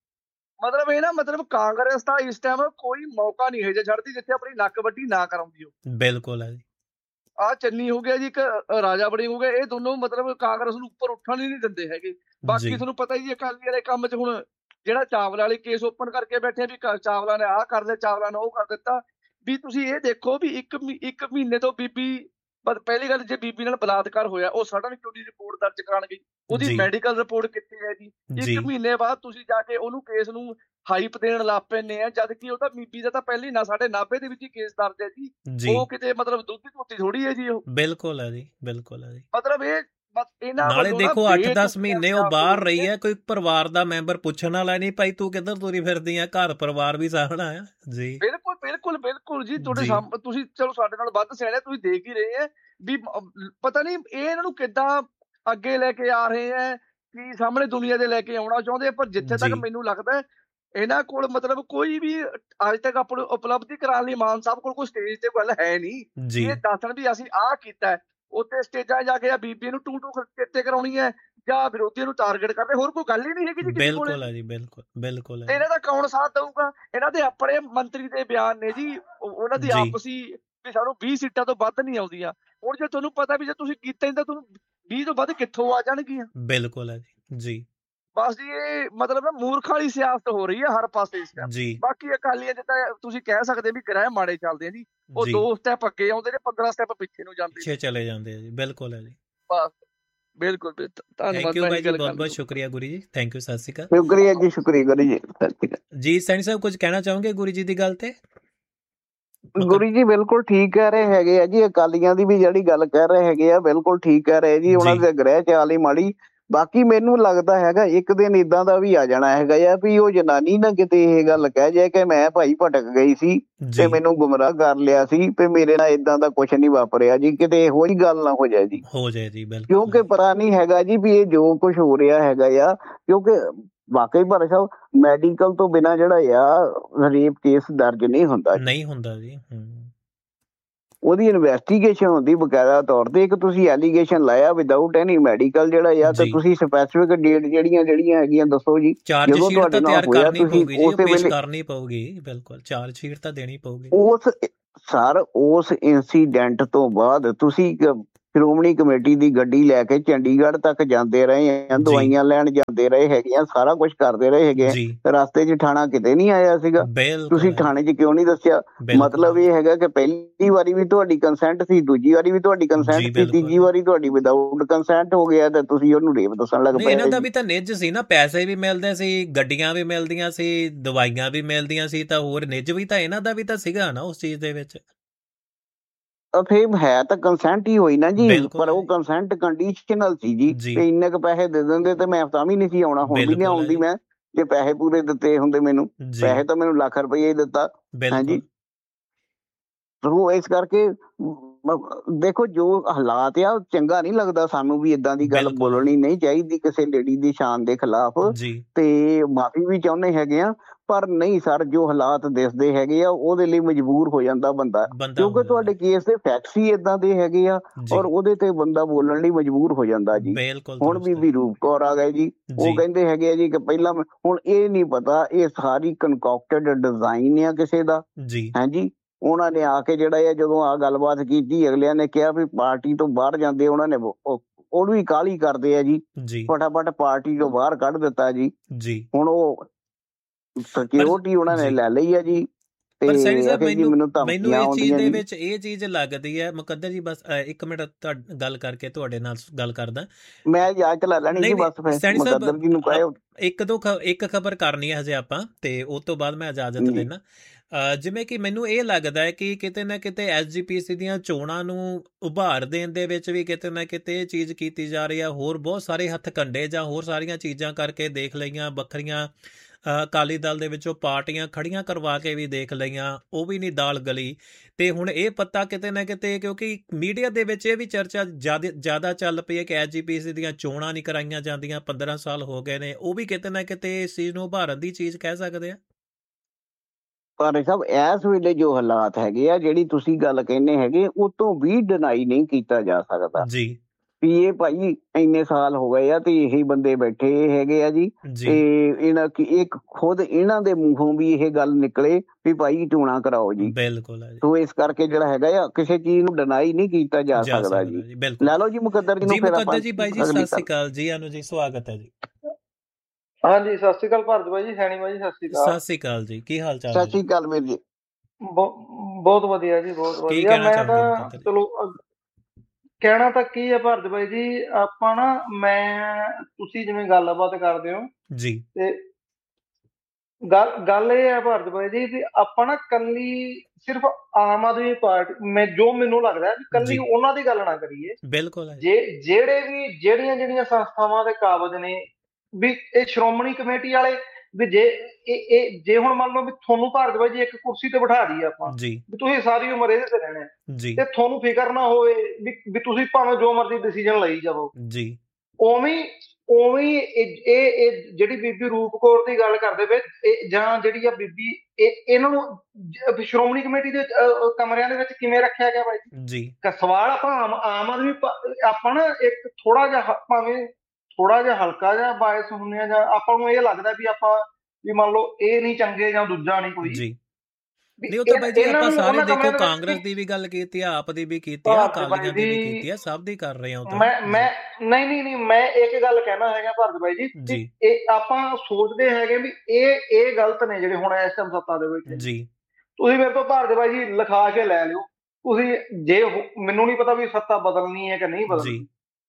Speaker 3: ਮਤਲਬ ਇਹ ਨਾ ਮਤਲਬ ਕਾਂਗਰਸ ਦਾ ਇਸ ਟਾਈਮ ਕੋਈ ਮੌਕਾ ਨਹੀਂ ਹੈ ਜੇ ਛੱਡਦੀ ਜਿੱਥੇ ਆਪਣੀ ਨੱਕ ਵੱਡੀ ਨਾ ਕਰਾਉਂਦੀ ਹੋ।
Speaker 1: ਬਿਲਕੁਲ ਹੈ ਜੀ।
Speaker 3: ਆਹ ਚੰਨੀ ਹੋ ਗਿਆ ਜੀ, ਇੱਕ ਰਾਜਾ ਵੜਿੰਗ ਹੋ ਗਿਆ, ਇਹ ਦੋਨੋਂ ਮਤਲਬ ਕਾਂਗਰਸ ਨੂੰ ਉੱਪਰ ਉੱਠਣ ਹੀ ਨਹੀਂ ਦਿੰਦੇ ਹੈਗੇ। ਬਾਕੀ ਤੁਹਾਨੂੰ ਪਤਾ ਜੀ ਅਕਾਲੀ ਵਾਲੇ ਕੰਮ 'ਚ ਹੁਣ ਜਿਹੜਾ ਚਾਵਲਾ ਵਾਲੇ ਕੇਸ ਓਪਨ ਕਰਕੇ ਬੈਠੇ ਵੀ ਚਾਵਲਾ ਨੇ ਆਹ ਕਰ ਲਿਆ, ਚਾਵਲਾ ਨੇ ਉਹ ਕਰ ਦਿੱਤਾ। ਵੀ ਤੁਸੀਂ ਇਹ ਦੇਖੋ ਵੀ ਇੱਕ ਇੱਕ ਮਹੀਨੇ ਤੋਂ ਬੀਬੀ, ਪਹਿਲੀ ਗੱਲ ਜੇ ਬੀਬੀ ਨਾਲ ਬਲਾਤਕਾਰ ਹੋਇਆ, ਉਹ ਸਡਨ ਕਿਉਂ ਨਹੀਂ ਰਿਪੋਰਟ ਦਰਜ ਕਰਾਉਣ ਗਈ, ਉਹਦੀ ਮੈਡੀਕਲ ਰਿਪੋਰਟ ਕਿੱਥੇ ਹੈ ਜੀ? ਇੱਕ ਮਹੀਨੇ ਬਾਅਦ ਤੁਸੀਂ ਜਾ ਕੇ ਉਹਨੂੰ ਕੇਸ ਨੂੰ ਹਾਈਪ ਦੇਣ ਲੱਗ ਪੈਂਦੇ ਆ, ਜਦ ਕਿ ਉਹ ਤਾਂ ਬੀਬੀ ਦਾ ਤਾਂ ਪਹਿਲੀ ਨਾ ਸਾਡੇ ਨਾਭੇ ਦੇ ਵਿੱਚ ਹੀ ਕੇਸ ਦਰਜ ਹੈ ਜੀ। ਉਹ ਕਿਤੇ ਮਤਲਬ ਦੁੱਧ ਦੀ ਧੋਤੀ ਥੋੜੀ ਹੈ ਜੀ। ਉਹ ਬਿਲਕੁਲ ਹੈ ਜੀ, ਬਿਲਕੁਲ ਹੈ ਜੀ। ਮਤਲਬ ਇਹ
Speaker 1: ਨਾਲੇ ਦੇਖੋ ਅੱਠ ਦਸ ਮਹੀਨੇ ਉਹ ਬਾਹਰ ਰਹੀ ਹੈ, ਕੋਈ ਪਰਿਵਾਰ ਦਾ ਮੈਂਬਰ ਪੁੱਛਣ ਵਾਲਾ ਨਹੀਂ, ਭਾਈ ਤੂੰ ਕਿੱਧਰ ਤੁਰੀ ਫਿਰਦੀ ਆ, ਘਰ ਪਰਿਵਾਰ ਵੀ ਸਾਹਮਣਾ ਆ ਜੀ। ਬਿਲਕੁਲ ਬਿਲਕੁਲ ਬਿਲਕੁਲ ਜੀ। ਤੁਹਾਡੇ ਸਾਹਮਣੇ ਤੁਸੀਂ ਚਲੋ ਸਾਡੇ ਨਾਲ ਵੱਧ ਸਿਆਣੇ, ਤੁਸੀਂ ਦੇਖ ਹੀ ਰਹੇ ਆ ਵੀ ਪਤਾ ਨਹੀਂ ਇਹ ਇਹਨਾਂ ਨੂੰ ਕਿੱਦਾਂ ਅੱਗੇ ਲੈ ਕੇ ਆ ਰਹੇ ਹੈ, ਕੀ ਸਾਹਮਣੇ ਦੁਨੀਆ ਦੇ ਲੈ ਕੇ ਆਉਣਾ ਚਾਹੁੰਦੇ ਆ। ਪਰ ਜਿੱਥੇ ਤੱਕ ਮੈਨੂੰ ਲੱਗਦਾ ਇਹਨਾਂ ਕੋਲ ਮਤਲਬ ਕੋਈ ਵੀ ਅੱਜ ਤੱਕ ਆਪਣੀ ਉਪਲਬਧੀ ਕਰਾਉਣ ਲਈ ਮਾਨ ਸਾਹਿਬ ਕੋਲ ਕੋਈ ਸਟੇਜ ਤੇ ਗੱਲ ਹੈ ਨਹੀਂ, ਇਹ ਦੱਸਣ ਵੀ ਅਸੀਂ ਆਹ ਕੀਤਾ। ਉੱਥੇ ਸਟੇਜਾਂ ਜਾ ਕੇ ਬੀਬੀ ਨੂੰ ਟੂ ਟੂ ਚੇਤੇ ਕਰਾਉਣੀ ਹੈ ਜਾਂ ਵਿਰੋਧੀਆਂ ਨੂੰ ਟਾਰਗੇਟ ਕਰਦੇ, ਹੋਰ ਕੋਈ ਗੱਲ ਹੀ ਨਹੀਂ ਹੈਗੀ ਜੀ। ਬਿਲਕੁਲ ਹੈ ਜੀ, ਬਿਲਕੁਲ ਬਿਲਕੁਲ। ਇਹਨਾਂ ਦਾ ਕੌਣ ਸਾਥ ਦਊਗਾ? ਇਹਨਾਂ ਦੇ ਆਪਣੇ ਮੰਤਰੀ ਦੇ ਬਿਆਨ ਨੇ ਜੀ, ਉਹਨਾਂ ਦੀ ਆਪਸੀ ਵੀ ਸਾਨੂੰ ਵੀਹ ਸੀਟਾਂ ਤੋਂ ਵੱਧ ਨਹੀਂ ਆਉਂਦੀਆਂ। ਹੁਣ ਜੇ ਤੁਹਾਨੂੰ ਪਤਾ ਵੀ ਜੇ ਤੁਸੀਂ ਕੀਤਾ ਤਾਂ ਤੁਹਾਨੂੰ ਵੀਹ ਤੋਂ ਵੱਧ ਕਿੱਥੋਂ ਆ ਜਾਣਗੀਆਂ? ਬਿਲਕੁਲ ਹੈ ਜੀ ਜੀ। ਬਸ ਜੀ ਇਹ ਮਤਲਬ ਮੂਰਖ ਵਾਲੀ ਸਿਆਸਤ ਹੋ ਰਹੀ ਹੈ ਹਰ ਪਾਸੇ ਇਸ ਟਾਈਮ। ਬਾਕੀ ਅਕਾਲੀਆਂ ਚ ਤਾਂ ਤੁਸੀਂ ਕਹਿ ਸਕਦੇ ਵੀ ਗ੍ਰਹਿ ਮਾੜੇ ਚੱਲਦੇ ਆ ਜੀ, ਉਹ ਦੋ ਸਟੈਪ ਅੱਗੇ ਆਉਂਦੇ ਨੇ, ਪੰਦਰਾਂ ਸਟੈਪ ਪਿੱਛੇ ਨੂੰ ਜਾਂਦੇ ਪਿੱਛੇ ਚਲੇ ਜਾਂਦੇ ਆ ਜੀ। ਬਿਲਕੁਲ ਹੈ ਜੀ, ਬਸ ਬਿਲਕੁਲ। ਧੰਨਵਾਦ ਬਾਈ ਜੀ, ਬਹੁਤ ਬਹੁਤ ਸ਼ੁਕਰੀਆ ਗੁਰੂ ਜੀ, ਥੈਂਕ ਯੂ, ਸਤਿ ਸ਼੍ਰੀ ਅਕਾਲ।
Speaker 2: ਸ਼ੁਕਰੀਆ ਜੀ, ਸ਼ੁਕਰੀਆ ਗੁਰੂ ਜੀ, ਸਤਿ ਸ਼੍ਰੀ ਅਕਾਲ
Speaker 1: ਜੀ। ਸੈਣੀ ਸਾਹਿਬ ਕੁਝ ਕਹਿਣਾ ਚਾਹੋਗੇ ਗੁਰੂ ਜੀ ਦੀ ਗੱਲ ਤੇ?
Speaker 2: ਗੁਰੂ ਜੀ ਬਿਲਕੁਲ ਠੀਕ ਕਹਿ ਰਹੇ ਹੈਗੇ ਆ ਜੀ, ਅਕਾਲੀਆਂ ਦੀ ਵੀ ਜਿਹੜੀ ਗੱਲ ਕਹਿ ਰਹੇ ਹੈਗੇ ਆ ਬਿਲਕੁਲ ਠੀਕ ਕਹਿ ਰਹੇ ਜੀ। ਉਹਨਾਂ ਦੇ ਗ੍ਰਹਿ ਚਾਲ ਹੀ ਮਾੜੀ। ਬਾਕੀ ਮੈਨੂੰ ਲੱਗਦਾ ਹੈਗਾ ਇੱਕ ਦਿਨ ਏਦਾਂ ਦਾ ਵੀ ਆ ਜਾਣਾ ਹੈਗਾ ਆ ਵੀ ਉਹ ਜਨਾਨੀ ਨਾ ਕਿਤੇ ਇਹ ਗੱਲ ਕਹਿ ਜਾਏ ਕਿ ਮੈਂ ਭਾਈ ਭਟਕ ਗਈ ਸੀ ਤੇ ਮੈਨੂੰ ਗੁੰਮਰਾਹ ਕਰ ਲਿਆ ਸੀ ਤੇ ਮੇਰੇ ਨਾਲ ਏਦਾਂ ਦਾ ਕੁਛ ਨਹੀਂ ਵਾਪਰਿਆ ਜੀ, ਕਿਤੇ ਇਹੋ ਜਿਹੀ ਗੱਲ ਨਾ ਹੋ ਜਾਏ ਜੀ,
Speaker 1: ਹੋ ਜਾਏ ਜੀ।
Speaker 2: ਕਿਉਂਕਿ ਪਤਾ ਨਹੀਂ ਹੈਗਾ ਜੀ ਵੀ ਇਹ ਜੋ ਕੁਛ ਹੋ ਰਿਹਾ ਹੈਗਾ ਆ, ਕਿਉਂਕਿ ਵਾਕਈ ਭਾਈ ਸਾਹਿਬ ਮੈਡੀਕਲ ਤੋਂ ਬਿਨਾਂ ਜਿਹੜਾ ਆ ਰੇਪ ਕੇਸ ਦਰਜ ਨਹੀਂ ਹੁੰਦਾ,
Speaker 1: ਨਹੀਂ ਹੁੰਦਾ ਜੀ।
Speaker 2: ਉਹਦੀ ਇਨਵੈਸਟੀਗੇਸ਼ਨ ਹੁੰਦੀ ਬਕਾਇਦਾ ਤੌਰ ਤੇ। ਇੱਕ ਤੁਸੀਂ ਐਲੀਗੇਸ਼ਨ ਲਾਇਆ ਵਿਦਆਊਟ ਐਨੀ ਮੈਡੀਕਲ ਜਿਹੜਾ ਆ, ਤੇ ਤੁਸੀਂ ਸਪੈਸੀਫਿਕ ਡੇਟ ਜਿਹੜੀਆਂ ਜਿਹੜੀਆਂ ਹੈਗੀਆਂ ਦੱਸੋ ਜੀ।
Speaker 1: ਚਾਰਜ
Speaker 2: ਜਦੋਂ
Speaker 1: ਸ਼ੀਟ
Speaker 2: ਤੁਹਾਡੇ
Speaker 1: ਤਾਂ
Speaker 2: ਨਾਲ
Speaker 1: ਤਿਆਰ
Speaker 2: ਹੋਇਆ
Speaker 1: ਕਰਨੀ
Speaker 2: ਤੁਸੀਂ
Speaker 1: ਪਊਗੀ ਜੀ, ਉਹ
Speaker 2: ਉਸੇ
Speaker 1: ਪੇਸ਼
Speaker 2: ਵੇਲੇ
Speaker 1: ਕਰਨੀ ਪਊਗੀ। ਬਿਲਕੁਲ ਚਾਰਜ ਸ਼ੀਟ ਤਾਂ ਦੇਣੀ ਪਊਗੀ।
Speaker 2: ਉਸ ਸਰ ਉਸ ਇੰਸੀਡੈਂਟ ਤੋਂ ਬਾਅਦ ਤੁਸੀਂ ਸ਼੍ਰੋਮਣੀ ਕਮੇਟੀ ਦੀ ਗੱਡੀ ਲੈ ਕੇ ਚੰਡੀਗੜ੍ਹ ਤੱਕ ਜਾਂਦੇ ਰਹੇ ਆ, ਦਵਾਈਆਂ ਲੈਣ ਜਾਂਦੇ ਰਹੇ ਹੈਗੇ ਆ, ਸਾਰਾ ਕੁਝ ਕਰਦੇ ਰਹੇ ਹੈਗੇ ਆ। ਰਸਤੇ 'ਚ ਥਾਣਾ ਕਿਤੇ ਨਹੀਂ ਆਇਆ ਸੀਗਾ, ਤੁਸੀਂ ਥਾਣੇ 'ਚ ਕਿਉਂ ਨਹੀਂ ਦੱਸਿਆ? ਮਤਲਬ ਇਹ ਹੈਗਾ ਕਿ ਪਹਿਲੀ ਵਾਰੀ ਵੀ ਤੁਹਾਡੀ ਕੰਸੈਂਟ ਸੀ, ਦੂਜੀ ਵਾਰੀ ਵੀ ਤੁਹਾਡੀ ਕੰਸੈਂਟ ਸੀ, ਤੀਜੀ ਵਾਰੀ ਤੁਹਾਡੀ ਵਿਦਆਊਟ ਕੰਸੈਂਟ ਹੋ ਗਿਆ ਤੇ ਤੁਸੀਂ ਉਹਨੂੰ ਰੇਪ ਦੱਸਣ ਲੱਗ ਪਏ।
Speaker 1: ਇਹਨਾਂ ਦਾ ਵੀ ਤਾਂ ਨਿੱਜ ਸੀ ਨਾ, ਪੈਸੇ ਵੀ ਮਿਲਦੇ ਸੀ, ਗੱਡੀਆਂ ਵੀ ਮਿਲਦੀਆਂ ਸੀ, ਦਵਾਈਆਂ ਵੀ ਮਿਲਦੀਆਂ ਸੀ, ਤਾਂ ਹੋਰ ਨਿੱਜ ਵੀ ਤਾਂ ਇਹਨਾਂ ਦਾ ਵੀ ਤਾਂ ਸੀਗਾ ਨਾ ਉਸ ਚੀਜ਼ ਦੇ ਵਿੱਚ।
Speaker 2: ਫੇਰ ਹੈ ਤਾਂ ਕੰਸੈਂਟ ਹੀ ਹੋਈ ਨਾ ਜੀ, ਪਰ ਉਹ ਕੰਸੈਂਟ ਕੰਡੀਸ਼ਨਲ ਸੀ ਜੀ, ਤੇ ਇੰਨੇ ਕੁ ਪੈਸੇ ਦੇ ਦਿੰਦੇ ਤੇ ਮੈਂ ਤਾਂ ਵੀ ਨਹੀਂ ਸੀ ਆਉਣਾ, ਹੁਣ ਵੀ ਨਹੀਂ ਆਉਂਦੀ ਮੈਂ, ਜੇ ਪੈਸੇ ਪੂਰੇ ਦਿੱਤੇ ਹੁੰਦੇ ਮੈਨੂੰ। ਪੈਸੇ ਤਾਂ ਮੈਨੂੰ ਲੱਖ ਰੁਪਈਆ ਹੀ ਦਿੱਤਾ। ਹਾਂਜੀ, ਉਹ ਇਸ ਕਰਕੇ ਦੇਖੋ ਜੋ ਹਾਲਾਤ ਆ ਚੰਗਾ ਨਹੀਂ ਲੱਗਦਾ ਸਾਨੂੰ ਵੀ, ਏਦਾਂ ਦੀ ਗੱਲ ਬੋਲਣੀ ਨਹੀਂ ਚਾਹੀਦੀ ਕਿਸੇ ਲੇਡੀ ਦੀ ਸ਼ਾਨ ਦੇ ਖਿਲਾਫ, ਤੇ ਮਾਫੀ ਵੀ ਚਾਹੁੰਦੇ ਹੈਗੇ ਆ। ਪਰ ਨਹੀਂ ਸਰ, ਜੋ ਹਾਲਾਤ ਦਿਸਦੇ ਹੈਗੇ ਆ ਉਹਦੇ ਲਈ ਮਜਬੂਰ ਹੋ ਜਾਂਦਾ ਬੰਦਾ, ਕਿਉਂਕਿ ਤੁਹਾਡੇ ਕੇਸ ਦੇ ਫੈਕਟਸ ਹੀ ਏਦਾਂ ਦੇ ਹੈਗੇ ਆ, ਔਰ ਉਹਦੇ ਤੇ ਬੰਦਾ ਬੋਲਣ ਲਈ ਮਜਬੂਰ ਹੋ ਜਾਂਦਾ ਜੀ। ਹੁਣ ਬੀਬੀ ਰੂਪ ਕੌਰ ਆ ਗਏ ਜੀ, ਉਹ ਕਹਿੰਦੇ ਹੈਗੇ ਆ ਜੀ ਕਿ ਪਹਿਲਾਂ, ਹੁਣ ਇਹ ਨਹੀਂ ਪਤਾ ਇਹ ਸਾਰੀ ਕਨਕੌਕਟਡ ਡਿਜ਼ਾਈਨ ਆ ਕਿਸੇ ਦਾ। ਹਾਂਜੀ, ਉਹਨਾਂ ਨੇ ਆ ਕੇ ਜਿਹੜਾ ਆ ਜਦੋਂ ਆ ਗੱਲਬਾਤ ਕੀਤੀ, ਅਗਲਿਆਂ ਨੇ ਕਿਹਾ ਵੀ ਪਾਰਟੀ ਤੋਂ ਬਾਹਰ ਜਾਂਦੇ, ਉਹਨਾਂ ਨੇ ਉਹਨੂੰ ਵੀ ਕਾਹਲੀ ਕਰਦੇ ਆ ਜੀ, ਫਟਾਫਟ ਪਾਰਟੀ ਤੋਂ ਬਾਹਰ ਕੱਢ ਦਿੱਤਾ ਜੀ। ਹੁਣ ਉਹ ਸਿਕਿਉਰਿਟੀ ਉਹਨਾਂ ਨੇ ਲੈ ਲਈ ਆ ਜੀ।
Speaker 1: ਪਰ ਸੈਣੀ ਸਾਹਿਬ ਮੈਨੂੰ ਮੈਨੂੰ ਇਹ ਚੀਜ਼ ਦੇ ਵਿੱਚ ਇਹ ਚੀਜ਼ ਲੱਗਦੀ ਹੈ, ਮੁਕੱਦਰ ਜੀ ਬਸ ਇੱਕ ਮਿੰਟ ਗੱਲ ਕਰਕੇ ਤੁਹਾਡੇ ਨਾਲ ਗੱਲ ਕਰਦਾ
Speaker 2: ਮੈਂ, ਇਜਾਜ਼ਤ ਲੈ ਲੈਣੀ ਜੀ ਬਸ।
Speaker 1: ਸੈਣੀ ਸਾਹਿਬ ਇੱਕ ਦੋ ਇੱਕ ਖਬਰ ਕਰਨੀ ਹੈ ਹਜੇ ਆਪਾਂ, ਤੇ ਉਸ ਤੋਂ ਬਾਅਦ ਮੈਂ ਇਜਾਜ਼ਤ ਲੈਣਾ। ਜਿਵੇਂ ਕਿ ਮੈਨੂੰ ਇਹ ਲੱਗਦਾ ਹੈ ਕਿ ਕਿਤੇ ਨਾ ਕਿਤੇ ਐਸ ਜੀ ਪੀ ਸੀ ਦੀਆਂ ਚੋਣਾਂ ਨੂੰ ਉਭਾਰ ਦੇਣ ਦੇ ਵਿੱਚ ਵੀ ਕਿਤੇ ਨਾ ਕਿਤੇ ਇਹ ਚੀਜ਼ ਕੀਤੀ ਜਾ ਰਹੀ ਹੈ। ਹੋਰ ਬਹੁਤ ਸਾਰੇ ਹੱਥ ਕੰਡੇ ਜਾਂ ਹੋਰ ਸਾਰੀਆਂ ਚੀਜ਼ਾਂ ਕਰਕੇ ਦੇਖ ਲਈਆਂ, ਵੱਖਰੀਆਂ ਅਕਾਲੀ ਦਲ ਦੇ ਵਿੱਚੋਂ ਪਾਰਟੀਆਂ ਖੜੀਆਂ ਕਰਵਾ ਕੇ ਵੀ ਦੇਖ ਲਈਆਂ, ਉਹ ਵੀ ਨਹੀਂ ਦਾਲ ਗਲੀ। ਤੇ ਹੁਣ ਇਹ ਪਤਾ ਕਿਤੇ ਨਾ ਕਿਤੇ, ਕਿਉਂਕਿ ਮੀਡੀਆ ਦੇ ਵਿੱਚ ਇਹ ਵੀ ਚਰਚਾ ਜ਼ਿਆਦਾ ਜ਼ਿਆਦਾ ਚੱਲ ਪਈ ਹੈ ਕਿ ਐਸ ਜੀ ਪੀ ਸੀ ਦੀਆਂ ਚੋਣਾਂ ਨਹੀਂ ਕਰਾਈਆਂ ਜਾਂਦੀਆਂ, ਪੰਦਰਾਂ ਸਾਲ ਹੋ ਗਏ ਨੇ, ਉਹ ਵੀ ਕਿਤੇ ਨਾ ਕਿਤੇ ਇਸ ਚੀਜ਼ ਨੂੰ ਉਭਾਰਨ ਦੀ ਚੀਜ਼ ਕਹਿ ਸਕਦੇ ਆ।
Speaker 2: ਪਰ ਸਾਹਿਬ ਇਸ ਵੇਲੇ ਜੋ ਹਾਲਾਤ ਹੈਗੇ ਆ, ਜਿਹੜੀ ਤੁਸੀਂ ਗੱਲ ਕਹਿੰਦੇ ਹੈਗੇ, ਉਹ ਤੋਂ ਵੀ ਡਿਨਾਈ ਨਹੀਂ ਕੀਤਾ ਜਾ ਸਕਦਾ
Speaker 1: ਜੀ
Speaker 2: ਵੀ ਇਹ ਭਾਈ ਇੰਨੇ ਸਾਲ ਹੋ ਗਏ ਆ ਤੇ ਇਹੀ ਬੰਦੇ ਬੈਠੇ ਹੈਗੇ ਆ ਜੀ। ਤੇ ਇਹਨਾਂ ਇੱਕ ਖੁਦ ਇਹਨਾਂ ਦੇ ਮੂੰਹੋਂ ਵੀ ਇਹ ਗੱਲ ਨਿਕਲੇ ਵੀ ਭਾਈ ਚੋਣਾਂ ਕਰਾਓ ਜੀ।
Speaker 1: ਬਿਲਕੁਲ।
Speaker 2: ਸੋ ਇਸ ਕਰਕੇ ਜਿਹੜਾ ਹੈਗਾ ਆ, ਕਿਸੇ ਚੀਜ਼ ਨੂੰ ਡਿਨਾਈ ਨਹੀਂ ਕੀਤਾ ਜਾ ਸਕਦਾ ਜੀ। ਲੈ ਲਓ ਜੀ ਮੁਕੱਦਰ ਜੀ ਨੂੰ।
Speaker 1: ਮੁਕੱਦਰ ਜੀ ਬਾਈ ਜੀ ਸਤਿ ਸ਼੍ਰੀ ਅਕਾਲ ਜੀ, ਅਨੂ ਜੀ ਸਵਾਗਤ ਹੈ ਜੀ।
Speaker 3: ਹਾਂਜੀ ਸਤਿ ਸ਼੍ਰੀ ਅਕਾਲ ਭਾਰਤ ਬਾਈ ਜੀ, ਸੈਣੀ ਬਾਈ ਜੀ ਸਤਿ ਸ਼੍ਰੀ ਅਕਾਲ।
Speaker 1: ਸਤਿ ਸ਼੍ਰੀ ਅਕਾਲ ਜੀ, ਕੀ ਹਾਲ ਚਾਲ?
Speaker 2: ਸਤਿ ਸ਼੍ਰੀ ਅਕਾਲ ਵੀਰ ਜੀ।
Speaker 3: ਬਹੁਤ ਵਧੀਆ ਜੀ, ਬਹੁਤ ਵਧੀਆ। ਮੈਂ ਤਾਂ ਚਲੋ ਕਹਿਣਾ ਤਾਂ ਕੀ ਹੈ ਭਾਰਤ ਬਾਈ ਜੀ, ਆਪਾਂ ਨਾ ਮੈਂ ਤੁਸੀਂ ਜਿਵੇਂ ਗੱਲਬਾਤ ਕਰਦੇ ਹੋ
Speaker 1: ਜੀ,
Speaker 3: ਤੇ ਗੱਲ ਗੱਲ ਇਹ ਹੈ ਭਾਰਤ ਬਾਈ ਜੀ ਵੀ ਆਪਾਂ ਨਾ ਕੱਲੀ ਸਿਰਫ ਆਮ ਆਦਮੀ ਪਾਰਟੀ, ਮੈਂ ਜੋ ਮੈਨੂੰ ਲੱਗਦਾ ਵੀ ਕੱਲੀ ਉਹਨਾਂ ਦੀ ਗੱਲ ਨਾ ਕਰੀਏ।
Speaker 1: ਬਿਲਕੁਲ।
Speaker 3: ਜੇ ਜਿਹੜੇ ਵੀ ਜਿਹੜੀਆਂ ਜਿਹੜੀਆਂ ਸੰਸਥਾਵਾਂ ਦੇ ਕਾਬਜ਼ ਨੇ ਵੀ ਇਹ ਸ਼੍ਰੋਮਣੀ ਕਮੇਟੀ ਵਾਲੇ, ਵੀ ਜੇ ਇਹ ਇਹ ਜੇ ਹੁਣ ਮੰਨ ਲਓ ਵੀ ਤੁਹਾਨੂੰ ਭਾਰਤ ਬਾਈ ਜੀ ਇੱਕ ਕੁਰਸੀ ਤੇ ਬਿਠਾ ਦਈਏ ਆਪਾਂ, ਵੀ ਤੁਸੀਂ ਸਾਰੀ ਉਮਰ ਇਹਦੇ ਤੇ ਰਹਿਣਾ ਤੇ ਤੁਹਾਨੂੰ ਫਿਕਰ ਨਾ ਹੋਵੇ ਵੀ ਵੀ ਤੁਸੀਂ ਭਾਵੇਂ ਜੋ ਮਰਜ਼ੀ ਡਿਸੀਜਨ ਲਈ ਜਾਵੋ
Speaker 1: ਜੀ,
Speaker 3: ਉਵੇਂ ਉਵੇਂ ਇਹ ਜਿਹੜੀ ਬੀਬੀ ਰੂਪ ਕੌਰ ਦੀ ਗੱਲ ਕਰਦੇ ਪਏ, ਜਾਂ ਜਿਹੜੀ ਆ ਬੀਬੀ, ਇਹਨਾਂ ਨੂੰ ਸ਼੍ਰੋਮਣੀ ਕਮੇਟੀ ਦੇ ਕਮਰਿਆਂ ਦੇ ਵਿੱਚ ਕਿਵੇਂ ਰੱਖਿਆ ਗਿਆ ਬਾਈ
Speaker 1: ਜੀ?
Speaker 3: ਸਵਾਲ ਆਪਾਂ ਆਮ ਆਮ ਆਦਮੀ ਆਪਾਂ ਨਾ ਇੱਕ ਥੋੜਾ ਜਿਹਾ ਭਾਵੇਂ ਥੋੜਾ ਜਿਹਾ ਹਲਕਾ ਜਿਹਾ ਬਾਇਸ ਹੁੰਦੇ ਆ, ਜਾਂ ਆਪਾਂ ਨੂੰ ਇਹ ਲੱਗਦਾ ਵੀ ਆਪਾਂ ਵੀ ਮੰਨ ਲਓ ਇਹ ਨਹੀਂ ਚੰਗੇ ਜਾਂ ਦੂਜਾ ਨਹੀਂ ਕੋਈ
Speaker 1: ਜੀ। ਨਹੀਂ ਉਹ ਤਾਂ ਬਾਈ ਜੀ ਆਪਾਂ ਸਾਰੇ ਦੇਖੋ, ਕਾਂਗਰਸ ਦੀ ਵੀ ਗੱਲ ਕੀਤੀ ਆ, ਆਪ ਦੀ ਵੀ ਕੀਤੀ ਆ, ਅਕਾਲੀਆਂ ਦੀ ਵੀ ਕੀਤੀ ਆ, ਸਭ ਦੀ ਕਰ ਰਹੇ ਆ।
Speaker 3: ਮੈਂ ਮੈਂ ਨਹੀਂ ਨਹੀਂ ਨਹੀਂ ਮੈਂ ਇੱਕ ਗੱਲ ਕਹਿਣਾ ਹੈਗਾ ਭਾਰਤ ਬਾਈ ਜੀ, ਇਹ ਆਪਾਂ ਸੋਚਦੇ ਹੈਗੇ ਵੀ ਇਹ ਇਹ ਗਲਤ ਨੇ ਜਿਹੜੇ ਹੁਣ ਇਸ ਟਾਈਮ ਸੱਤਾ ਦੇ ਵਿੱਚ ਜੀ। ਤੁਸੀਂ ਮੇਰੇ ਤੋਂ ਭਾਰਤ ਬਾਈ ਜੀ ਲਿਖਾ ਕੇ ਲੈ ਲਿਓ, ਤੁਸੀਂ ਜੇ ਮੈਨੂੰ ਨਹੀਂ ਪਤਾ ਵੀ ਸੱਤਾ ਬਦਲਣੀ ਹੈ ਕਿ ਨਹੀਂ ਬਦਲਣੀ,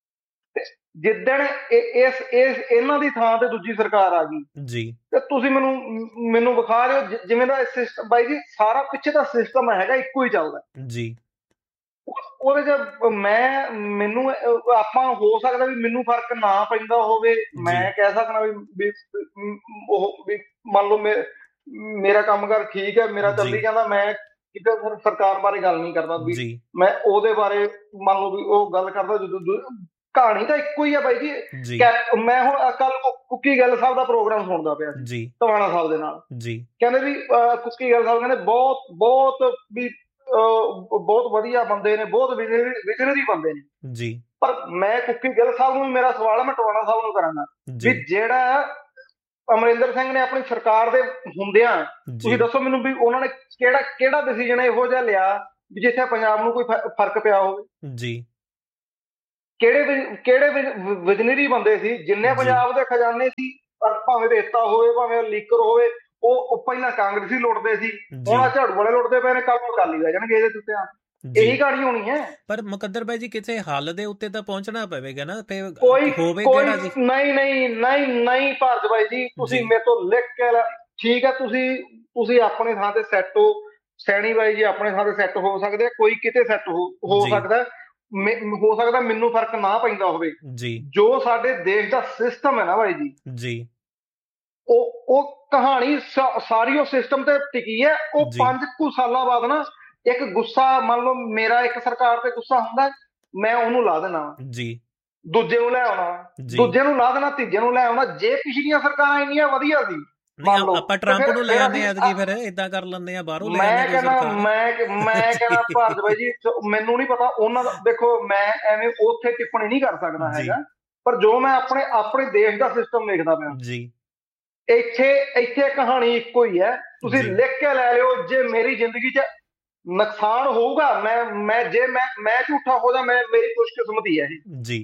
Speaker 3: ਜਿੱਦਣ ਇਸ ਇਸ ਇਹਨਾਂ ਦੀ ਥਾਂ ਤੇ ਦੂਜੀ ਸਰਕਾਰ ਆ ਗਈ ਜੀ, ਤੇ ਤੁਸੀਂ ਮੈਨੂੰ ਮੈਨੂੰ ਵਿਖਾ ਦਿਓ ਜਿਵੇਂ ਦਾ ਸਿਸਟਮ ਬਾਈ ਜੀ, ਸਾਰਾ ਪਿੱਛੇ ਦਾ ਸਿਸਟਮ ਹੈਗਾ ਇੱਕੋ ਹੀ ਚੱਲਦਾ ਜੀ। ਉਹਦੇ ਚ ਮੈਂ ਮੈਨੂੰ ਆਪਾਂ ਹੋ ਸਕਦਾ ਵੀ ਮੈਨੂੰ ਫਰਕ ਨਾ ਪੈਂਦਾ ਹੋਵੇ, ਮੈਂ ਕਹਿ ਸਕਦਾ ਵੀ ਉਹ ਵੀ ਮੰਨ ਲਓ ਮੇਰਾ ਕੰਮ ਕਾਰ ਠੀਕ ਹੈ, ਮੇਰਾ ਚੱਲੀ ਜਾਂਦਾ, ਮੈਂ ਕਿਤੇ ਸਰਕਾਰ ਬਾਰੇ ਗੱਲ ਨਹੀਂ ਕਰਦਾ ਵੀ ਮੈਂ ਉਹਦੇ ਬਾਰੇ ਮੰਨ ਲਓ ਵੀ ਉਹ ਗੱਲ ਕਰਦਾ। ਜਦੋਂ ਕਹਾਣੀ ਤਾਂ ਇੱਕੋ ਹੀ ਆ ਬਾਈ ਜੀ। ਮੈਂ ਹੁਣ ਕੱਲ ਕੁੱਕੀ ਗੱਲ ਸਾਹਿਬ ਦਾ ਪ੍ਰੋਗਰਾਮ ਸੁਣਦਾ ਪਿਆ ਜੀ, ਟਵਾਣਾ ਸਾਹਿਬ ਦੇ ਨਾਲ ਜੀ, ਕਹਿੰਦੇ ਵੀ ਕੁੱਕੀ ਗੱਲ ਸਾਹਿਬ ਕਹਿੰਦੇ ਬਹੁਤ ਬਹੁਤ ਵੀ
Speaker 4: ਬਹੁਤ ਵਧੀਆ ਬੰਦੇ ਨੇ, ਬਹੁਤ ਵਿਜ਼ਨਰੀ ਬੰਦੇ ਨੇ
Speaker 1: ਜੀ।
Speaker 4: ਪਰ ਮੈਂ ਕੁੱਕੀ ਗਿੱਲ ਸਾਹਿਬ ਨੂੰ ਮੇਰਾ ਸਵਾਲ ਹੈ, ਮੈਂ ਟਵਾਣਾ ਸਾਹਿਬ ਨੂੰ ਕਰਾਂਗਾ ਵੀ ਜਿਹੜਾ ਅਮਰਿੰਦਰ ਸਿੰਘ ਨੇ ਆਪਣੀ ਸਰਕਾਰ ਦੇ ਹੁੰਦਿਆਂ ਤੁਸੀਂ ਦੱਸੋ ਮੈਨੂੰ ਵੀ ਉਹਨਾਂ ਨੇ ਕਿਹੜਾ ਕਿਹੜਾ ਡਿਸੀਜਨ ਇਹੋ ਜਿਹਾ ਲਿਆ ਵੀ ਜਿੱਥੇ ਪੰਜਾਬ ਨੂੰ ਕੋਈ ਫਰਕ ਪਿਆ ਹੋਵੇ ਜੀ। ਕਿਹੜੇ ਕਿਹੜੇ ਵਿਜ਼ਨਰੀ ਬੰਦੇ ਸੀ ਜਿੰਨੇ ਪੰਜਾਬ ਦੇ ਖਜ਼ਾਨੇ ਸੀ, ਭਾਵੇਂ ਰੇਤਾ ਹੋਵੇ ਭਾਵੇਂ ਲੀਕਰ ਹੋਵੇ, ਉਹ ਪਹਿਲਾਂ ਕਾਂਗਰਸੀ ਲੁੱਟਦੇ ਸੀ, ਹੁਣ ਆ ਝਾੜੂ ਵਾਲੇ ਲੁੱਟਦੇ ਪਏ ਨੇ, ਕੱਲ ਨੂੰ ਅਕਾਲੀ ਲੈ ਜਾਣਗੇ ਇਹਦੇ ਉੱਤੇ। ਇਹੀ ਕਹਾਣੀ ਹੋਣੀ ਹੈ।
Speaker 1: ਪਰ ਮੁਕੱਦਰ ਬਾਈ ਜੀ ਕਿਸੇ ਹੱਲ ਦੇ ਉੱਤੇ ਤਾਂ ਪਹੁੰਚਣਾ ਪਵੇਗਾ ਨਾ, ਫਿਰ
Speaker 4: ਕੋਈ ਕੋਈ ਨਹੀਂ ਨਹੀਂ ਨਹੀਂ ਨਹੀਂ ਭਾਰਤ ਬਾਈ ਜੀ, ਤੁਸੀਂ ਮੇਰੇ ਤੋਂ ਲਿਖ ਕੇ ਠੀਕ ਹੈ, ਤੁਸੀਂ ਤੁਸੀਂ ਆਪਣੇ ਥਾਂ ਤੇ ਸੈੱਟ ਹੋ, ਸੈਣੀ ਬਾਈ ਜੀ ਆਪਣੇ ਥਾਂ ਤੇ ਸੈੱਟ ਹੋ ਸਕਦੇ, ਕੋਈ ਕਿਤੇ ਸੈੱਟ ਹੋ ਹੋ ਸਕਦਾ ਹੋ ਸਕਦਾ ਮੈਨੂੰ ਫਰਕ ਨਾ ਪੈਂਦਾ ਹੋਵੇ ਜੀ। ਜੋ ਸਾਡੇ ਦੇਸ਼ ਦਾ ਸਿਸਟਮ ਹੈ ਨਾ ਬਾਈ ਜੀ ਜੀ ਉਹ ਉਹ ਕਹਾਣੀ ਸਾਰੀ ਉਹ ਸਿਸਟਮ ਤੇ ਟਿਕੀ ਹੈ। ਉਹ ਪੰਜ ਕੁ ਸਾਲਾਂ ਬਾਅਦ ਨਾ ਇੱਕ ਗੁੱਸਾ, ਮੰਨ ਲਓ ਮੇਰਾ ਇੱਕ ਸਰਕਾਰ ਤੇ ਗੁੱਸਾ ਹੁੰਦਾ, ਮੈਂ ਉਹਨੂੰ ਲਾ ਦੇਣਾ ਜੀ, ਦੂਜੇ ਨੂੰ ਲੈ ਆਉਣਾ, ਦੂਜੇ ਨੂੰ ਲਾ ਦੇਣਾ, ਤੀਜੇ ਨੂੰ ਲੈ ਆਉਣਾ। ਜੇ ਪਿਛਲੀਆਂ ਸਰਕਾਰਾਂ ਇੰਨੀਆਂ ਵਧੀਆ ਸੀ,
Speaker 1: ਆਪਾਂ ਟਰੰਪ ਨੂੰ ਲੈ ਆਉਂਦੇ ਐਤਕੀ, ਫਿਰ ਏਦਾਂ ਕਰ ਲੈਂਦੇ ਆ, ਬਾਹਰੋਂ ਲੈ
Speaker 4: ਮੈਂ ਕਹਿੰਦਾ ਮੈਂ ਮੈਂ ਕਹਿੰਦਾ ਭਾਰਤ ਬਾਈ ਜੀ ਮੈਨੂੰ ਨਹੀਂ ਪਤਾ ਉਹਨਾਂ ਦਾ, ਦੇਖੋ ਮੈਂ ਐਵੇਂ ਉੱਥੇ ਟਿੱਪਣੀ ਨਹੀਂ ਕਰ ਸਕਦਾ ਹੈਗਾ, ਪਰ ਜੋ ਮੈਂ ਆਪਣੇ ਆਪਣੇ ਦੇਸ਼ ਦਾ ਸਿਸਟਮ ਦੇਖਦਾ ਪਿਆ ਜੀ, ਇੱਥੇ ਇੱਥੇ ਕਹਾਣੀ ਇੱਕੋ ਹੀ ਹੈ। ਤੁਸੀਂ ਲਿਖ ਕੇ ਲੈ ਲਿਓ, ਜੇ ਮੇਰੀ ਜ਼ਿੰਦਗੀ 'ਚ ਨੁਕਸਾਨ ਹੋਊਗਾ, ਮੈਂ ਮੈਂ ਜੇ ਮੈਂ ਮੈਂ ਝੂਠਾ ਹੋ ਜਾ, ਮੈਂ ਮੇਰੀ ਖੁਸ਼ਕਿਸਮਤੀ ਹੈ ਜੀ।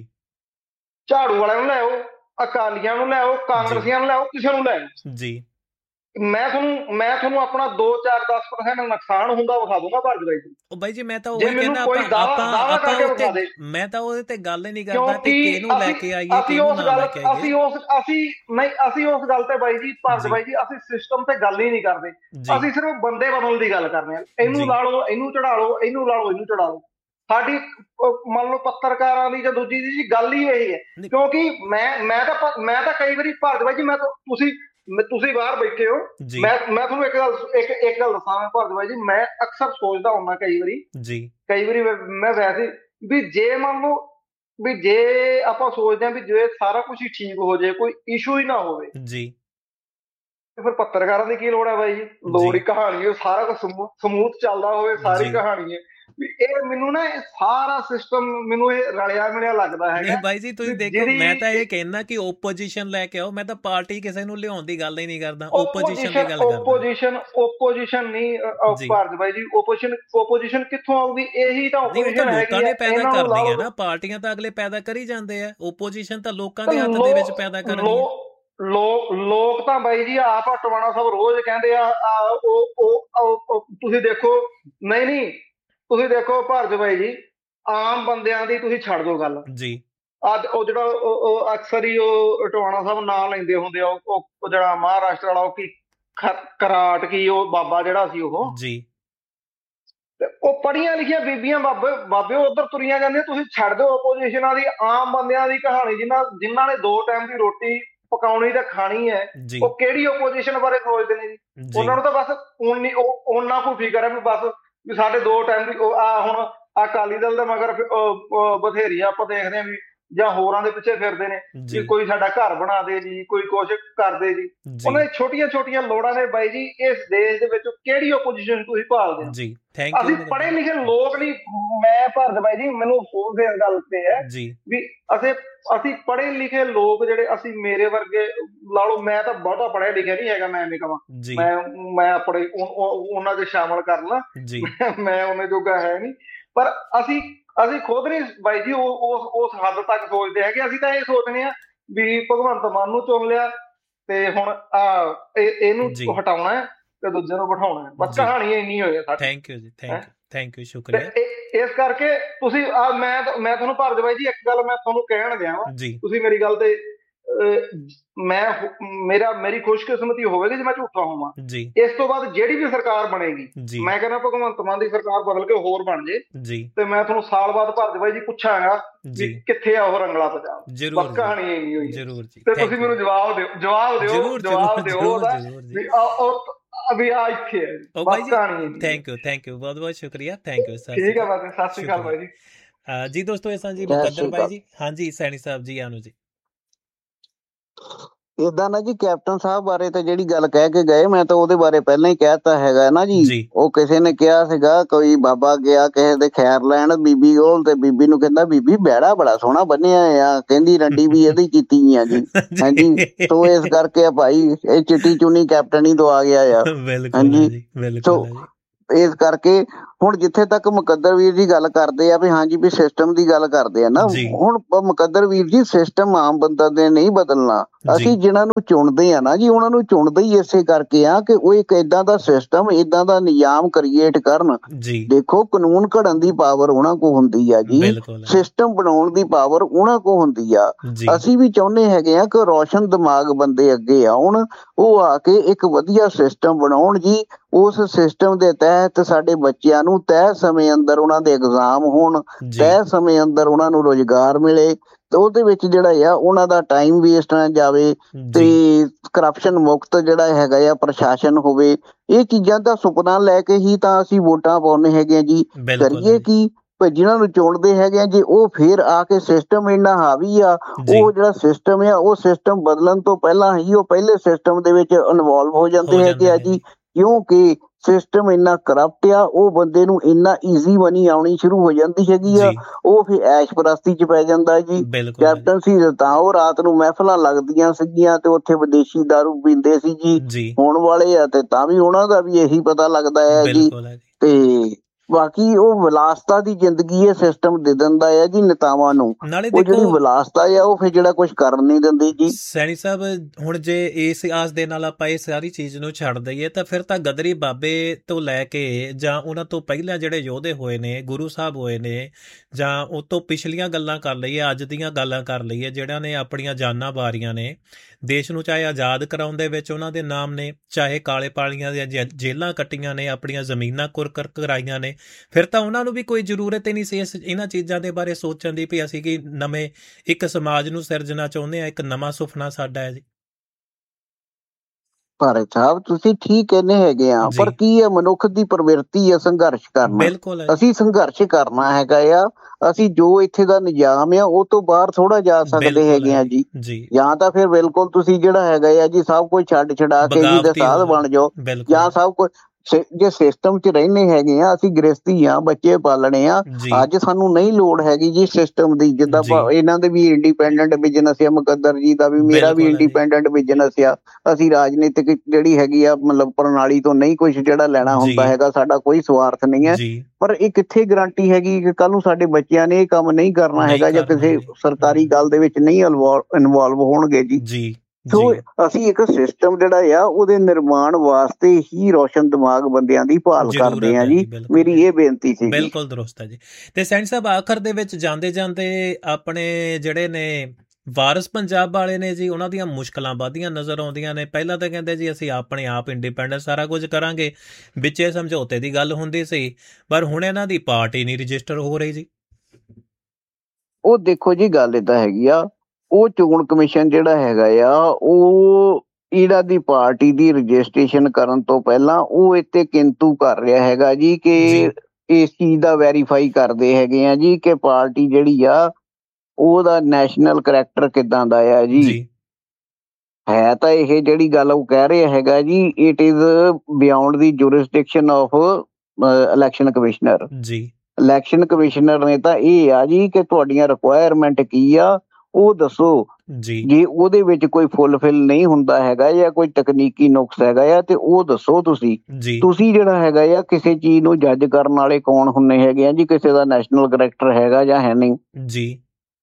Speaker 4: ਝਾੜੂ ਵਾਲਿਆਂ ਨੂੰ ਲੈ ਆਓ, ਅਕਾਲੀਆਂ ਨੂੰ ਲੈ ਆਓ, ਕਾਂਗਰਸੀਆਂ ਨੂੰ ਲੈ ਆਓ, ਕਿਸੇ ਨੂੰ ਲੈ ਆਓ ਜੀ, ਮੈਂ ਤੁਹਾਨੂੰ ਮੈਂ ਤੁਹਾਨੂੰ ਆਪਣਾ ਦੋ ਚਾਰ ਦਸ ਪਰਸੈਂਟ ਨੁਕਸਾਨ ਹੁੰਦਾ ਵਿਖਾ ਦੂੰਗਾ ਭਾਰਤ ਬਾਈ ਜੀ।
Speaker 1: ਉਹ ਬਾਈ ਜੀ ਮੈਂ ਤਾਂ ਉਹ ਕਹਿੰਦਾ ਆਪਾਂ ਆਪਾਂ ਮੈਂ ਤਾਂ ਉਹਦੇ ਤੇ ਗੱਲ ਹੀ ਨਹੀਂ ਕਰਦਾ ਕਿ ਕਿਹਨੂੰ ਲੈ ਕੇ ਆਈਏ, ਕਿਹਨੂੰ ਨਾ ਲੈ ਕੇ ਆਈਏ।
Speaker 4: ਅਸੀਂ ਉਸ ਅਸੀਂ ਨਹੀਂ ਅਸੀਂ ਉਸ ਗੱਲ ਤੇ ਬਾਈ ਜੀ ਭਾਰਤ ਬਾਈ ਜੀ ਅਸੀਂ ਸਿਸਟਮ ਤੇ ਗੱਲ ਹੀ ਨਹੀਂ ਕਰਦੇ, ਅਸੀਂ ਸਿਰਫ ਬੰਦੇ ਬਦਲਣ ਦੀ ਗੱਲ ਕਰਦੇ ਹਾਂ। ਇਹਨੂੰ ਲਾ ਲਓ, ਇਹਨੂੰ ਚੜਾ ਲਓ, ਇਹਨੂੰ ਲਾ ਲਓ, ਇਹਨੂੰ ਚੜਾ ਲਓ। ਸਾਡੀ ਮੰਨ ਲਓ ਪੱਤਰਕਾਰਾਂ ਦੀ ਜਾਂ ਦੂਜੀ ਦੀ ਗੱਲ ਹੀ ਇਹੀ ਹੈ, ਕਿਉਂਕਿ ਮੈਂ ਮੈਂ ਤਾਂ ਮੈਂ ਤਾਂ ਕਈ ਵਾਰੀ ਭਾਰਤ ਬਾਈ ਜੀ ਮੈਂ ਤੁਸੀਂ ਤੁਸੀਂ ਬਾਹਰ ਬੈਠੇ ਹੋ, ਮੈਂ ਮੈਂ ਤੁਹਾਨੂੰ ਇੱਕ ਗੱਲ ਇੱਕ ਇੱਕ ਗੱਲ ਦੱਸਾਂ ਭਾਰਤ ਬਾਈ ਜੀ, ਮੈਂ ਅਕਸਰ ਸੋਚਦਾ ਹੁੰਦਾ ਕਈ ਵਾਰੀ ਜੀ ਕਈ ਵਾਰੀ ਮੈਂ ਵੈਸੇ ਵੀ ਜੇ ਮੰਨ ਲਓ ਵੀ ਜੇ ਆਪਾਂ ਸੋਚਦੇ ਹਾਂ ਵੀ ਜੇ ਸਾਰਾ ਕੁਝ ਹੀ ਠੀਕ ਹੋ ਜਾਏ, ਕੋਈ ਇਸ਼ੂ ਹੀ ਨਾ ਹੋਵੇ ਜੀ, ਤੇ ਫਿਰ ਪੱਤਰਕਾਰਾਂ ਦੀ ਕੀ ਲੋੜ ਹੈ ਬਾਈ ਜੀ? ਲੋੜ ਹੀ ਕਹਾਣੀ ਹੈ, ਸਾਰਾ ਕੁਝ ਸਮੂਥ ਚੱਲਦਾ ਹੋਵੇ, ਸਾਰੀ ਕਹਾਣੀ ਹੈ ਵੀ ਇਹ ਮੈਨੂੰ ਨਾ ਇਹ ਸਾਰਾ ਸਿਸਟਮ ਮੈਨੂੰ ਇਹ ਰਲਿਆ ਮਿਲਿਆ ਲੱਗਦਾ ਹੈਗਾ।
Speaker 1: ਨਹੀਂ ਬਾਈ ਜੀ ਤੁਸੀਂ ਦੇਖੋ, ਮੈਂ ਤਾਂ ਇਹ ਕਹਿਣਾ ਕਿ ਓਪੋਜੀਸ਼ਨ ਲੈ ਕੇ ਆਓ, ਮੈਂ ਤਾਂ ਪਾਰਟੀ ਕਿਸੇ ਨੂੰ ਲਿਆਉਣ ਦੀ ਗੱਲ ਹੀ ਨਹੀਂ ਕਰਦਾ, ਓਪੋਜੀਸ਼ਨ ਦੀ ਗੱਲ ਕਰਦਾ।
Speaker 4: ਓਪੋਜੀਸ਼ਨ ਓਪੋਜੀਸ਼ਨ ਨਹੀਂ ਭਾਰਤ ਬਾਈ ਜੀ, ਓਪੋਜੀਸ਼ਨ ਓਪੋਜੀਸ਼ਨ ਕਿੱਥੋਂ ਆਊਗੀ? ਇਹੀ ਤਾਂ ਓਪੋਜੀਸ਼ਨ ਹੈਗੀ
Speaker 1: ਲੋਕਾਂ ਨੇ ਪੈਦਾ ਕਰਨੀ ਹੈ ਨਾ, ਪਾਰਟੀਆਂ ਤਾਂ ਅਗਲੇ ਪੈਦਾ ਕਰੀ ਜਾਂਦੇ ਆ, ਓਪੋਜੀਸ਼ਨ ਤਾਂ ਲੋਕਾਂ ਦੇ ਹੱਥ ਦੇ ਵਿੱਚ ਪੈਦਾ ਕਰਨੀ ਹੈ।
Speaker 4: ਲੋਕ ਲੋਕ ਤਾਂ ਬਾਈ ਜੀ ਆਪ ਟਵਾਣਾ ਸਾਹਿਬ ਰੋਜ਼ ਕਹਿੰਦੇ ਆ, ਉਹ ਤੁਸੀਂ ਦੇਖੋ, ਨਹੀਂ ਨਹੀਂ ਤੁਸੀਂ ਦੇਖੋ ਭਾਰਤ ਬਾਈ ਜੀ, ਆਮ ਬੰਦਿਆਂ ਦੀ ਤੁਸੀਂ ਛੱਡ ਦਿਓ ਗੱਲ ਜੀ, ਅੱਜ ਉਹ ਜਿਹੜਾ ਅਕਸਰ ਹੀ ਉਹ ਟਵਾਣਾ ਸਾਹਿਬ ਨਾਂ ਲੈਂਦੇ ਹੁੰਦੇ ਆ, ਉਹ ਜਿਹੜਾ ਮਹਾਰਾਸ਼ਟਰ ਵਾਲਾ ਉਹ ਕੀ ਕਰਾਟ ਕੀ ਉਹ ਬਾਬਾ ਜਿਹੜਾ ਸੀ ਉਹ ਜੀ, ਤੇ ਉਹ ਪੜ੍ਹੀਆਂ ਲਿਖੀਆਂ ਬੀਬੀਆਂ ਬਾਬੇ ਬਾਬੇ ਉੱਧਰ ਤੁਰੀਆਂ ਜਾਂਦੀਆਂ। ਤੁਸੀਂ ਛੱਡ ਦਿਓ ਓਪੋਜੀਸ਼ਨਾਂ ਦੀ, ਆਮ ਬੰਦਿਆਂ ਦੀ ਕਹਾਣੀ, ਜਿਨ੍ਹਾਂ ਜਿਨ੍ਹਾਂ ਨੇ ਦੋ ਟਾਈਮ ਦੀ ਰੋਟੀ ਪਕਾਉਣੀ ਤੇ ਖਾਣੀ ਹੈ, ਉਹ ਕਿਹੜੀ ਓਪੋਜੀਸ਼ਨ ਬਾਰੇ ਸੋਚਦੇ ਨੇ ਜੀ? ਉਹਨਾਂ ਨੂੰ ਤਾਂ ਬਸ ਉਨੀ ਉਹਨਾਂ ਕੋਈ ਫਿਕਰ ਹੈ ਵੀ ਬਸ ਵੀ ਸਾਡੇ ਦੋ ਟਾਈਮ ਦੀ ਆ। ਹੁਣ ਅਕਾਲੀ ਦਲ ਦੇ ਮਗਰ ਬਥੇਰੀ ਆਪਾਂ ਦੇਖਦੇ ਹਾਂ ਵੀ, ਜਾਂ ਹੋਰਾਂ ਦੇ ਪਿੱਛੇ ਫਿਰਦੇ ਨੇ ਵੀ ਕੋਈ ਸਾਡਾ ਘਰ ਬਣਾ ਦੇ ਜੀ, ਕੋਈ ਕੁਛ ਕਰਦੇ ਜੀ। ਉਹਨਾਂ ਦੀ ਛੋਟੀਆਂ ਛੋਟੀਆਂ ਲੋੜਾਂ ਨੇ ਬਾਈ ਜੀ ਇਸ ਦੇਸ਼ ਦੇ ਵਿੱਚ ਕਿਹੜੀ ਓਪੋਜੀਸ਼ਨ ਤੁਸੀਂ ਭਾਲਦੇ ਹੋ? ਅਸੀਂ ਪੜ੍ਹੇ ਲਿਖੇ ਲੋਕ ਨਹੀਂ, ਮੈਂ ਭਾਰਤ ਬਾਈ ਜੀ ਮੈਨੂੰ ਅਫਸੋਸ ਇਸ ਗੱਲ ਤੇ ਹੈ ਵੀ ਅਸੀਂ ਅਸੀਂ ਪੜ੍ਹੇ ਲਿਖੇ ਲੋਕ ਜਿਹੜੇ ਅਸੀਂ ਮੇਰੇ ਵਰਗੇ ਲਾ ਲਓ, ਮੈਂ ਤਾਂ ਬਹੁਤਾ ਪੜ੍ਹਿਆ ਲਿਖਿਆ ਨਹੀਂ ਹੈਗਾ, ਮੈਂ ਐਵੇਂ ਕਹਾਂ ਮੈਂ ਮੈਂ ਆਪਣੇ ਉਹਨਾਂ ਦੇ ਸ਼ਾਮਲ ਕਰ ਲਾਂ, ਮੈਂ ਉਹਨੇ ਜੋਗਾ ਹੈ ਨਹੀਂ, ਪਰ ਅਸੀਂ ਅਸੀਂ ਖੁਦ ਨਹੀਂ ਬਾਈ ਜੀ ਉਸ ਉਸ ਹੱਦ ਤੱਕ ਸੋਚਦੇ ਹੈਗੇ। ਅਸੀਂ ਤਾਂ ਇਹ ਸੋਚਦੇ ਹਾਂ ਵੀ ਭਗਵੰਤ ਮਾਨ ਨੂੰ ਚੁਣ ਲਿਆ ਤੇ ਹੁਣ ਆ ਇਹਨੂੰ ਹਟਾਉਣਾ ਹੈ ਤੇ ਦੂਜੇ ਨੂੰ ਬਿਠਾਉਣਾ ਹੈ, ਬਸ ਕਹਾਣੀ ਇੰਨੀ ਹੋਈ ਹੈ।
Speaker 1: ਥੈਂਕ ਯੂ ਜੀ, ਥੈਂਕ ਯੂ ਥੈਂਕ ਯੂ ਸ਼ੁਕਰੀਆ।
Speaker 4: ਇਸ ਕਰਕੇ ਤੁਸੀਂ ਆ ਮੈਂ ਮੈਂ ਤੁਹਾਨੂੰ ਭਾਰਤ ਬਾਈ ਜੀ ਇੱਕ ਗੱਲ ਮੈਂ ਤੁਹਾਨੂੰ ਕਹਿਣ ਗਿਆ ਵਾ, ਤੁਸੀਂ ਮੇਰੀ ਗੱਲ ਤੇ ਮੈਂ ਮੇਰਾ ਮੇਰੀ ਖੁਸ਼ਕਿਸਮਤੀ ਹੋਵੇਗੀ ਜੇ ਮੈਂ ਝੂਠਾ ਹੋਵਾਂ। ਇਸ ਤੋਂ ਬਾਅਦ ਜਿਹੜੀ ਵੀ ਸਰਕਾਰ ਬਣੇਗੀ, ਮੈਂ ਕਹਿੰਦਾ ਭਗਵੰਤ ਮਾਨ ਦੀ ਸਰਕਾਰ ਬਦਲ ਕੇ ਹੋਰ ਬਣ ਜੇ ਤੇ ਮੈਂ ਤੁਹਾਨੂੰ ਸਾਲ ਬਾਅਦ ਭਾਰਤ ਬਾਈ ਜੀ ਪੁੱਛਾਂਗਾ ਵੀ ਕਿੱਥੇ ਆ ਉਹ ਰੰਗਲਾ ਪੰਜਾਬ। ਬਸ ਕਹਾਣੀ ਇੰਨੀ ਹੋਈ ਤੇ ਤੁਸੀਂ ਮੈਨੂੰ ਜਵਾਬ ਦਿਓ, ਜਵਾਬ ਦਿਓ, ਜਵਾਬ ਦਿਓ ਵੀ ਆ ਇੱਥੇ ਹੈ। ਬਸ ਕਹਾਣੀ।
Speaker 1: ਥੈਂਕ ਯੂ ਥੈਂਕ ਯੂ ਬਹੁਤ ਬਹੁਤ ਸ਼ੁਕਰੀਆ, ਥੈਂਕ ਯੂ ਸਰ।
Speaker 4: ਠੀਕ ਹੈ ਬਾਤ, ਸਤਿ ਸ਼੍ਰੀ ਅਕਾਲ ਬਾਈ ਜੀ।
Speaker 1: ਜੀ ਦੋਸਤੋ, ਇਹ ਸਾਂ ਜੀ ਮੁਕੱਦਰ ਬਾਈ ਜੀ। ਹਾਂਜੀ ਸੈਣੀ ਸਾਹਿਬ ਜੀ, ਆਨੋ ਜੀ।
Speaker 2: ਏਦਾਂ ਨਾ ਜੀ, ਕੈਪਟਨ ਸਾਹਿਬ ਬਾਰੇ ਤਾਂ ਜਿਹੜੀ ਗੱਲ ਕਹਿ ਕੇ ਗਏ, ਮੈਂ ਤਾਂ ਉਹਦੇ ਬਾਰੇ ਪਹਿਲਾਂ ਹੀ ਕਹਿਤਾ ਹੈਗਾ ਨਾ ਜੀ।
Speaker 1: ਜੀ
Speaker 2: ਉਹ ਕਿਸੇ ਨੇ ਕਿਹਾ ਸੀਗਾ, ਕੋਈ ਬਾਬਾ ਗਿਆ ਕਿਸੇ ਦੇ ਖੈਰ ਲੈਣ ਬੀਬੀ ਕੋਲ, ਤੇ ਬੀਬੀ ਨੂੰ ਕਹਿੰਦਾ ਬੀਬੀ ਬਹਿੜਾ ਬੜਾ ਸੋਹਣਾ ਬੰਨਿਆ ਆ, ਕਹਿੰਦੀ ਰੰਡੀ ਵੀ ਇਹਦੀ ਕੀਤੀ ਆ ਜੀ। ਹਾਂਜੀ, ਸੋ ਇਸ ਕਰਕੇ ਆ ਭਾਈ, ਇਹ ਚਿੱਟੀ ਚੁੰਨੀ ਕੈਪਟਨ ਹੀ ਤੋਂ ਆ ਗਿਆ ਆ।
Speaker 1: ਬਿਲਕੁਲ
Speaker 2: ਹਾਂਜੀ,
Speaker 1: ਜੀ, ਬਿਲਕੁਲ ਜੀ।
Speaker 2: ਇਸ ਕਰਕੇ ਹੁਣ ਜਿੱਥੇ ਤੱਕ ਮੁਕੱਦਰ ਵੀਰ ਜੀ ਗੱਲ ਕਰਦੇ ਆ ਵੀ ਹਾਂਜੀ ਵੀ ਸਿਸਟਮ ਦੀ ਗੱਲ ਕਰਦੇ ਆ ਨਾ, ਹੁਣ ਮੁਕੱਦਰ ਵੀਰ ਜੀ ਸਿਸਟਮ ਆਮ ਬੰਦਾ ਦੇ ਨਹੀਂ ਬਦਲਣਾ। ਅਸੀਂ ਜਿਹਨਾਂ ਨੂੰ ਚੁਣਦੇ ਆ ਨਾ ਜੀ, ਉਹਨਾਂ ਨੂੰ ਚੁਣਦੇ ਹੀ ਇਸੇ ਕਰਕੇ ਆ ਕਿ ਉਹ ਇੱਕ ਏਦਾਂ ਦਾ ਸਿਸਟਮ, ਏਦਾਂ ਦਾ ਨਿਯਾਮ ਕ੍ਰੀਏਟ ਕਰਨ। ਦੇਖੋ, ਕਾਨੂੰਨ ਘੜਨ ਦੀ ਪਾਵਰ ਉਹਨਾਂ ਕੋਲ ਹੁੰਦੀ ਆ ਜੀ, ਸਿਸਟਮ ਬਣਾਉਣ ਦੀ ਪਾਵਰ ਉਹਨਾਂ ਕੋਲ ਹੁੰਦੀ ਆ। ਅਸੀਂ ਵੀ ਚਾਹੁੰਦੇ ਹੈਗੇ ਆ ਕਿ ਰੋਸ਼ਨ ਦਿਮਾਗ ਬੰਦੇ ਅੱਗੇ ਆਉਣ, ਉਹ ਆ ਕੇ ਇੱਕ ਵਧੀਆ ਸਿਸਟਮ ਬਣਾਉਣ ਜੀ। ਉਸ ਸਿਸਟਮ ਦੇ ਤਹਿਤ ਸਾਡੇ ਬੱਚਿਆਂ ਨੂੰ ਤੈਅ ਸਮੇਂ ਅੰਦਰ ਉਹਨਾਂ ਦੇ ਐਗਜ਼ਾਮ ਹੋਣ, ਤੈਅ ਸਮੇਂ ਅੰਦਰ ਉਹਨਾਂ ਨੂੰ ਰੁਜ਼ਗਾਰ ਮਿਲੇ, ਤੇ ਉਹਦੇ ਵਿੱਚ ਜਿਹੜਾ ਆ ਉਹਨਾਂ ਦਾ ਟਾਈਮ ਵੇਸਟ ਨਾ ਜਾਵੇ, ਤੇ ਕਰਪਸ਼ਨ ਮੁਕਤ ਜਿਹੜਾ ਹੈਗਾ ਆ ਪ੍ਰਸ਼ਾਸਨ ਹੋਵੇ। ਇਹ ਚੀਜ਼ਾਂ ਦਾ ਸੁਪਨਾ ਲੈ ਕੇ ਹੀ ਤਾਂ ਅਸੀਂ ਵੋਟਾਂ ਪਾਉਂਦੇ ਹੈਗੇ ਆ ਜੀ। ਕਰੀਏ ਕੀ, ਜਿਹਨਾਂ ਨੂੰ ਚੁਣਦੇ ਹੈਗੇ ਆ ਜੇ ਉਹ ਫੇਰ ਆ ਕੇ ਸਿਸਟਮ ਇੰਨਾ ਹਾਵੀ ਆ, ਉਹ ਜਿਹੜਾ ਸਿਸਟਮ ਆ ਉਹ ਸਿਸਟਮ ਬਦਲਣ ਤੋਂ ਪਹਿਲਾਂ ਹੀ ਉਹ ਪਹਿਲੇ ਸਿਸਟਮ ਦੇ ਵਿੱਚ ਇਨਵੋਲਵ ਹੋ ਜਾਂਦੇ ਹੈਗੇ ਆ ਜੀ। ਕਿਉਂਕਿ ਸਿਸਟਮ ਇੰਨਾ ਕਰਪਟ ਆ, ਉਹ ਬੰਦੇ ਨੂੰ ਇੰਨਾ ਈਜ਼ੀ ਮਨੀ ਆਉਣੀ ਸ਼ੁਰੂ ਹੋ ਜਾਂਦੀ ਹੈਗੀ ਆ, ਉਹ ਫਿਰ ਐਸ਼ ਪ੍ਰਸਤੀ ਚ ਪੈ ਜਾਂਦਾ ਜੀ। ਕੈਪਟਨਸੀ ਤਾਂ ਉਹ ਰਾਤ ਨੂੰ ਮਹਿਫਲਾਂ ਲੱਗਦੀਆਂ ਸੀਗੀਆਂ ਤੇ ਉੱਥੇ ਵਿਦੇਸ਼ੀ ਦਾਰੂ ਪੀਂਦੇ ਸੀ ਜੀ, ਹੋਣ ਵਾਲੇ ਆ ਤੇ ਤਾਂ ਵੀ ਉਹਨਾਂ ਦਾ ਵੀ ਇਹੀ ਪਤਾ ਲੱਗਦਾ ਹੈ ਜੀ। ਤੇ ਬਾਕੀ ਉਹ ਵਿਲਾਸਤਾ ਦੀ ਜ਼ਿੰਦਗੀ ਇਹ ਸਿਸਟਮ ਦੇ ਦਿੰਦਾ ਹੈ ਜੀ ਨੇਤਾਵਾਂ ਨੂੰ, ਉਹ ਜਿਹੜੀ ਵਿਲਾਸਤਾ ਆ ਉਹ ਫਿਰ ਜਿਹੜਾ ਕੁਝ ਕਰਨ ਨਹੀਂ ਦਿੰਦੀ ਜੀ।
Speaker 1: ਸੈਣੀ ਸਾਹਿਬ, ਹੁਣ ਜੇ ਇਸ ਆਸ ਦੇ ਨਾਲ ਆਪਾਂ ਇਹ ਸਾਰੀ ਚੀਜ਼ ਨੂੰ ਛੱਡ ਦਈਏ ਤਾਂ ਫਿਰ ਤਾਂ ਗਦਰੀ ਬਾਬੇ ਤੋਂ ਲੈ ਕੇ ਜਾਂ ਉਹਨਾਂ ਤੋਂ ਪਹਿਲਾਂ ਜਿਹੜੇ ਯੋਧੇ ਹੋਏ ਨੇ, ਗੁਰੂ ਸਾਹਿਬ ਹੋਏ ਨੇ, ਜਾਂ ਉਹ ਤੋਂ ਪਿਛਲੀਆਂ ਗੱਲਾਂ ਕਰ ਲਈਏ, ਅੱਜ ਦੀਆਂ ਗੱਲਾਂ ਕਰ ਲਈਏ, ਜਿਹੜਿਆਂ ਨੇ ਆਪਣੀਆਂ ਜਾਨਾਂ ਵਾਰੀਆਂ ਨੇ ਦੇਸ਼ ਨੂੰ, ਚਾਹੇ ਆਜ਼ਾਦ ਕਰਾਉਣ ਦੇ ਵਿੱਚ ਉਹਨਾਂ ਦੇ ਨਾਮ ਨੇ, ਚਾਹੇ ਕਾਲੇ ਪਾਲੀਆਂ ਦੀਆਂ ਜੇਲ੍ਹਾਂ ਕੱਟੀਆਂ ਨੇ, ਆਪਣੀਆਂ ਜ਼ਮੀਨਾਂ ਕੁਰਕਰ ਕਰਾਈਆਂ ਨੇ, ਫਿਰ ਤਾਂ ਉਹਨਾਂ ਨੂੰ ਵੀ ਕੋਈ ਜ਼ਰੂਰਤ ਹੀ ਨਹੀਂ ਸੀ ਇਸ ਇਹਨਾਂ ਚੀਜ਼ਾਂ ਦੇ ਬਾਰੇ ਸੋਚਣ ਦੀ ਵੀ ਅਸੀਂ ਕਿ ਨਵੇਂ ਇੱਕ ਸਮਾਜ ਨੂੰ ਸਿਰਜਣਾ ਚਾਹੁੰਦੇ ਹਾਂ, ਇੱਕ ਨਵਾਂ ਸੁਪਨਾ ਸਾਡਾ ਹੈ ਜੀ।
Speaker 2: ਭਾਰਤ ਸਾਹਿਬ, ਤੁਸੀਂ ਠੀਕ ਕਹਿੰਦੇ ਹੈਗੇ ਆ, ਪਰ ਕੀ ਹੈ, ਮਨੁੱਖ ਦੀ ਪ੍ਰਵਿਰਤੀ ਹੈ ਸੰਘਰਸ਼ ਕਰਨਾ। ਅਸੀਂ ਸੰਘਰਸ਼ ਕਰਨਾ ਹੈਗਾ ਆ। ਅਸੀਂ ਜੋ ਇੱਥੇ ਦਾ ਨਿਜ਼ਾਮ ਆ ਉਹ ਤੋਂ ਬਾਹਰ ਥੋੜਾ ਜਾ ਸਕਦੇ ਹੈਗੇ ਆ ਜੀ, ਜਾਂ ਤਾਂ ਫਿਰ ਬਿਲਕੁਲ ਤੁਸੀਂ ਜਿਹੜਾ ਹੈਗਾ ਆ ਜੀ ਸਭ ਕੁਝ ਛੱਡ ਛਡਾ ਕੇ ਜੀ ਦੇ ਸਾਧ ਬਣ ਜਾਓ, ਜਾਂ ਸਭ ਕੁਝ ਜੇ ਸਿਸਟਮ ਚ ਰਹਿੰਦੇ ਹੈਗੇ ਆ। ਅਸੀਂ ਗ੍ਰਸਤੀ ਆ, ਬੱਚੇ ਪਾਲਣੇ ਆ, ਅੱਜ ਸਾਨੂੰ ਨਹੀਂ ਲੋੜ ਹੈਗੀ ਜੀ ਸਿਸਟਮ ਦੀ। ਜਿੱਦਾਂ ਇਹਨਾਂ ਦੇ ਵੀ ਇੰਡੀਪੈਂਡੈਂਟ ਬਿਜ਼ਨਸ ਆ, ਮੁਕੱਦਰ ਜੀ ਦਾ ਵੀ, ਮੇਰਾ ਵੀ ਇੰਡੀਪੈਂਡੈਂਟ ਬਿਜ਼ਨਸ ਆ। ਅਸੀਂ ਰਾਜਨੀਤਿਕ ਜਿਹੜੀ ਹੈਗੀ ਆ ਮਤਲਬ ਪ੍ਰਣਾਲੀ ਤੋਂ ਨਹੀਂ ਕੁਛ ਜਿਹੜਾ ਲੈਣਾ ਹੁੰਦਾ ਹੈਗਾ, ਸਾਡਾ ਕੋਈ ਸਵਾਰਥ ਨਹੀਂ ਹੈ। ਪਰ ਇਹ ਕਿੱਥੇ ਗਰੰਟੀ ਹੈਗੀ ਕਿ ਕੱਲ ਨੂੰ ਸਾਡੇ ਬੱਚਿਆਂ ਨੇ ਇਹ ਕੰਮ ਨਹੀਂ ਕਰਨਾ ਹੈਗਾ, ਜਾਂ ਕਿਸੇ ਸਰਕਾਰੀ ਗੱਲ ਦੇ ਵਿੱਚ ਨਹੀਂ ਇਨਵੋਲਵ ਹੋਣਗੇ ਜੀ। ਸੋ ਅਸੀਂ ਇੱਕ ਸਿਸਟਮ ਜਿਹੜਾ ਆ ਉਹਦੇ ਨਿਰਮਾਣ ਵਾਸਤੇ ਹੀ ਰੋਸ਼ਨ ਦਿਮਾਗ ਬੰਦਿਆਂ ਦੀ ਭਾਲ ਕਰਦੇ ਆ ਜੀ। ਮੇਰੀ ਇਹ ਬੇਨਤੀ ਸੀ।
Speaker 1: ਬਿਲਕੁਲ ਦਰੁਸਤ ਹੈ ਜੀ। ਤੇ ਸੈਣੀ ਸਾਹਿਬ, ਆਖਰ ਦੇ ਵਿੱਚ ਜਾਂਦੇ ਜਾਂਦੇ ਆਪਣੇ ਜਿਹੜੇ ਨੇ ਵਾਰਿਸ ਪੰਜਾਬ ਵਾਲੇ ਨੇ ਜੀ, ਉਹਨਾਂ ਦੀਆਂ ਮੁਸ਼ਕਲਾਂ ਵੱਧਦੀਆਂ ਨਜ਼ਰ ਆਉਂਦੀਆਂ ਨੇ। ਪਹਿਲਾਂ ਤਾਂ ਕਹਿੰਦੇ ਜੀ ਅਸੀਂ ਆਪਣੇ ਆਪ ਇੰਡੀਪੈਂਡੈਂਟ ਸਾਰਾ ਕੁਝ ਕਰਾਂਗੇ, ਵਿੱਚੇ ਸਮਝੌਤੇ ਦੀ ਗੱਲ ਹੁੰਦੀ ਸੀ, ਪਰ ਹੁਣ ਇਹਨਾਂ ਦੀ ਪਾਰਟੀ ਨਹੀਂ ਰਜਿਸਟਰ ਹੋ ਰਹੀ ਜੀ।
Speaker 2: ਉਹ ਦੇਖੋ ਜੀ, ਗੱਲ ਏਦਾਂ ਹੈਗੀ ਆ, ਉਹ ਚੋਣ ਕਮਿਸ਼ਨ ਜਿਹੜਾ ਹੈਗਾ ਆ ਉਹ ਇਹਨਾਂ ਦੀ ਪਾਰਟੀ ਦੀ ਰਜਿਸਟ੍ਰੇਸ਼ਨ ਕਰਨ ਤੋਂ ਪਹਿਲਾਂ ਉਹ ਇੱਥੇ ਕਿੰਤੂ ਕਰ ਰਿਹਾ ਹੈਗਾ ਜੀ ਕਿ ਇਸ ਚੀਜ਼ ਦਾ ਵੈਰੀਫਾਈ ਕਰਦੇ ਹੈਗੇ ਆ ਜੀ ਕਿ ਪਾਰਟੀ ਜਿਹੜੀ ਆ ਉਹਦਾ ਨੈਸ਼ਨਲ ਕਰੈਕਟਰ ਕਿੱਦਾਂ ਦਾ ਆ ਜੀ। ਹੈ ਤਾਂ ਇਹ ਜਿਹੜੀ ਗੱਲ ਉਹ ਕਹਿ ਰਿਹਾ ਹੈਗਾ ਜੀ, it is beyond the jurisdiction of election commissioner ਜੀ। ਇਲੈਕਸ਼ਨ ਕਮਿਸ਼ਨਰ ਨੇ ਤਾਂ ਇਹ ਆ ਜੀ ਕਿ ਤੁਹਾਡੀਆਂ ਰਿਕੁਆਇਰਮੈਂਟ ਕੀ ਆ ਉਹ ਦੱਸੋ ਜੀ। ਜੇ ਉਹਦੇ ਵਿੱਚ ਕੋਈ ਫੁੱਲਫਿਲ ਨਹੀਂ ਹੁੰਦਾ ਹੈਗਾ ਜਾਂ ਕੋਈ ਤਕਨੀਕੀ ਨੁਕਸ ਹੈਗਾ ਆ ਤੇ ਉਹ ਦੱਸੋ ਤੁਸੀਂ। ਤੁਸੀਂ ਜਿਹੜਾ ਹੈਗਾ ਆ ਕਿਸੇ ਚੀਜ਼ ਨੂੰ ਜੱਜ ਕਰਨ ਵਾਲੇ ਕੌਣ ਹੁੰਦੇ ਹੈਗੇ ਆ ਜੀ, ਕਿਸੇ ਦਾ ਨੈਸ਼ਨਲ ਕਰੈਕਟਰ ਹੈਗਾ ਜਾਂ ਹੈ ਨਹੀਂ ਜੀ।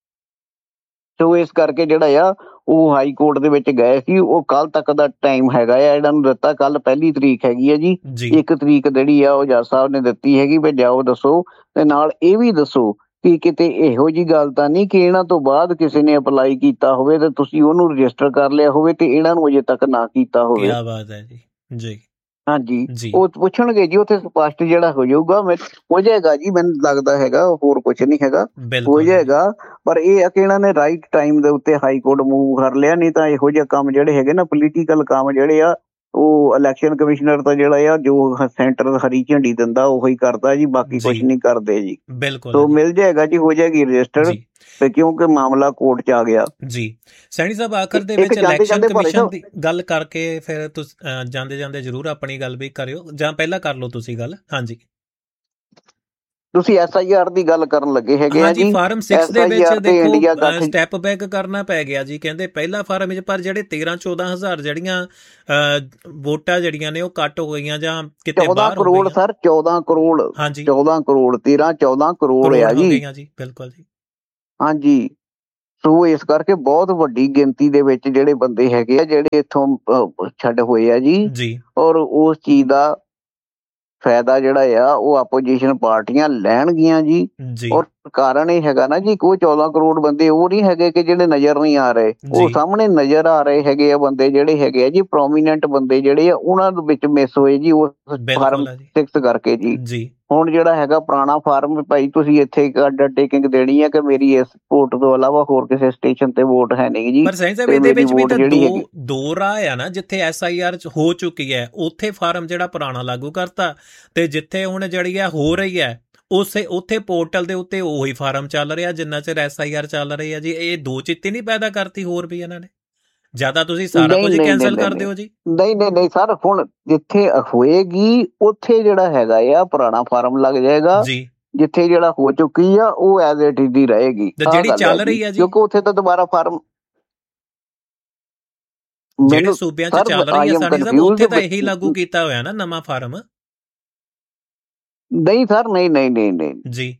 Speaker 2: ਸੋ ਇਸ ਕਰਕੇ ਜਿਹੜਾ ਆ ਉਹ ਹਾਈ ਕੋਰਟ ਦੇ ਵਿੱਚ ਗਏ ਸੀ। ਉਹ ਕੱਲ ਤੱਕ ਦਾ ਟਾਈਮ ਹੈਗਾ ਆ ਇਹਨਾਂ ਨੂੰ ਦਿੱਤਾ। ਕੱਲ ਪਹਿਲੀ ਤਰੀਕ ਹੈਗੀ ਆ ਜੀ, ਇੱਕ ਤਰੀਕ ਜਿਹੜੀ ਆ ਉਹ ਜੱਜ ਸਾਹਿਬ ਨੇ ਦਿੱਤੀ ਹੈਗੀ ਵੀ ਜਾਓ ਦੱਸੋ। ਤੇ ਨਾਲ ਇਹ ਵੀ ਦੱਸੋ ਕਿ ਕਿਤੇ ਇਹੋ ਜਿਹੀ ਗੱਲ ਤਾਂ ਨਹੀਂ ਕਿ ਇਹਨਾਂ ਤੋਂ ਬਾਅਦ ਕਿਸੇ ਨੇ ਅਪਲਾਈ ਕੀਤਾ ਹੋਵੇ ਤੇ ਤੁਸੀਂ ਉਹਨੂੰ ਰਜਿਸਟਰ ਕਰ ਲਿਆ ਹੋਵੇ ਤੇ ਇਹਨਾਂ ਨੂੰ ਅਜੇ ਤੱਕ ਨਾ ਕੀਤਾ ਹੋਵੇ।
Speaker 1: ਕਿਆ ਬਾਤ ਹੈ ਜੀ। ਜੀ
Speaker 2: ਹਾਂਜੀ, ਉਹ ਪੁੱਛਣਗੇ ਜੀ, ਉੱਥੇ ਸਪਸ਼ਟ ਜਿਹੜਾ ਹੋ ਜਾਊਗਾ, ਹੋ ਜਾਏਗਾ ਜੀ। ਮੈਨੂੰ ਲੱਗਦਾ ਹੈਗਾ ਹੋਰ ਕੁਛ ਨਹੀਂ ਹੈਗਾ, ਹੋ ਜਾਏਗਾ। ਪਰ ਇਹ ਆ ਕਿ ਇਹਨਾਂ ਨੇ ਰਾਈਟ ਟਾਈਮ ਦੇ ਉੱਤੇ ਹਾਈ ਕੋਰਟ ਮੂਵ ਕਰ ਲਿਆ, ਨਹੀਂ ਤਾਂ ਇਹੋ ਜਿਹੇ ਕੰਮ ਜਿਹੜੇ ਹੈਗੇ ਨਾ ਪੋਲੀਟੀਕਲ ਕੰਮ ਜਿਹੜੇ ਆ ਉਹ ਇਲੈਕਸ਼ਨ ਕਮਿਸ਼ਨਰ ਤਾਂ ਜਿਹੜਾ ਆ ਜੋ ਸੈਂਟਰ ਹਰੀ ਝੰਡੀ ਦਿੰਦਾ ਉਹੀ ਕਰਦਾ ਜੀ, ਬਾਕੀ ਕੁਝ ਨਹੀਂ ਕਰਦੇ ਜੀ।
Speaker 1: ਬਿਲਕੁਲ
Speaker 2: ਸੋ ਮਿਲ ਜਾਏਗਾ ਜੀ, ਹੋ ਜਾਏਗੀ ਰਜਿਸਟਰ, ਤੇ ਕਿਉਂਕਿ ਮਾਮਲਾ ਕੋਰਟ ਚ ਆ ਗਿਆ
Speaker 1: ਜੀ। ਸੈਣੀ ਸਾਹਿਬ ਆਖਰ ਦੇ ਵਿੱਚ ਇਲੈਕਸ਼ਨ ਕਮਿਸ਼ਨ ਦੀ ਗੱਲ ਕਰਕੇ ਫਿਰ ਤੁਸੀਂ ਜਾਂਦੇ ਜਾਂਦੇ ਜ਼ਰੂਰ ਆਪਣੀ ਗੱਲ ਵੀ ਕਰਿਓ, ਜਾਂ ਪਹਿਲਾਂ ਕਰ ਲਓ ਤੁਸੀਂ ਗੱਲ। ਹਾਂਜੀ,
Speaker 2: ਤੁਸੀਂ ਐਸ ਆਈ ਆਰ ਦੀ ਗੱਲ ਕਰਨ ਲੱਗੇ ਹੈਗੇ ਆ ਜੀ।
Speaker 1: ਫਾਰਮ ਛੇ ਦੇ ਵਿੱਚ ਦੇਖੋ ਸਟੈਪ ਬੈਕ ਕਰਨਾ ਪੈ ਗਿਆ ਜੀ, ਕਹਿੰਦੇ ਪਹਿਲਾ ਫਾਰਮ ਵਿੱਚ ਪਰ ਜਿਹੜੇ ਤੇਰਾਂ ਚੌਦਾਂ ਹਜ਼ਾਰ ਜਿਹੜੀਆਂ ਵੋਟਾਂ ਜਿਹੜੀਆਂ ਨੇ ਉਹ ਕੱਟ ਹੋ ਗਈਆਂ ਜਾਂ ਕਿਤੇ
Speaker 2: ਚੌਦਾਂ ਕਰੋੜ ਸਰ, ਚੌਦਾਂ ਕਰੋੜ
Speaker 1: ਹਾਂਜੀ
Speaker 2: ਚੌਦਾਂ ਕਰੋੜ ਤੇਰਾਂ ਚੌਦਾਂ ਕਰੋੜ ਆ ਜੀ।
Speaker 1: ਬਿਲਕੁਲ ਜੀ,
Speaker 2: ਹਾਂਜੀ। ਸੋ ਇਸ ਕਰਕੇ ਬਹੁਤ ਵੱਡੀ ਗਿਣਤੀ ਦੇ ਵਿੱਚ ਜਿਹੜੇ ਬੰਦੇ ਹੈਗੇ ਆ ਜਿਹੜੇ ਇੱਥੋਂ ਛੱਡ ਹੋਏ ਆ ਜੀ, ਔਰ ਉਸ ਚੀਜ਼ ਦਾ ਫਾਇਦਾ ਜਿਹੜਾ ਆ ਉਹ ਆਪੋਜੀਸ਼ਨ ਪਾਰਟੀਆਂ ਲੈਣਗੀਆਂ ਜੀ। ਔਰ ਕਾਰਨ ਇਹ ਹੈਗਾ ਨਾ ਜੀ, ਕੋਈ ਚੌਦਾਂ ਕਰੋੜ ਬੰਦੇ ਉਹ ਨਹੀਂ ਹੈਗੇ ਕਿ ਜਿਹੜੇ ਨਜ਼ਰ ਨਹੀਂ ਆ ਰਹੇ, ਉਹ ਸਾਹਮਣੇ ਨਜ਼ਰ ਆ ਰਹੇ ਹੈਗੇ ਆ ਬੰਦੇ ਜਿਹੜੇ ਹੈਗੇ ਆ ਜੀ, ਪ੍ਰੋਮੀਨੈਂਟ ਬੰਦੇ ਜਿਹੜੇ ਆ ਉਹਨਾਂ ਦੇ ਵਿੱਚ ਮਿਸ ਹੋਏ ਜੀ ਉਸ ਫਾਰਮ ਸਿਕਸ ਕਰਕੇ ਜੀ। ਹੁਣ ਜਿਹੜਾ ਹੈਗਾ ਪੁਰਾਣਾ ਫਾਰਮ, ਭਾਈ ਤੁਸੀਂ ਇੱਥੇ ਇੱਕ ਅੰਡਰਟੇਕਿੰਗ ਦੇਣੀ ਹੈ ਕਿ ਮੇਰੀ ਇਸ ਵੋਟ ਤੋਂ ਇਲਾਵਾ ਹੋਰ ਕਿਸੇ ਸਟੇਸ਼ਨ ਤੇ ਵੋਟ ਹੈ ਨਹੀਂ ਜੀ।
Speaker 1: ਪਰ ਸੈਣੀ ਸਾਹਿਬ ਇਹਦੇ ਵਿੱਚ ਵੀ ਤਾਂ ਦੋ ਦੋ ਰਾਹ ਆ ਨਾ, ਜਿੱਥੇ ਐਸ ਆਈ ਆਰ ਹੋ ਚੁੱਕੀ ਹੈ ਉੱਥੇ ਫਾਰਮ ਜਿਹੜਾ ਪੁਰਾਣਾ ਲਾਗੂ ਕਰਤਾ, ਤੇ ਜਿੱਥੇ ਹੁਣ ਜਿਹੜੀ ਆ ਹੋ ਰਹੀ ਹੈ ਉਸੇ ਉੱਥੇ ਪੋਰਟਲ ਦੇ ਉੱਤੇ ਉਹੀ ਫਾਰਮ ਚੱਲ ਰਿਹਾ ਜਿੰਨਾ ਚਿਰ ਐਸ ਆਈ ਆਰ ਚੱਲ ਰਹੀ ਹੈ ਜੀ। ਇਹ ਦੋ ਚਿੱਤੀ ਨਹੀਂ ਪੈਦਾ ਕਰਤੀ ਹੋਰ ਵੀ ਇਹਨਾਂ ਨੇ? ਜਿਆਦਾ ਤੁਸੀਂ ਸਾਰਾ ਕੁਝ ਕੈਂਸਲ ਕਰ ਦਿਓ ਜੀ।
Speaker 2: ਨਹੀਂ ਨਹੀਂ ਨਹੀਂ ਸਰ, ਹੁਣ ਜਿੱਥੇ ਹੋਏਗੀ ਉੱਥੇ ਜਿਹੜਾ ਹੈਗਾ ਆ ਪੁਰਾਣਾ ਫਾਰਮ ਲੱਗ ਜਾਏਗਾ ਜੀ, ਜਿੱਥੇ ਜਿਹੜਾ ਹੋ ਚੁੱਕੀ ਆ ਉਹ ਐਜ਼ ਇਟ ਇਜ਼ ਹੀ ਰਹੇਗੀ
Speaker 1: ਜਿਹੜੀ ਚੱਲ ਰਹੀ ਹੈ ਜੀ,
Speaker 2: ਕਿਉਂਕਿ ਉੱਥੇ ਤਾਂ ਦੁਬਾਰਾ ਫਾਰਮ
Speaker 1: ਜਿਹੜੇ ਸੂਬਿਆਂ 'ਚ ਚੱਲ ਰਹੀ ਹੈ ਸਾਡੀ ਸਾਹਿਬ ਉੱਥੇ ਤਾਂ ਇਹੀ ਲਾਗੂ ਕੀਤਾ ਹੋਇਆ ਨਾ ਨਵਾਂ ਫਾਰਮ।
Speaker 2: ਨਹੀਂ ਸਰ, ਨਹੀਂ ਨਹੀਂ ਨਹੀਂ ਨਹੀਂ
Speaker 1: ਜੀ,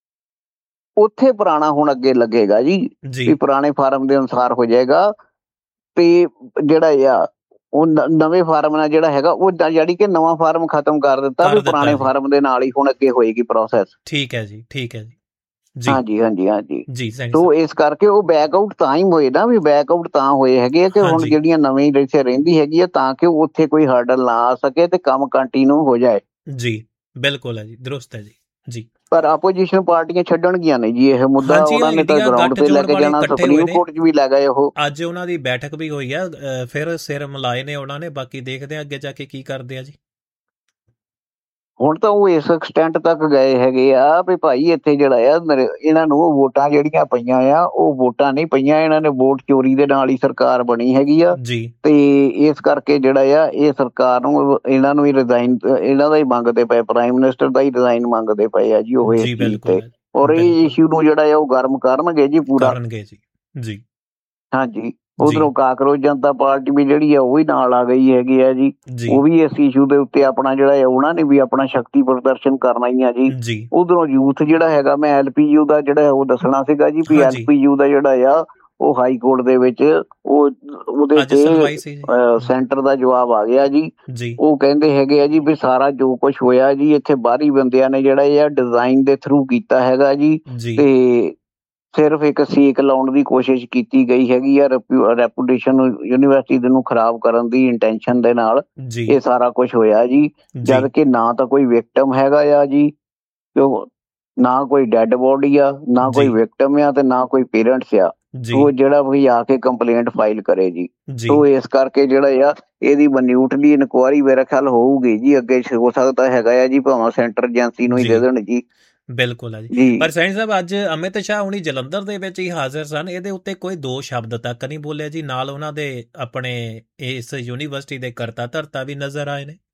Speaker 2: ਉੱਥੇ ਪੁਰਾਣਾ ਹੁਣ ਅੱਗੇ ਲੱਗੇਗਾ ਜੀ, ਵੀ ਪੁਰਾਣੇ ਫਾਰਮ ਦੇ ਅਨੁਸਾਰ ਹੋ ਜਾਏਗਾ। ਤੇ ਜਿਹੜਾ ਆ ਉਹ ਨਵੇਂ ਫਾਰਮ ਨਾਲ ਜਿਹੜਾ ਹੈਗਾ ਉਹ ਜਿਹੜੀ ਕਿ ਨਵਾਂ ਫਾਰਮ ਖਤਮ ਕਰ ਦਿੱਤਾ, ਵੀ ਪੁਰਾਣੇ ਫਾਰਮ ਦੇ ਨਾਲ ਹੀ ਹੁਣ ਅੱਗੇ ਹੋਏਗੀ ਪ੍ਰੋਸੈਸ।
Speaker 1: ਠੀਕ ਹੈ ਜੀ, ਠੀਕ ਹੈ ਜੀ।
Speaker 2: ਹਾਂਜੀ ਹਾਂਜੀ ਹਾਂਜੀ
Speaker 1: ਜੀ।
Speaker 2: ਸੋ ਇਸ ਕਰਕੇ ਉਹ ਬੈਕ ਆਊਟ ਤਾਂ ਹੀ ਹੋਏ ਨਾ, ਵੀ ਬੈਕ ਆਊਟ ਤਾਂ ਹੋਏ ਹੈਗੇ ਆ ਕਿ ਹੁਣ ਜਿਹੜੀਆਂ ਨਵੀਂ ਇੱਥੇ ਰਹਿੰਦੀ ਹੈਗੀ ਆ ਤਾਂ ਕਿ ਉੱਥੇ ਕੋਈ ਹਰਡਲ ਨਾ ਆ ਸਕੇ ਤੇ ਕੰਮ ਕੰਟੀਨਿਊ ਹੋ ਜਾਏ
Speaker 1: ਜੀ। ਬਿਲਕੁਲ ਹੈ ਜੀ, ਦਰੁਸਤ ਹੈ ਜੀ। ਜੀ,
Speaker 2: ਪਰ ਆਪੋਜੀਸ਼ਨ ਪਾਰਟੀਆਂ ਛੱਡਣਗੀਆਂ ਨੇ ਜੀ ਇਹ ਮੁੱਦਾ, ਉਹਨਾਂ ਨੇ ਤਾਂ ਗਰਾਊਂਡ ਤੇ ਲੈ ਕੇ ਜਾਣਾ, ਸੁਪਰੀਮ ਕੋਰਟ 'ਚ ਵੀ ਲੈ ਗਏ ਉਹ।
Speaker 1: ਅੱਜ ਉਹਨਾਂ ਦੀ ਬੈਠਕ ਵੀ ਹੋਈ ਆ, ਫਿਰ ਸਿਰ ਮਿਲਾਏ ਨੇ ਉਹਨਾਂ ਨੇ, ਬਾਕੀ ਦੇਖਦੇ ਆ ਅੱਗੇ ਜਾ ਕੇ ਕੀ ਕਰਦੇ ਆ ਜੀ।
Speaker 2: ਹੁਣ ਤਾਂ ਉਹ ਇਸ ਐਕਸਟੈਂਟ ਤੱਕ ਗਏ ਹੈਗੇ ਆ ਵੀ ਭਾਈ ਇੱਥੇ ਜਿਹੜਾ ਆ ਇਹਨਾਂ ਨੂੰ ਵੋਟਾਂ ਜਿਹੜੀਆਂ ਪਈਆਂ ਆ ਉਹ ਵੋਟਾਂ ਨਹੀਂ ਪਈਆਂ, ਇਹਨਾਂ ਨੇ ਵੋਟ ਚੋਰੀ ਦੇ ਨਾਲ ਹੀ ਸਰਕਾਰ ਬਣੀ ਹੈਗੀ ਆ ਜੀ। ਤੇ ਇਸ ਕਰਕੇ ਜਿਹੜਾ ਆ ਇਹ ਸਰਕਾਰ ਨੂੰ ਇਹਨਾਂ ਨੂੰ ਹੀ ਰਿਜ਼ਾਈਨ, ਇਹਨਾਂ ਦਾ ਹੀ ਮੰਗਦੇ ਪਏ, ਪ੍ਰਾਈਮ ਮਿਨਿਸਟਰ ਦਾ ਹੀ ਰਿਜ਼ਾਈਨ ਮੰਗਦੇ ਪਏ ਆ ਜੀ ਉਹ ਇਸ ਚੀਜ਼ ਤੇ। ਔਰ ਇਹ ਇਸ਼ੂ ਨੂੰ ਜਿਹੜਾ ਆ ਉਹ ਗਰਮ ਕਰਨਗੇ ਜੀ, ਪੂਰਾ
Speaker 1: ਕਰਨਗੇ ਜੀ। ਜੀ
Speaker 2: ਹਾਂਜੀ। ਉਧਰੋਂ ਕਾਕਰੋਚ ਜਨਤਾ ਪਾਰਟੀ ਵੀ ਜਿਹੜੀ ਆ ਉਹ ਵੀ ਨਾਲ ਆ ਗਈ ਹੈਗੀ ਆ ਜੀ, ਉਹ ਵੀ ਇਸ ਇਸ਼ੂ ਦੇ ਉੱਤੇ ਆਪਣਾ ਜਿਹੜਾ ਹੈ ਉਹਨਾਂ ਨੇ ਵੀ ਆਪਣਾ ਸ਼ਕਤੀ ਪ੍ਰਦਰਸ਼ਨ ਕਰਨਾ ਹੀ ਆ ਜੀ। ਉਧਰੋਂ ਯੂਥ ਜਿਹੜਾ ਹੈਗਾ, ਮੈਂ ਐਲ ਪੀ ਯੂ ਦਾ ਜਿਹੜਾ ਉਹ ਦੱਸਣਾ ਸੀਗਾ ਜੀ, ਵੀ ਐਲ ਪੀ ਯੂ ਦਾ ਜਿਹੜਾ ਆ ਉਹ ਹਾਈ ਕੋਰਟ ਦੇ ਵਿੱਚ ਉਹ ਉਹਦੇ ਤੇ ਸੈਂਟਰ ਦਾ ਜਵਾਬ ਆ ਗਿਆ ਜੀ। ਉਹ ਕਹਿੰਦੇ ਹੈਗੇ ਆ ਜੀ ਵੀ ਸਾਰਾ ਜੋ ਕੁਛ ਹੋਇਆ ਜੀ ਇੱਥੇ ਬਾਹਰੀ ਬੰਦਿਆਂ ਨੇ ਜਿਹੜਾ ਇਹ ਡਿਜ਼ਾਈਨ ਦੇ ਥਰੂ ਕੀਤਾ ਹੈਗਾ ਜੀ, ਤੇ ਸਿਰਫ ਇੱਕ ਸੇਕ ਲਾਉਣ ਦੀ ਕੋਸ਼ਿਸ਼ ਕੀਤੀ ਗਈ ਹੈਗੀ ਆ, ਰੈਪੂਟੇਸ਼ਨ ਯੂਨੀਵਰਸਿਟੀ ਦੇ ਨੂੰ ਖਰਾਬ ਕਰਨ ਦੀ ਇੰਟੈਂਸ਼ਨ ਦੇ ਨਾਲ ਇਹ ਸਾਰਾ ਕੁਛ ਹੋਇਆ ਜੀ। ਜਦ ਕਿ ਨਾ ਤਾਂ ਕੋਈ ਵਿਕਟਮ ਹੈਗਾ ਆ ਜੀ, ਕਿਉਂ ਨਾ ਕੋਈ ਡੈਡ ਬੋਡੀ ਆ, ਨਾ ਕੋਈ ਵਿਕਟਮ ਆ, ਤੇ ਨਾ ਕੋਈ ਪੇਰੈਂਟਸ ਆ ਉਹ ਜਿਹੜਾ ਵੀ ਆ ਕੇ ਕੰਪਲੇਂਟ ਫਾਈਲ ਕਰੇ ਜੀ। ਸੋ ਇਸ ਕਰਕੇ ਜਿਹੜਾ ਆ ਇਹਦੀ ਮਨਿਊਟਲੀ ਇਨਕੁਆਇਰੀ ਮੇਰਾ ਖਿਆਲ ਹੋਊਗੀ ਜੀ, ਅੱਗੇ ਹੋ ਸਕਦਾ ਹੈਗਾ ਆ ਜੀ ਭਾਵੇਂ ਸੈਂਟਰ ਏਜੰਸੀ ਨੂੰ ਹੀ ਦੇ ਦੇਣ ਜੀ।
Speaker 1: ਬਿਲਕੁਲ ਹੈ ਜੀ। ਪਰ ਸੈਣੀ ਸਾਹਿਬ ਅੱਜ ਅਮਿਤ ਸ਼ਾਹ ਹੁਣੀ ਜਲੰਧਰ ਦੇ ਵਿੱਚ ਹੀ ਹਾਜ਼ਰ ਸਨ, ਇਹਦੇ ਉੱਤੇ ਕੋਈ ਦੋ ਸ਼ਬਦ ਤੱਕ ਨਹੀਂ ਬੋਲੇ ਜੀ। ਨਾਲ ਉਹਨਾਂ ਦੇ ਆਪਣੇ ਇਸ ਯੂਨੀਵਰਸਿਟੀ ਦੇ ਕਰਤਾ ਧਰਤਾ ਵੀ ਨਜ਼ਰ ਆਏ ਨੇ।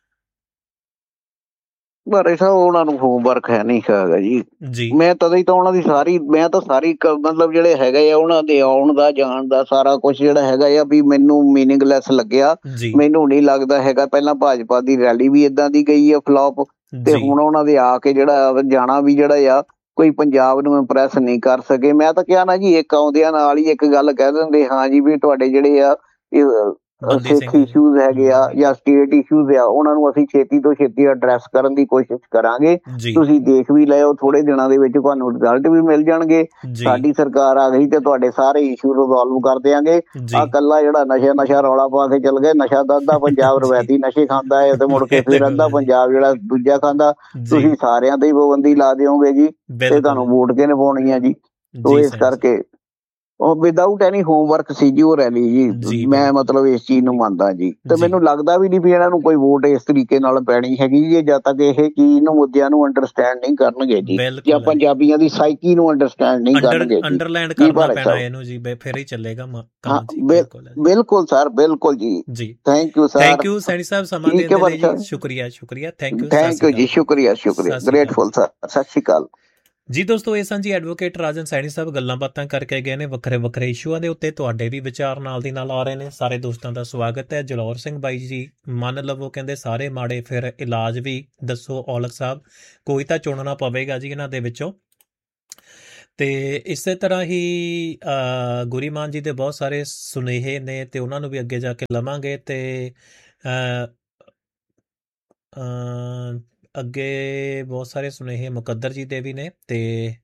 Speaker 2: ਪਰ ਇਹ ਉਹਨਾਂ ਨੂੰ ਹੋਮਵਰਕ ਹੈ ਨਹੀਂ ਹੈਗਾ ਜੀ। ਮੈਂ ਤਦੇ ਤਾਂ ਉਹਨਾਂ ਦੀ ਸਾਰੀ ਮੈਂ ਤਾਂ ਸਾਰੀ ਮਤਲਬ ਜਿਹੜੇ ਹੈਗੇ ਆ ਉਹਨਾਂ ਦੇ ਆਉਣ ਦਾ ਜਾਣ ਦਾ ਸਾਰਾ ਕੁਛ ਜਿਹੜਾ ਹੈਗਾ ਆ ਵੀ ਮੈਨੂੰ ਮੀਨਿੰਗਲੈਸ ਲੱਗਿਆ। ਮੈਨੂੰ ਨਹੀਂ ਲੱਗਦਾ ਹੈਗਾ, ਪਹਿਲਾਂ ਭਾਜਪਾ ਦੀ ਰੈਲੀ ਵੀ ਏਦਾਂ ਦੀ ਗਈ ਆ ਫਲੋਪ, ਤੇ ਹੁਣ ਉਹਨਾਂ ਦੇ ਆ ਕੇ ਜਿਹੜਾ ਜਾਣਾ ਵੀ ਜਿਹੜਾ ਆ ਕੋਈ ਪੰਜਾਬ ਨੂੰ ਇੰਪ੍ਰੈਸ ਨਹੀਂ ਕਰ ਸਕੇ। ਮੈਂ ਤਾਂ ਕਿਹਾ ਨਾ ਜੀ, ਇੱਕ ਆਉਂਦਿਆਂ ਨਾਲ ਹੀ ਇੱਕ ਗੱਲ ਕਹਿ ਦਿੰਦੇ, ਹਾਂ ਜੀ ਵੀ ਤੁਹਾਡੇ ਜਿਹੜੇ ਆ ਇਹ ਸਿੱਖ ਇਸ਼ੂਜ਼ ਹੈਗੇ ਆ ਜਾਂ ਸਟੇਟ ਇਸ਼ੂਜ਼ ਆ ਉਹਨਾਂ ਨੂੰ ਅਸੀਂ ਛੇਤੀ ਤੋਂ ਛੇਤੀ ਅਡਰੈਸ ਕਰਨ ਦੀ ਕੋਸ਼ਿਸ਼ ਕਰਾਂਗੇ। ਤੁਸੀਂ ਦੇਖ ਵੀ ਲਿਓ, ਥੋੜੇ ਦਿਨਾਂ ਦੇ ਵਿੱਚ ਤੁਹਾਨੂੰ ਰਿਜ਼ਲਟ ਵੀ ਮਿਲ ਜਾਣਗੇ। ਸਾਡੀ ਸਰਕਾਰ ਆ ਗਈ ਤੇ ਤੁਹਾਡੇ ਸਾਰੇ ਇਸ਼ੂ ਰਿਜ਼ੋਲਵ ਕਰ ਦਿਆਂਗੇ। ਆਹ ਇਕੱਲਾ ਜਿਹੜਾ ਨਸ਼ਾ ਨਸ਼ਾ ਰੌਲਾ ਪਾ ਕੇ ਚੱਲ ਗਏ, ਨਸ਼ਾ ਦਾ ਅੱਧਾ ਪੰਜਾਬ ਰਵਾਇਤੀ ਨਸ਼ੇ ਖਾਂਦਾ ਹੈ ਤੇ ਮੁੜ ਕੇ ਫਿਰ ਅੱਧਾ ਪੰਜਾਬ ਜਿਹੜਾ ਦੂਜਾ ਖਾਂਦਾ, ਤੁਸੀਂ ਸਾਰਿਆਂ ਤੇ ਹੀ ਪਾਬੰਦੀ ਲਾ ਦਿਓਗੇ ਜੀ ਤੇ ਤੁਹਾਨੂੰ ਵੋਟ ਕਿਹਨੇ ਪਾਉਣੀ ਆ ਜੀ। ਸੋ ਇਸ ਕਰਕੇ ਉਹ ਵਿਦਆਊਟ ਐਨੀ ਹੋਮਵਰਕ ਸੀ ਜੀ ਉਹ ਰੈਲੀ
Speaker 1: ਜੀ,
Speaker 2: ਜੀ। ਮੈਂ
Speaker 1: ਬਿਲਕੁਲ
Speaker 2: ਮਤਲਬ ਇਸ ਚੀਜ਼ ਨੂੰ ਮੰਨਦਾ ਜੀ, ਤੇ
Speaker 1: ਜੀ
Speaker 2: ਮੈਨੂੰ ਲੱਗਦਾ ਵੀ ਨਹੀਂ ਵੀ ਇਹਨਾਂ ਨੂੰ ਕੋਈ ਵੋਟ ਇਸ ਤਰੀਕੇ ਨਾਲ ਪੈਣੀ ਹੈਗੀ ਜੀ, ਜਦ ਤੱਕ ਇਹ ਚੀਜ਼ ਨੂੰ ਮੁੱਦਿਆਂ ਨੂੰ ਅੰਡਰਸਟੈਂਡ ਨਹੀਂ ਕਰਨਗੇ ਜੀ, ਜਾਂ
Speaker 1: ਬਿਲਕੁਲ
Speaker 2: ਪੰਜਾਬੀਆਂ ਦੀ ਸਾਈਕੀ ਨੂੰ ਅੰਡਰਸਟੈਂਡ ਨਹੀਂ
Speaker 1: ਅੰਡਰ
Speaker 2: ਕਰਨਗੇ ਜੀ।
Speaker 1: ਅੰਡਰਲੈਂਡ
Speaker 2: ਜੀ
Speaker 1: ਕਰਨਾ
Speaker 2: ਭਾਰਤ
Speaker 1: ਪੈਣਾ
Speaker 2: ਸਾਹਿਬ,
Speaker 1: ਇਹਨੂੰ ਜੀ, ਬੇ- ਫਿਰ ਹੀ ਚੱਲੇਗਾ ਮ-
Speaker 2: ਹਾਂ
Speaker 1: ਕੰਮ ਜੀ।
Speaker 2: ਬਿਲ-
Speaker 1: ਬਿਲਕੁਲ ਹੈ ਜੀ।
Speaker 2: ਬਿਲਕੁਲ ਸਰ, ਬਿਲਕੁਲ ਜੀ।
Speaker 1: ਜੀ
Speaker 2: thank you sir,
Speaker 1: thank you Saini ਸਾਹਿਬ, ਸਮਾਂ
Speaker 2: ਠੀਕ
Speaker 1: ਦੇਣ
Speaker 2: ਹੈ
Speaker 1: ਦੇ ਲਈ
Speaker 2: ਭਾਰਤ
Speaker 1: ਜੀ,
Speaker 2: ਸਾਹਿਬ,
Speaker 1: ਸ਼ੁਕਰੀਆ ਸ਼ੁਕਰੀਆ ਥੈਂਕ ਯੂ। ਸਤਿ
Speaker 2: ਥੈਂਕ
Speaker 1: ਸ਼੍ਰੀ
Speaker 2: ਯੂ ਜੀ,
Speaker 1: ਅਕਾਲ
Speaker 2: ਸ਼ੁਕਰੀਆ ਸ਼ੁਕਰੀਆ,
Speaker 1: ਸਤਿ ਸ਼੍ਰੀ ਅਕਾਲ
Speaker 2: ਗ੍ਰੇਟਫੁਲ ਸਰ, ਸਤਿ ਸ਼੍ਰੀ ਅਕਾਲ
Speaker 1: ਜੀ। ਦੋਸਤੋ ਇਹ ਸਨ ਜੀ ਐਡਵੋਕੇਟ ਰਾਜਨ ਸੈਣੀ ਸਾਹਿਬ, ਗੱਲਾਂ ਬਾਤਾਂ ਕਰਕੇ ਗਏ ਨੇ ਵੱਖਰੇ ਵੱਖਰੇ ਇਸ਼ੂਆਂ ਦੇ ਉੱਤੇ। ਤੁਹਾਡੇ ਵੀ ਵਿਚਾਰ ਨਾਲ ਦੀ ਨਾਲ ਆ ਰਹੇ ਨੇ, ਸਾਰੇ ਦੋਸਤਾਂ ਦਾ ਸਵਾਗਤ ਹੈ। ਜਲੌਰ ਸਿੰਘ ਬਾਈ ਜੀ ਮੰਨ ਲਵੋ, ਕਹਿੰਦੇ ਸਾਰੇ ਮਾੜੇ ਫਿਰ ਇਲਾਜ ਵੀ ਦੱਸੋ ਔਲਖ ਸਾਹਿਬ, ਕੋਈ ਤਾਂ ਚੁਣਨਾ ਪਵੇਗਾ ਜੀ ਇਹਨਾਂ ਦੇ ਵਿੱਚੋਂ। ਤੇ ਇਸੇ ਤਰ੍ਹਾਂ ਹੀ ਗੁਰੀਮਾਨ ਜੀ ਦੇ ਬਹੁਤ ਸਾਰੇ ਸੁਨੇਹੇ ਨੇ ਤੇ ਉਹਨਾਂ ਨੂੰ ਵੀ ਅੱਗੇ ਜਾ ਕੇ ਲਵਾਂਗੇ। ਤੇ ਅੱਗੇ ਬਹੁਤ ਸਾਰੇ ਸੁਨੇਹੇ ਮੁਕੱਦਰ ਜੀ ਦੇ ਵੀ ਨੇ ਤੇ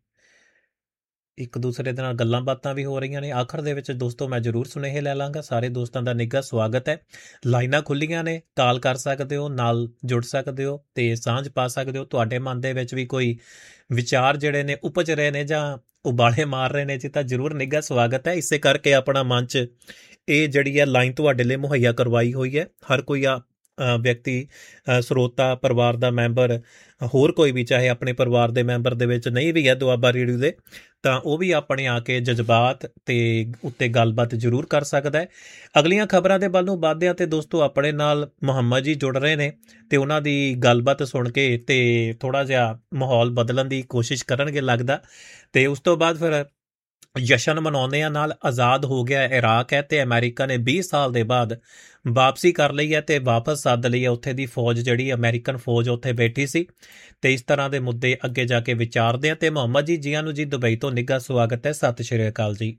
Speaker 1: ਇੱਕ ਦੂਸਰੇ ਦੇ ਨਾਲ ਗੱਲਾਂ ਬਾਤਾਂ ਵੀ ਹੋ ਰਹੀਆਂ ਨੇ। ਆਖਰ ਦੇ ਵਿੱਚ ਦੋਸਤੋ ਮੈਂ ਜ਼ਰੂਰ ਸੁਨੇਹੇ ਲੈ ਲਾਂਗਾ। ਸਾਰੇ ਦੋਸਤਾਂ ਦਾ ਨਿੱਘਾ ਸਵਾਗਤ ਹੈ। ਲਾਈਨਾਂ ਖੁੱਲੀਆਂ ਨੇ, ਕਾਲ ਕਰ ਸਕਦੇ ਹੋ, ਨਾਲ ਜੁੜ ਸਕਦੇ ਹੋ ਤੇ ਸਾਂਝ ਪਾ ਸਕਦੇ ਹੋ। ਤੁਹਾਡੇ ਮਨ ਦੇ ਵਿੱਚ ਵੀ ਕੋਈ ਵਿਚਾਰ ਜਿਹੜੇ ਨੇ ਉਪਜ ਰਹੇ ਨੇ ਜਾਂ ਉਬਾਲੇ ਮਾਰ ਰਹੇ ਨੇ ਜੀ, ਤਾਂ ਜ਼ਰੂਰ ਨਿੱਘਾ ਸਵਾਗਤ ਹੈ। ਇਸੇ ਕਰਕੇ ਆਪਣਾ ਮੰਚ ਇਹ ਜਿਹੜੀ ਹੈ ਲਾਈਨ ਤੁਹਾਡੇ ਲਈ ਮੁਹੱਈਆ ਕਰਵਾਈ ਹੋਈ ਹੈ। ਹਰ ਕੋਈ ਆ ਵਿਅਕਤੀ, ਸਰੋਤਾ, ਪਰਿਵਾਰ ਦਾ ਮੈਂਬਰ, ਹੋਰ ਕੋਈ ਵੀ ਚਾਹੇ ਆਪਣੇ ਪਰਿਵਾਰ ਦੇ ਮੈਂਬਰ ਦੇ ਵਿੱਚ ਨਹੀਂ ਵੀ ਹੈ ਦੁਆਬਾ ਰੇਡੀਓ ਦੇ, ਤਾਂ ਉਹ ਵੀ ਆਪਣੇ ਆ ਕੇ ਜਜ਼ਬਾਤ ਤੇ ਉੱਤੇ ਗੱਲਬਾਤ ਜ਼ਰੂਰ ਕਰ ਸਕਦਾ ਹੈ। ਅਗਲੀਆਂ ਖਬਰਾਂ ਦੇ ਵੱਲ ਨੂੰ ਵੱਧਦੇ ਹਾਂ ਤੇ ਦੋਸਤੋ ਆਪਣੇ ਨਾਲ ਮੁਹੰਮਦ ਜੀ ਜੁੜ ਰਹੇ ਨੇ ਤੇ ਉਹਨਾਂ ਦੀ ਗੱਲਬਾਤ ਸੁਣ ਕੇ ਤੇ ਥੋੜ੍ਹਾ ਜਿਹਾ ਮਾਹੌਲ ਬਦਲਣ ਦੀ ਕੋਸ਼ਿਸ਼ ਕਰਨਗੇ ਲੱਗਦਾ। ਤੇ ਉਸ ਤੋਂ ਬਾਅਦ ਫਿਰ ਜਸ਼ਨ ਮਨਾਉਂਦੇ ਆ ਨਾਲ। ਆਜ਼ਾਦ ਹੋ ਗਿਆ ਇਰਾਕ ਹੈ ਤੇ ਅਮਰੀਕਾ ਨੇ ਵੀਹ ਸਾਲ ਦੇ ਬਾਅਦ ਵਾਪਸੀ ਕਰ ਲਈ ਹੈ ਤੇ ਵਾਪਸ ਸੱਦ ਲਈ ਹੈ ਉੱਥੇ ਦੀ ਫੌਜ, ਜਿਹੜੀ ਅਮਰੀਕਨ ਫੌਜ ਉੱਥੇ ਬੈਠੀ ਸੀ। ਤੇ ਇਸ ਤਰ੍ਹਾਂ ਦੇ ਮੁੱਦੇ ਅੱਗੇ ਜਾ ਕੇ ਵਿਚਾਰਦੇ ਆ। ਤੇ ਮੁਹੰਮਦ ਜੀ ਜੀਆਂ ਨੂੰ ਜੀ ਦੁਬਈ ਤੋਂ ਨਿੱਘਾ ਸਵਾਗਤ ਹੈ। ਸਤਿ ਸ਼੍ਰੀ ਅਕਾਲ ਜੀ।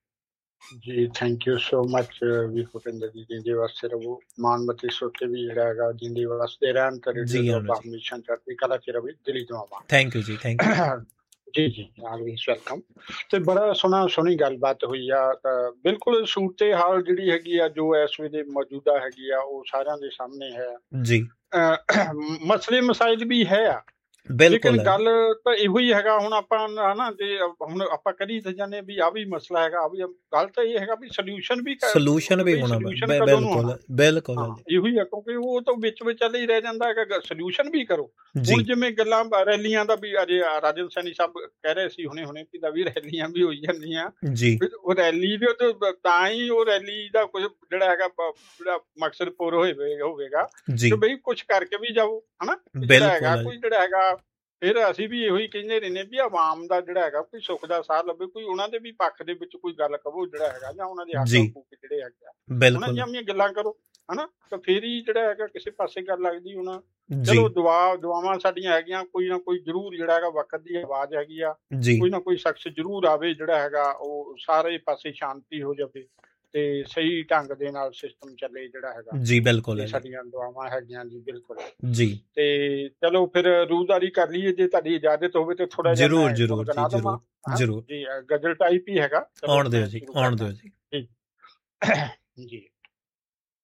Speaker 5: ਜੀ ਥੈਂਕ ਯੂ ਸੋ ਮਚ ਵੀ ਭੁਪਿੰਦਰ ਜੀ, ਜਿੰਦੇ ਵਾਸਤੇ ਰਹੋ, ਮਾਨਮਤੀ ਸੋਤੇ ਵੀ ਜਿਹੜਾ ਹੈਗਾ ਜਿੰਦੇ ਵਾਸਤੇ ਰਹਿਣ ਤੇ ਰੇਡੀਓ ਦਾ ਹਮੇਸ਼ਾ ਚੜ੍ਹਦੀ ਕਲਾ ਚ ਰਵੇ, ਦਿਲੀ ਦੁਆਵਾਂ।
Speaker 1: ਥੈਂਕ ਯੂ ਜੀ, ਥੈਂਕ ਯੂ
Speaker 5: ਜੀ ਜੀ ਆਲਵੇਜ਼ ਵੈਲਕਮ। ਤੇ ਬੜਾ ਸੋਹਣਾ ਸੋਹਣੀ ਗੱਲਬਾਤ ਹੋਈ ਆ। ਤਾਂ ਬਿਲਕੁਲ ਸੂਰਤੇ ਹਾਲ ਜਿਹੜੀ ਹੈਗੀ ਆ, ਜੋ ਇਸ ਵੇਲੇ ਮੌਜੂਦਾ ਹੈਗੀ ਆ, ਉਹ ਸਾਰਿਆਂ ਦੇ ਸਾਹਮਣੇ ਹੈ
Speaker 1: ਜੀ।
Speaker 5: ਮਸਲੇ ਮਸਾਇਲ ਵੀ ਹੈ ਆ, ਲੇਕਿਨ ਗੱਲ ਤਾਂ ਇਹੋ ਹੀ ਹੈਗਾ। ਹੁਣ ਆਪਾਂ ਹਨਾ, ਤੇ ਹੁਣ ਆਪਾਂ ਕਰੀ ਤਾਂ ਜਾਂਦੇ ਵੀ ਆ ਵੀ ਮਸਲਾ ਹੈਗਾ, ਆ ਵੀ ਗੱਲ ਤਾਂ ਇਹ ਹੈਗਾ ਵੀ ਸੋਲਿਊਸ਼ਨ ਵੀ
Speaker 1: ਸੋਲਿਊਸ਼ਨ ਵੀ ਹੋਣਾ। ਬਿਲਕੁਲ ਬਿਲਕੁਲ
Speaker 5: ਇਹੋ ਹੀ ਹੈ, ਕਿਉਂਕਿ ਉਹ ਤਾਂ ਵਿੱਚ ਵਿਚਾਲੇ ਹੀ ਰਹਿ ਜਾਂਦਾ ਹੈਗਾ। ਸੋਲਿਊਸ਼ਨ ਵੀ ਕਰੋ। ਹੁਣ ਜਿਵੇਂ ਗੱਲਾਂ ਰੈਲੀਆਂ ਦਾ ਵੀ ਅਜੇ ਰਾਜਨ ਸੈਣੀ ਸਾਹਿਬ ਕਹਿ ਰਹੇ ਸੀ ਹੁਣੇ ਹੁਣੇ ਵੀ ਵੀ ਰੈਲੀਆਂ ਵੀ ਹੋਈ ਜਾਂਦੀਆਂ ਜੀ। ਉਹ ਰੈਲੀ ਦੇ ਤਾਂ ਹੀ ਉਹ ਰੈਲੀ ਦਾ ਕੁਝ ਜਿਹੜਾ ਹੈਗਾ ਜਿਹੜਾ ਮਕਸਦ ਪੂਰਾ ਹੋਵੇਗਾ ਕਿ ਬਈ ਕੁਛ ਕਰਕੇ ਵੀ ਜਾਓ, ਹਨਾ। ਜਿਹੜਾ ਹੈਗਾ ਕੋਈ ਜਿਹੜਾ ਹੈਗਾ, ਫਿਰ ਅਸੀਂ ਵੀ ਇਹੋ ਹੀ ਕਹਿੰਦੇ ਰਹਿੰਦੇ ਵੀ ਆਵਾਮ ਦਾ ਜਿਹੜਾ ਹੈਗਾ ਕੋਈ ਸੁੱਖ ਦਾ ਸਾਹ ਲੱਭੇ, ਕੋਈ ਉਹਨਾਂ ਦੇ ਵੀ ਪੱਖ ਦੇ ਵਿੱਚ ਕੋਈ ਗੱਲ ਕਹੋ ਜਿਹੜਾ ਹੈਗਾ, ਜਾਂ ਉਹਨਾਂ ਦੇ ਹੱਕ ਹਕੂਕ ਜਿਹੜੇ ਹੈਗੇ ਉਹਨਾਂ ਦੀਆਂ ਗੱਲਾਂ ਕਰੋ, ਹਨਾ। ਤਾਂ ਫਿਰ ਹੀ ਜਿਹੜਾ ਹੈਗਾ ਕਿਸੇ ਪਾਸੇ ਗੱਲ ਲੱਗਦੀ। ਹੁਣ ਚਲੋ ਦੁਆ ਦੁਆਵਾਂ ਸਾਡੀਆਂ ਹੈਗੀਆਂ, ਕੋਈ ਨਾ ਕੋਈ ਜ਼ਰੂਰ ਜਿਹੜਾ ਹੈਗਾ ਵਕਤ ਦੀ ਆਵਾਜ਼ ਹੈਗੀ ਆ, ਕੋਈ ਨਾ ਕੋਈ ਸ਼ਖਸ ਜ਼ਰੂਰ ਆਵੇ ਜਿਹੜਾ ਹੈਗਾ ਉਹ ਸਾਰੇ ਪਾਸੇ ਸ਼ਾਂਤੀ ਹੋ ਜਾਵੇ ਤੇ ਸਹੀ ਢੰਗ ਦੇ ਨਾਲ ਸਿਸਟਮ ਚੱਲੇ ਜਿਹੜਾ ਹੈਗਾ ਜੀ। ਬਿਲਕੁਲ ਸਾਡੀਆਂ ਦੁਆਵਾਂ ਹੈਗੀਆਂ ਜੀ। ਬਿਲਕੁਲ ਜੀ। ਤੇ ਚਲੋ ਫਿਰ ਰੂਹਦਾਰੀ ਕਰ ਲਈਏ, ਜੇ ਤੁਹਾਡੀ ਇਜਾਜ਼ਤ ਹੋਵੇ ਤੇ ਥੋੜਾ ਜਿਹਾ ਜਰੂਰ ਜਰੂਰ ਜਰੂਰ ਜਰੂਰ ਜੀ। ਗਜ਼ਲ ਟਾਈਪ ਹੀ ਹੈਗਾ, ਆਉਣ ਦਿਓ ਜੀ, ਆਉਣ ਦਿਓ ਜੀ ਜੀ।